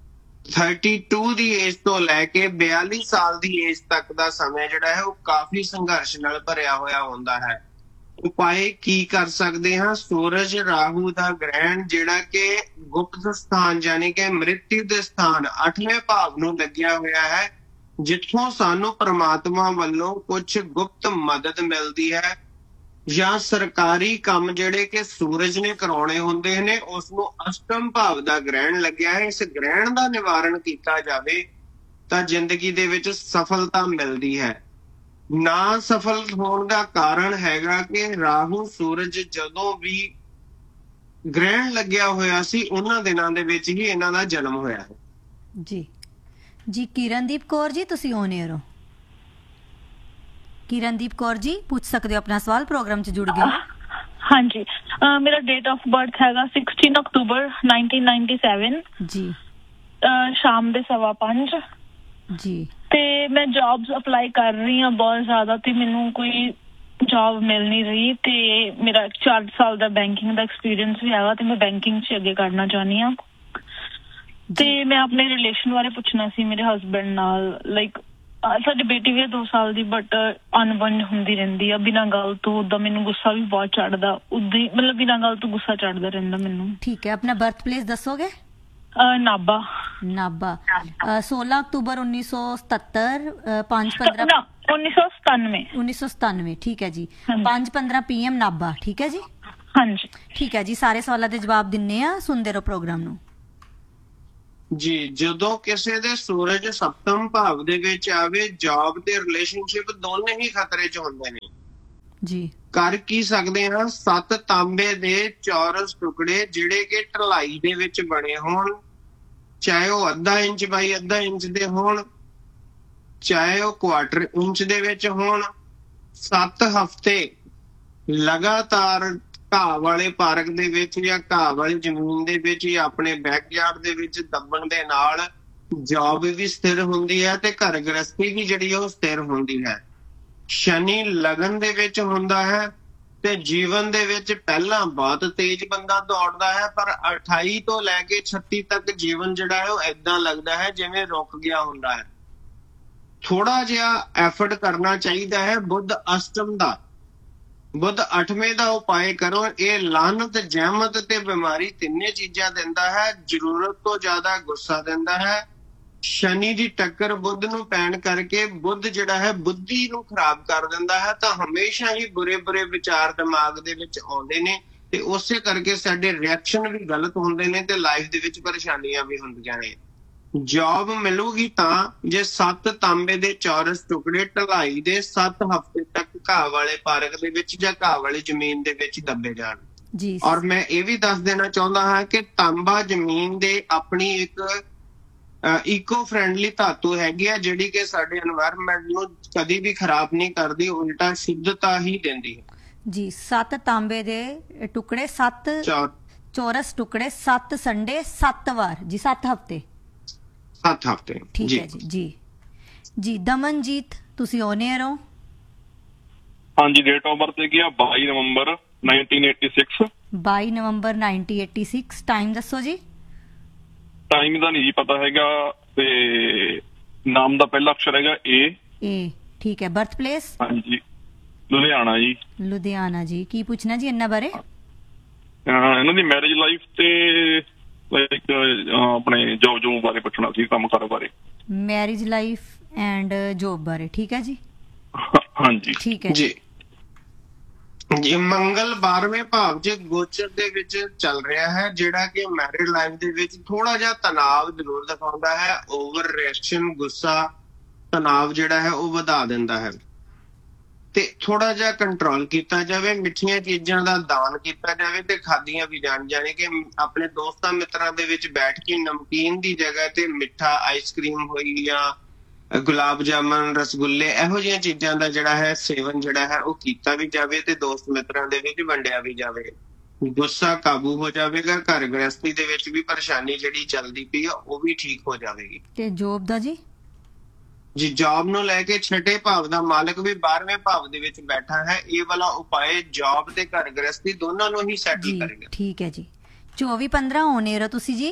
32 ਦੀ ਏਜ ਤੋਂ ਲੈ ਕੇ 42 ਸਾਲ ਦੀ ਏਜ ਤੱਕ ਦਾ ਸਮੇਂ ਜਿਹੜਾ ਹੈ ਉਹ ਕਾਫੀ ਸੰਘਰਸ਼ ਨਾਲ ਭਰਿਆ ਹੋਇਆ ਹੁੰਦਾ ਹੈ। ਉਪਾਏ ਕੀ ਕਰ ਸਕਦੇ ਹਾਂ? ਸੂਰਜ ਰਾਹੂ ਦਾ ਗ੍ਰਹਿਣ ਜਿਹੜਾ ਕਿ ਗੁਪਤ ਸਥਾਨ ਯਾਨੀ ਕਿ ਮ੍ਰਿਤਯੂ ਦੇ ਸਥਾਨ 8ਵੇਂ ਭਾਵ ਨੂੰ ਲੱਗਿਆ ਹੋਇਆ ਹੈ, ਜਿੱਥੋਂ ਸਾਨੂੰ ਪ੍ਰਮਾਤਮਾ ਵੱਲੋਂ ਕੁਝ ਗੁਪਤ ਮਦਦ ਮਿਲਦੀ ਹੈ, ਜਾਂ ਸਰਕਾਰੀ ਕੰਮ ਜਿਹੜੇ ਕਿ ਸੂਰਜ ਨੇ ਕਰਾਉਣੇ ਹੁੰਦੇ ਨੇ ਉਸ ਨੂੰ ਅਸ਼ਟਮ ਭਾਵ ਦਾ ਗ੍ਰਹਿਣ ਲੱਗਿਆ ਹੈ। ਇਸ ਗ੍ਰਹਿਣ ਦਾ ਨਿਵਾਰਨ ਕੀਤਾ ਜਾਵੇ ਤਾਂ ਜ਼ਿੰਦਗੀ ਦੇ ਵਿੱਚ ਸਫਲਤਾ ਮਿਲਦੀ ਹੈ। ਨਾ ਸਫਲ ਹੋਣ ਦਾ ਕਾਰਨ ਹੈਗਾ ਕਿ ਰਾਹੂ ਸੂਰਜ ਜਦੋਂ ਵੀ ਗ੍ਰਹਿਣ ਲੱਗਿਆ ਹੋਇਆ ਸੀ ਉਹਨਾਂ ਦਿਨਾਂ ਦੇ ਵਿੱਚ ਹੀ ਇਹਨਾਂ ਦਾ ਜਨਮ ਹੋਇਆ ਹੈ। ਜੀ ਕਿਰਨਦੀਪ ਕੌਰ ਜੀ ਤੁਸੀਂ ਔਨ 에ਅਰ ਹੋ। ਕਿਰਨਦੀਪ ਕੌਰ ਜੀ ਪੁੱਛ ਸਕਦੇ ਹੋ ਆਪਣਾ ਸਵਾਲ, ਪ੍ਰੋਗਰਾਮ 'ਚ ਜੁੜ ਗਏ। ਹਾਂਜੀ ਮੇਰਾ ਡੇਟ ਆਫ ਬਰਥ ਹੈਗਾ 16 ਅਕਤੂਬਰ 1997 ਜੀ, ਸ਼ਾਮ ਦੇ 5:15 ਜੀ। ਤੇ ਮੈਂ ਜੌਬਸ ਅਪਲਾਈ ਕਰ ਰਹੀ ਹਾਂ ਬਹੁਤ ਜ਼ਿਆਦਾ, ਤੇ ਮੈਨੂੰ ਕੋਈ ਜੌਬ ਮਿਲ ਨਹੀਂ ਰਹੀ। ਤੇ ਮੇਰਾ 4 ਸਾਲ ਦਾ ਬੈਂਕਿੰਗ ਦਾ ਐਕਸਪੀਰੀਅੰਸ ਵੀ ਹੈਗਾ, ਤੇ ਮੈਂ ਬੈਂਕਿੰਗ 'ਚ ਅੱਗੇ ਕਰਨਾ ਚਾਹੁੰਦੀ ਹਾਂ। ਤੇ ਮੈਂ ਆਪਣੇ ਰਿਲੇਸ਼ਨ ਬਾਰੇ ਪੁੱਛਣਾ ਸੀ ਮੇਰੇ ਹਸਬੈਂਡ ਨਾਲ। ਲਾਈਕ ਸਾਡੀ ਬੇਟੀ ਵੀ 2 ਸਾਲ ਦੀ, ਬਟ ਅਣਬਣ ਹੁੰਦੀ ਰਹਿੰਦੀ ਆ ਬਿਨਾਂ ਗੱਲ ਤੋਂ। ਉਦਾਂ ਮੈਨੂੰ ਗੁੱਸਾ ਵੀ ਬਹੁਤ ਚੜਦਾ, ਉਦਾਂ ਹੀ ਮਤਲਬ ਬਿਨਾਂ ਗੱਲ ਤੋਂ ਗੁੱਸਾ ਚੜਦਾ ਰਹਿੰਦਾ ਮੈਨੂੰ। ਠੀਕ ਹੈ, ਆਪਣਾ ਬਰਥ ਪਲੇਸ ਦੱਸੋਗੇ? ਨਾਭਾ 16 ਅਕਤੂਬਰ 1977 1997। ਠੀਕ ਹੈ ਜੀ, 5:15 PM ਨਾਭਾ। ਠੀਕ ਹੈ ਜੀ। ਹਾਂਜੀ ਠੀਕ ਹੈ ਜੀ, ਸਾਰੇ ਸਵਾਲਾਂ ਦੇ ਜਵਾਬ ਦਿੰਨੇ ਆ। ਸੁਣਦੇ ਰਹੋ ਪ੍ਰੋਗਰਾਮ ਨੂੰ ਜੀ। ਜਦੋਂ ਕਿਸੇ ਦੇ ਸੂਰਜ ਸਪਤਮ ਭਾਵ ਦੇ ਵਿੱਚ ਆਵੇ, ਜੌਬ ਤੇ ਰਿਲੇਸ਼ਨਸ਼ਿਪ ਦੋਨੇ ਹੀ ਖਤਰੇ 'ਚ ਹੁੰਦੇ ਨੇ ਜੀ। ਕਰ ਕੀ ਸਕਦੇ ਹਾਂ? 7 ਤਾਂਬੇ ਦੇ ਚੌਰਸ ਟੁਕੜੇ ਜਿਹੜੇ ਕਿ ਢਲਾਈ ਦੇ ਵਿੱਚ ਬਣੇ ਹੋਣ, ਚਾਹੇ ਉਹ 1/2 ਇੰਚ ਬਾਈ 1/2 ਇੰਚ ਦੇ ਹੋਣ, ਚਾਹੇ ਉਹ 1/4 ਇੰਚ ਦੇ ਵਿੱਚ ਹੋਣ। 7 ਹਫ਼ਤੇ ਲਗਾਤਾਰ ਘਾਹ ਵਾਲੇ ਪਾਰਕ ਦੇ ਵਿੱਚ ਜਾਂ ਘਾਹ ਵਾਲੀ ਜ਼ਮੀਨ ਦੇ ਵਿੱਚ ਜਾਂ ਆਪਣੇ ਬੈਕਯਾਰਡ ਦੇ ਵਿੱਚ ਦੱਬਣ ਦੇ ਨਾਲ ਜੌਬ ਵੀ ਸਥਿਰ ਹੁੰਦੀ ਹੈ ਤੇ ਘਰ ਗ੍ਰਸਤੀ ਵੀ ਜਿਹੜੀ ਉਹ ਸਥਿਰ ਹੁੰਦੀ ਹੈ। ਸ਼ਨੀ ਲਗਨ ਦੇ ਵਿੱਚ ਹੁੰਦਾ ਹੈ ਤੇ ਜੀਵਨ ਦੇ ਵਿੱਚ ਪਹਿਲਾਂ ਬਹੁਤ ਤੇਜ਼ ਬੰਦਾ ਦੌੜਦਾ ਹੈ, ਪਰ 28 ਤੋਂ ਲੈ ਕੇ 36 ਤੱਕ ਜੀਵਨ ਜਿਹੜਾ ਹੈ ਉਹ ਏਦਾਂ ਲੱਗਦਾ ਹੈ ਜਿਵੇਂ ਰੁਕ ਗਿਆ ਹੁੰਦਾ ਹੈ। ਥੋੜਾ ਜਿਹਾ ਐਫਰਟ ਕਰਨਾ ਚਾਹੀਦਾ ਹੈ। ਬੁੱਧ ਅਸ਼ਟਮ ਦਾ, ਬੁੱਧ 8ਵੇਂ ਦਾ ਉਪਾਏ ਕਰੋ। ਇਹ ਲਾਹਨਤ, ਜਹਿਮਤ ਤੇ ਬਿਮਾਰੀ ਤਿੰਨੇ ਚੀਜ਼ਾਂ ਦਿੰਦਾ ਹੈ। ਜ਼ਰੂਰਤ ਤੋਂ ਜ਼ਿਆਦਾ ਗੁੱਸਾ ਦਿੰਦਾ ਹੈ। ਸ਼ਨੀ ਦੀ ਟੱਕਰ ਬੁੱਧ ਨੂੰ ਪੈਣ ਕਰਕੇ ਬੁੱਧ ਜਿਹੜਾ ਹੈ ਬੁੱਧੀ ਨੂੰ ਖਰਾਬ ਕਰ ਦਿੰਦਾ ਹੈ, ਤਾਂ ਹਮੇਸ਼ਾ ਹੀ ਬੁਰੇ ਵਿਚਾਰ ਦਿਮਾਗ ਦੇ ਵਿੱਚ ਆਉਂਦੇ ਨੇ ਤੇ ਉਸੇ ਕਰਕੇ ਸਾਡੇ ਰਿਐਕਸ਼ਨ ਵੀ ਗਲਤ ਹੁੰਦੇ ਨੇ ਤੇ ਲਾਈਫ ਦੇ ਵਿੱਚ ਪਰੇਸ਼ਾਨੀਆਂ ਵੀ ਹੁੰਦੀਆਂ ਨੇ। ਜੌਬ ਮਿਲੂਗੀ ਤਾਂ ਜੇ 7 ਤਾਂਬੇ ਦੇ ਚੌਰਸ ਟੁਕੜੇ ਢਲਾਈ ਦੇ 7 ਹਫ਼ਤੇ ਤੱਕ ਘਾਹ ਵਾਲੇ ਪਾਰਕ ਦੇ ਵਿੱਚ ਜਾਂ ਘਾਹ ਵਾਲੀ ਜ਼ਮੀਨ ਦੇ ਵਿੱਚ ਦੱਬੇ ਜਾਣ ਜੀ। ਔਰ ਮੈਂ ਇਹ ਵੀ ਦੱਸ ਦੇਣਾ ਚਾਹੁੰਦਾ ਹਾਂ ਕਿ ਤਾਂਬਾ ਜ਼ਮੀਨ ਦੇ ਆਪਣੀ ਇੱਕ ਇਕੋ ਫ੍ਰੈਂਡਲੀ ਧਾਤੂ ਹੈਗੀ ਆ, ਜਿਹੜੀ ਕਿ ਸਾਡੇ এনवायरमेंट ਨੂੰ ਕਦੀ ਵੀ ਖਰਾਬ ਨਹੀਂ ਕਰਦੀ, ਉਲਟਾ ਸ਼ੁੱਧਤਾ ਹੀ ਦਿੰਦੀ ਹੈ ਜੀ। 7 ਤਾਂਬੇ ਦੇ ਟੁਕੜੇ, 7 ਚੌਰਸ ਟੁਕੜੇ, 7 ਸੰਡੇ, 7 ਵਾਰ ਜੀ, 7 ਹਫ਼ਤੇ। 7 ਹਫ਼ਤੇ ਠੀਕ ਹੈ ਜੀ। ਜੀ ਜੀ ਦਮਨਜੀਤ, ਤੁਸੀਂ ਔਨ 에ਅਰ ਹੋ। ਹਾਂਜੀ, ਡੇਟ ਆਫ ਬਰਥ ਹੈਗੀ ਆ 22 ਨਵੰਬਰ 1986। 22 ਨਵੰਬਰ 1986। ਟਾਈਮ ਦੱਸੋ ਜੀ। ਟਾਈਮ ਦਾ ਨਹੀਂ ਜੀ ਪਤਾ ਹੈਗਾ, ਤੇ ਨਾਮ ਦਾ ਪਹਿਲਾ ਅਕਸ਼ਰ ਹੈਗਾ ਏ। ਠੀਕ ਹੈ। Birth place? ਹਾਂਜੀ, ਲੁਧਿਆਣਾ ਜੀ। ਲੁਧਿਆਣਾ ਜੀ। ਕੀ ਪੁੱਛਣਾ ਜੀ ਇਹਨਾਂ ਬਾਰੇ? ਇਹਨਾਂ ਦੀ ਮੈਰਿਜ ਲਾਈਫ ਤੇ ਲਾਈਕ ਆਪਣੇ ਜੋਬ ਬਾਰੇ ਪੁੱਛਣਾ ਸੀ, ਕੰਮ ਕਾਰ ਬਾਰੇ। ਮੈਰਿਜ ਲਾਈਫ ਐਂਡ ਜੋਬ ਬਾਰੇ, ਠੀਕ ਹੈ ਜੀ। ਹਾਂਜੀ ਠੀਕ ਹੈ ਜੀ। ਜੀ ਮੰਗਲ 12ਵੇਂ ਭਾਵ ਚ ਗੋਚਰ ਦੇ ਵਿੱਚ ਚੱਲ ਰਿਹਾ ਹੈ, ਜਿਹੜਾ ਕਿ ਮੈਰਿਡ ਲਾਈਫ ਦੇ ਵਿੱਚ ਥੋੜਾ ਜਿਹਾ ਤਣਾਅ ਜ਼ਰੂਰ ਦਿਖਾਉਂਦਾ ਹੈ। ਓਵਰ ਰਿਐਕਸ਼ਨ, ਗੁੱਸਾ, ਤਣਾਅ ਜਿਹੜਾ ਹੈ ਉਹ ਵਧਾ ਦਿੰਦਾ ਹੈ, ਤੇ ਥੋੜਾ ਜਿਹਾ ਕੰਟਰੋਲ ਕੀਤਾ ਜਾਵੇ। ਮਿੱਠੀਆਂ ਚੀਜ਼ਾਂ ਦਾ ਦਾਨ ਕੀਤਾ ਜਾਵੇ ਤੇ ਖਾਧੀਆਂ ਵੀ ਜਾਣ, ਜਾਣੀ ਕਿ ਆਪਣੇ ਦੋਸਤਾਂ ਮਿੱਤਰਾਂ ਦੇ ਵਿੱਚ ਬੈਠ ਕੇ ਨਮਕੀਨ ਦੀ ਜਗ੍ਹਾ ਤੇ ਮਿੱਠਾ, ਆਈਸਕ੍ਰੀਮ ਹੋਈ ਜਾਂ ਗੁਲਾਬ ਜਾਮਨ, ਰਸਗੁੱਲੇ, ਇਹੋ ਜਿਹੀਆਂ ਚੀਜ਼ਾਂ ਦਾ ਜਿਹੜਾ ਹੈ ਸੇਵਨ ਜਿਹੜਾ ਹੈ ਉਹ ਕੀਤਾ ਵੀ ਜਾਵੇ ਤੇ ਦੋਸਤ ਮਿੱਤਰਾਂ ਦੇ ਵਿੱਚ ਵੰਡਿਆ ਵੀ ਜਾਵੇ। ਗੁੱਸਾ ਕਾਬੂ ਹੋ ਜਾਵੇਗਾ। ਘਰ ਗ੍ਰਸਤੀ ਦੇ ਵਿੱਚ ਵੀ ਪਰੇਸ਼ਾਨੀ ਜਿਹੜੀ ਚੱਲਦੀ ਪਈ ਆ ਉਹ ਵੀ ਠੀਕ ਹੋ ਜਾਵੇਗੀ। ਤੇ ਜੋਬ ਦਾ ਜੀ? ਜੀ ਜੌਬ ਨੂੰ ਲੈ ਕੇ 6ਵੇਂ ਭਾਵ ਦਾ ਮਾਲਕ ਵੀ 12ਵੇਂ ਭਾਵ ਦੇ ਵਿੱਚ ਬੈਠਾ ਹੈ। ਇਹ ਵਾਲਾ ਉਪਾਏ ਜੌਬ ਤੇ ਘਰ ਗ੍ਰਸਤੀ ਦੋਨਾਂ ਨੂੰ ਹੀ ਸੈਟਲ ਕਰੇਗਾ। ਠੀਕ ਹੈ ਜੀ। 24-15 ਔਨ 에ਅਰ ਤੁਸੀਂ ਜੀ।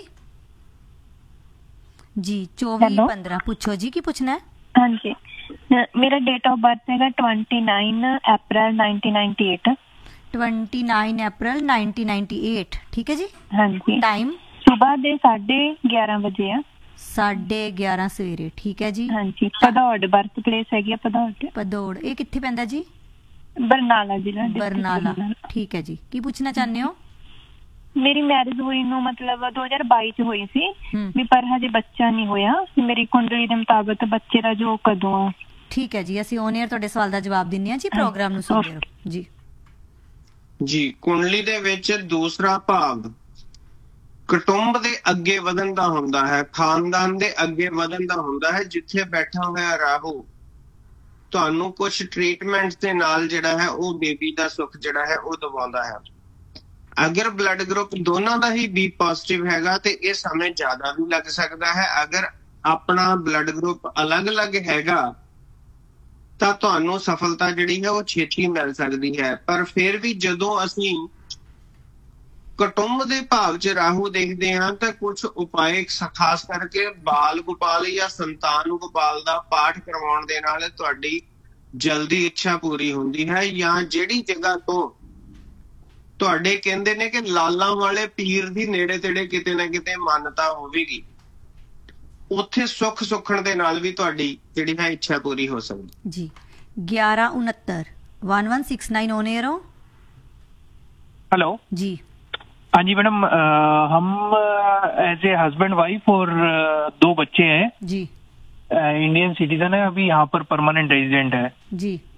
ਜੀ 24-15 ਪੁੱਛੋ ਜੀ, ਕੀ ਪੁੱਛਣਾ ਹੈ? ਹਾਂਜੀ, ਮੇਰਾ ਡੇਟ ਆਫ ਬਰਥ ਹੈਗਾ 29 ਅਪ੍ਰੈਲ 1998। 29 ਅਪ੍ਰੈਲ 1998। ਠੀਕ ਹੈ ਜੀ। ਹਾਂਜੀ। ਟਾਈਮ ਸਵੇਰ ਦੇ 11:30 ਵਜੇ ਆ। 11:30 ਸਵੇਰੇ। ਠੀਕ ਹੈ ਜੀ। ਹਾਂਜੀ। ਭਦੌੜ ਬਰਥ ਪਲੇਸ ਹੈਗੀ ਆ, ਭਦੌੜ। ਇਹ ਕਿੱਥੇ ਪੈਂਦਾ ਜੀ? ਬਰਨਾਲਾ ਜ਼ਿਲ੍ਹਾ। ਬਰਨਾਲਾ। ਠੀਕ ਹੈ ਜੀ। ਕੀ ਪੁੱਛਣਾ ਚਾਹੁੰਦੇ ਹੋ? ਮੇਰੀ ਮੈਰਿਜ ਹੋਈ ਨੂੰ ਮਤਲਬ 2022 ਚ ਹੋਈ ਸੀ ਵੀ, ਪਰ ਹਜੇ ਬੱਚਾ ਨਹੀਂ ਹੋਇਆ। ਮੇਰੀ ਕੁੰਡਲੀ ਦੇ ਮੁਤਾਬਕ ਬੱਚੇ ਦਾ ਜੋ ਕਦੋਂ ਆ। ਠੀਕ ਹੈ ਜੀ, ਅਸੀਂ ਔਨ 에ਅਰ ਤੁਹਾਡੇ ਸਵਾਲ ਦਾ ਜਵਾਬ ਦਿੰਦੇ ਹਾਂ ਜੀ। ਪ੍ਰੋਗਰਾਮ ਨੂੰ ਸੁਣਦੇ ਰਹੋ ਜੀ। ਜੀ ਕੁੰਡਲੀ ਦੇ ਵਿੱਚ ਦੂਸਰਾ ਭਾਵ ਕੁਟੁੰਬ ਦੇ ਅੱਗੇ ਵਧਣ ਦਾ ਹੁੰਦਾ ਹੈ, ਖਾਨਦਾਨ ਦੇ ਅੱਗੇ ਵਧਣ ਦਾ ਹੁੰਦਾ ਹੈ। ਜਿੱਥੇ ਬੈਠਾ ਹੋਇਆ ਰਾਹੂ ਤੁਹਾਨੂੰ ਕੁਝ ਟ੍ਰੀਟਮੈਂਟ ਦੇ ਨਾਲ ਜਿਹੜਾ ਹੈ ਉਹ ਬੇਬੀ ਦਾ ਸੁੱਖ ਜਿਹੜਾ ਹੈ ਉਹ ਦਿਵਾਉਂਦਾ ਹੈ। ਅਗਰ ਬਲੱਡ ਗਰੁੱਪ ਦੋਨਾਂ ਦਾ ਹੀ ਬੀ ਪੋਜ਼ਿਟਿਵ ਹੈਗਾ ਤੇ ਇਹ ਸਮੇਂ ਜ਼ਿਆਦਾ ਵੀ ਲੱਗ ਸਕਦਾ ਹੈ। ਅਗਰ ਆਪਣਾ ਬਲੱਡ ਗਰੁੱਪ ਅਲੱਗ-ਅਲੱਗ ਹੈਗਾ ਤਾਂ ਤੁਹਾਨੂੰ ਸਫਲਤਾ ਜਿਹੜੀ ਹੈ ਉਹ ਛੇਤੀ ਮਿਲ ਸਕਦੀ ਹੈ। ਪਰ ਫਿਰ ਵੀ ਜਦੋਂ ਅਸੀਂ ਕੁਟੁੰਬ ਦੇ ਭਾਵ ਚ ਰਾਹੂ ਦੇਖਦੇ ਹਾਂ ਤਾਂ ਕੁਝ ਉਪਾਏ, ਖਾਸ ਕਰਕੇ ਬਾਲ ਗੋਪਾਲ ਜਾਂ ਸੰਤਾਨ ਗੋਪਾਲ ਦਾ ਪਾਠ ਕਰਵਾਉਣ ਦੇ ਨਾਲ ਤੁਹਾਡੀ ਜਲਦੀ ਇੱਛਾ ਪੂਰੀ ਹੁੰਦੀ ਹੈ। ਜਾਂ ਜਿਹੜੀ ਜਗ੍ਹਾ ਤੋਂ ਤੁਹਾਡੇ ਕਹਿੰਦੇ ਨੇ ਕਿ ਲਾਲਾਂ ਵਾਲੇ ਪੀਰ ਦੀ ਨੇੜੇ ਤੇੜੇ ਕਿਤੇ ਨਾ ਕਿਤੇ ਮਾਨਤਾ ਹੋਵੇਗੀ, ਉੱਥੇ ਸੁੱਖ ਸੁੱਖਣ ਦੇ ਨਾਲ ਵੀ ਤੁਹਾਡੀ ਜਿਹੜੀ ਹੈ ਇੱਛਾ ਪੂਰੀ ਹੋ ਸਕਦੀ ਜੀ। 1169 1169 ऑन एयर हो। हेलो जी। हाँ जी मैडम, हम एज ए हस्बैंड वाइफ और 2 बच्चे हैं जी। इंडियन सिटीजन है, अभी यहाँ पर परमानेंट रेजिडेंट है जी।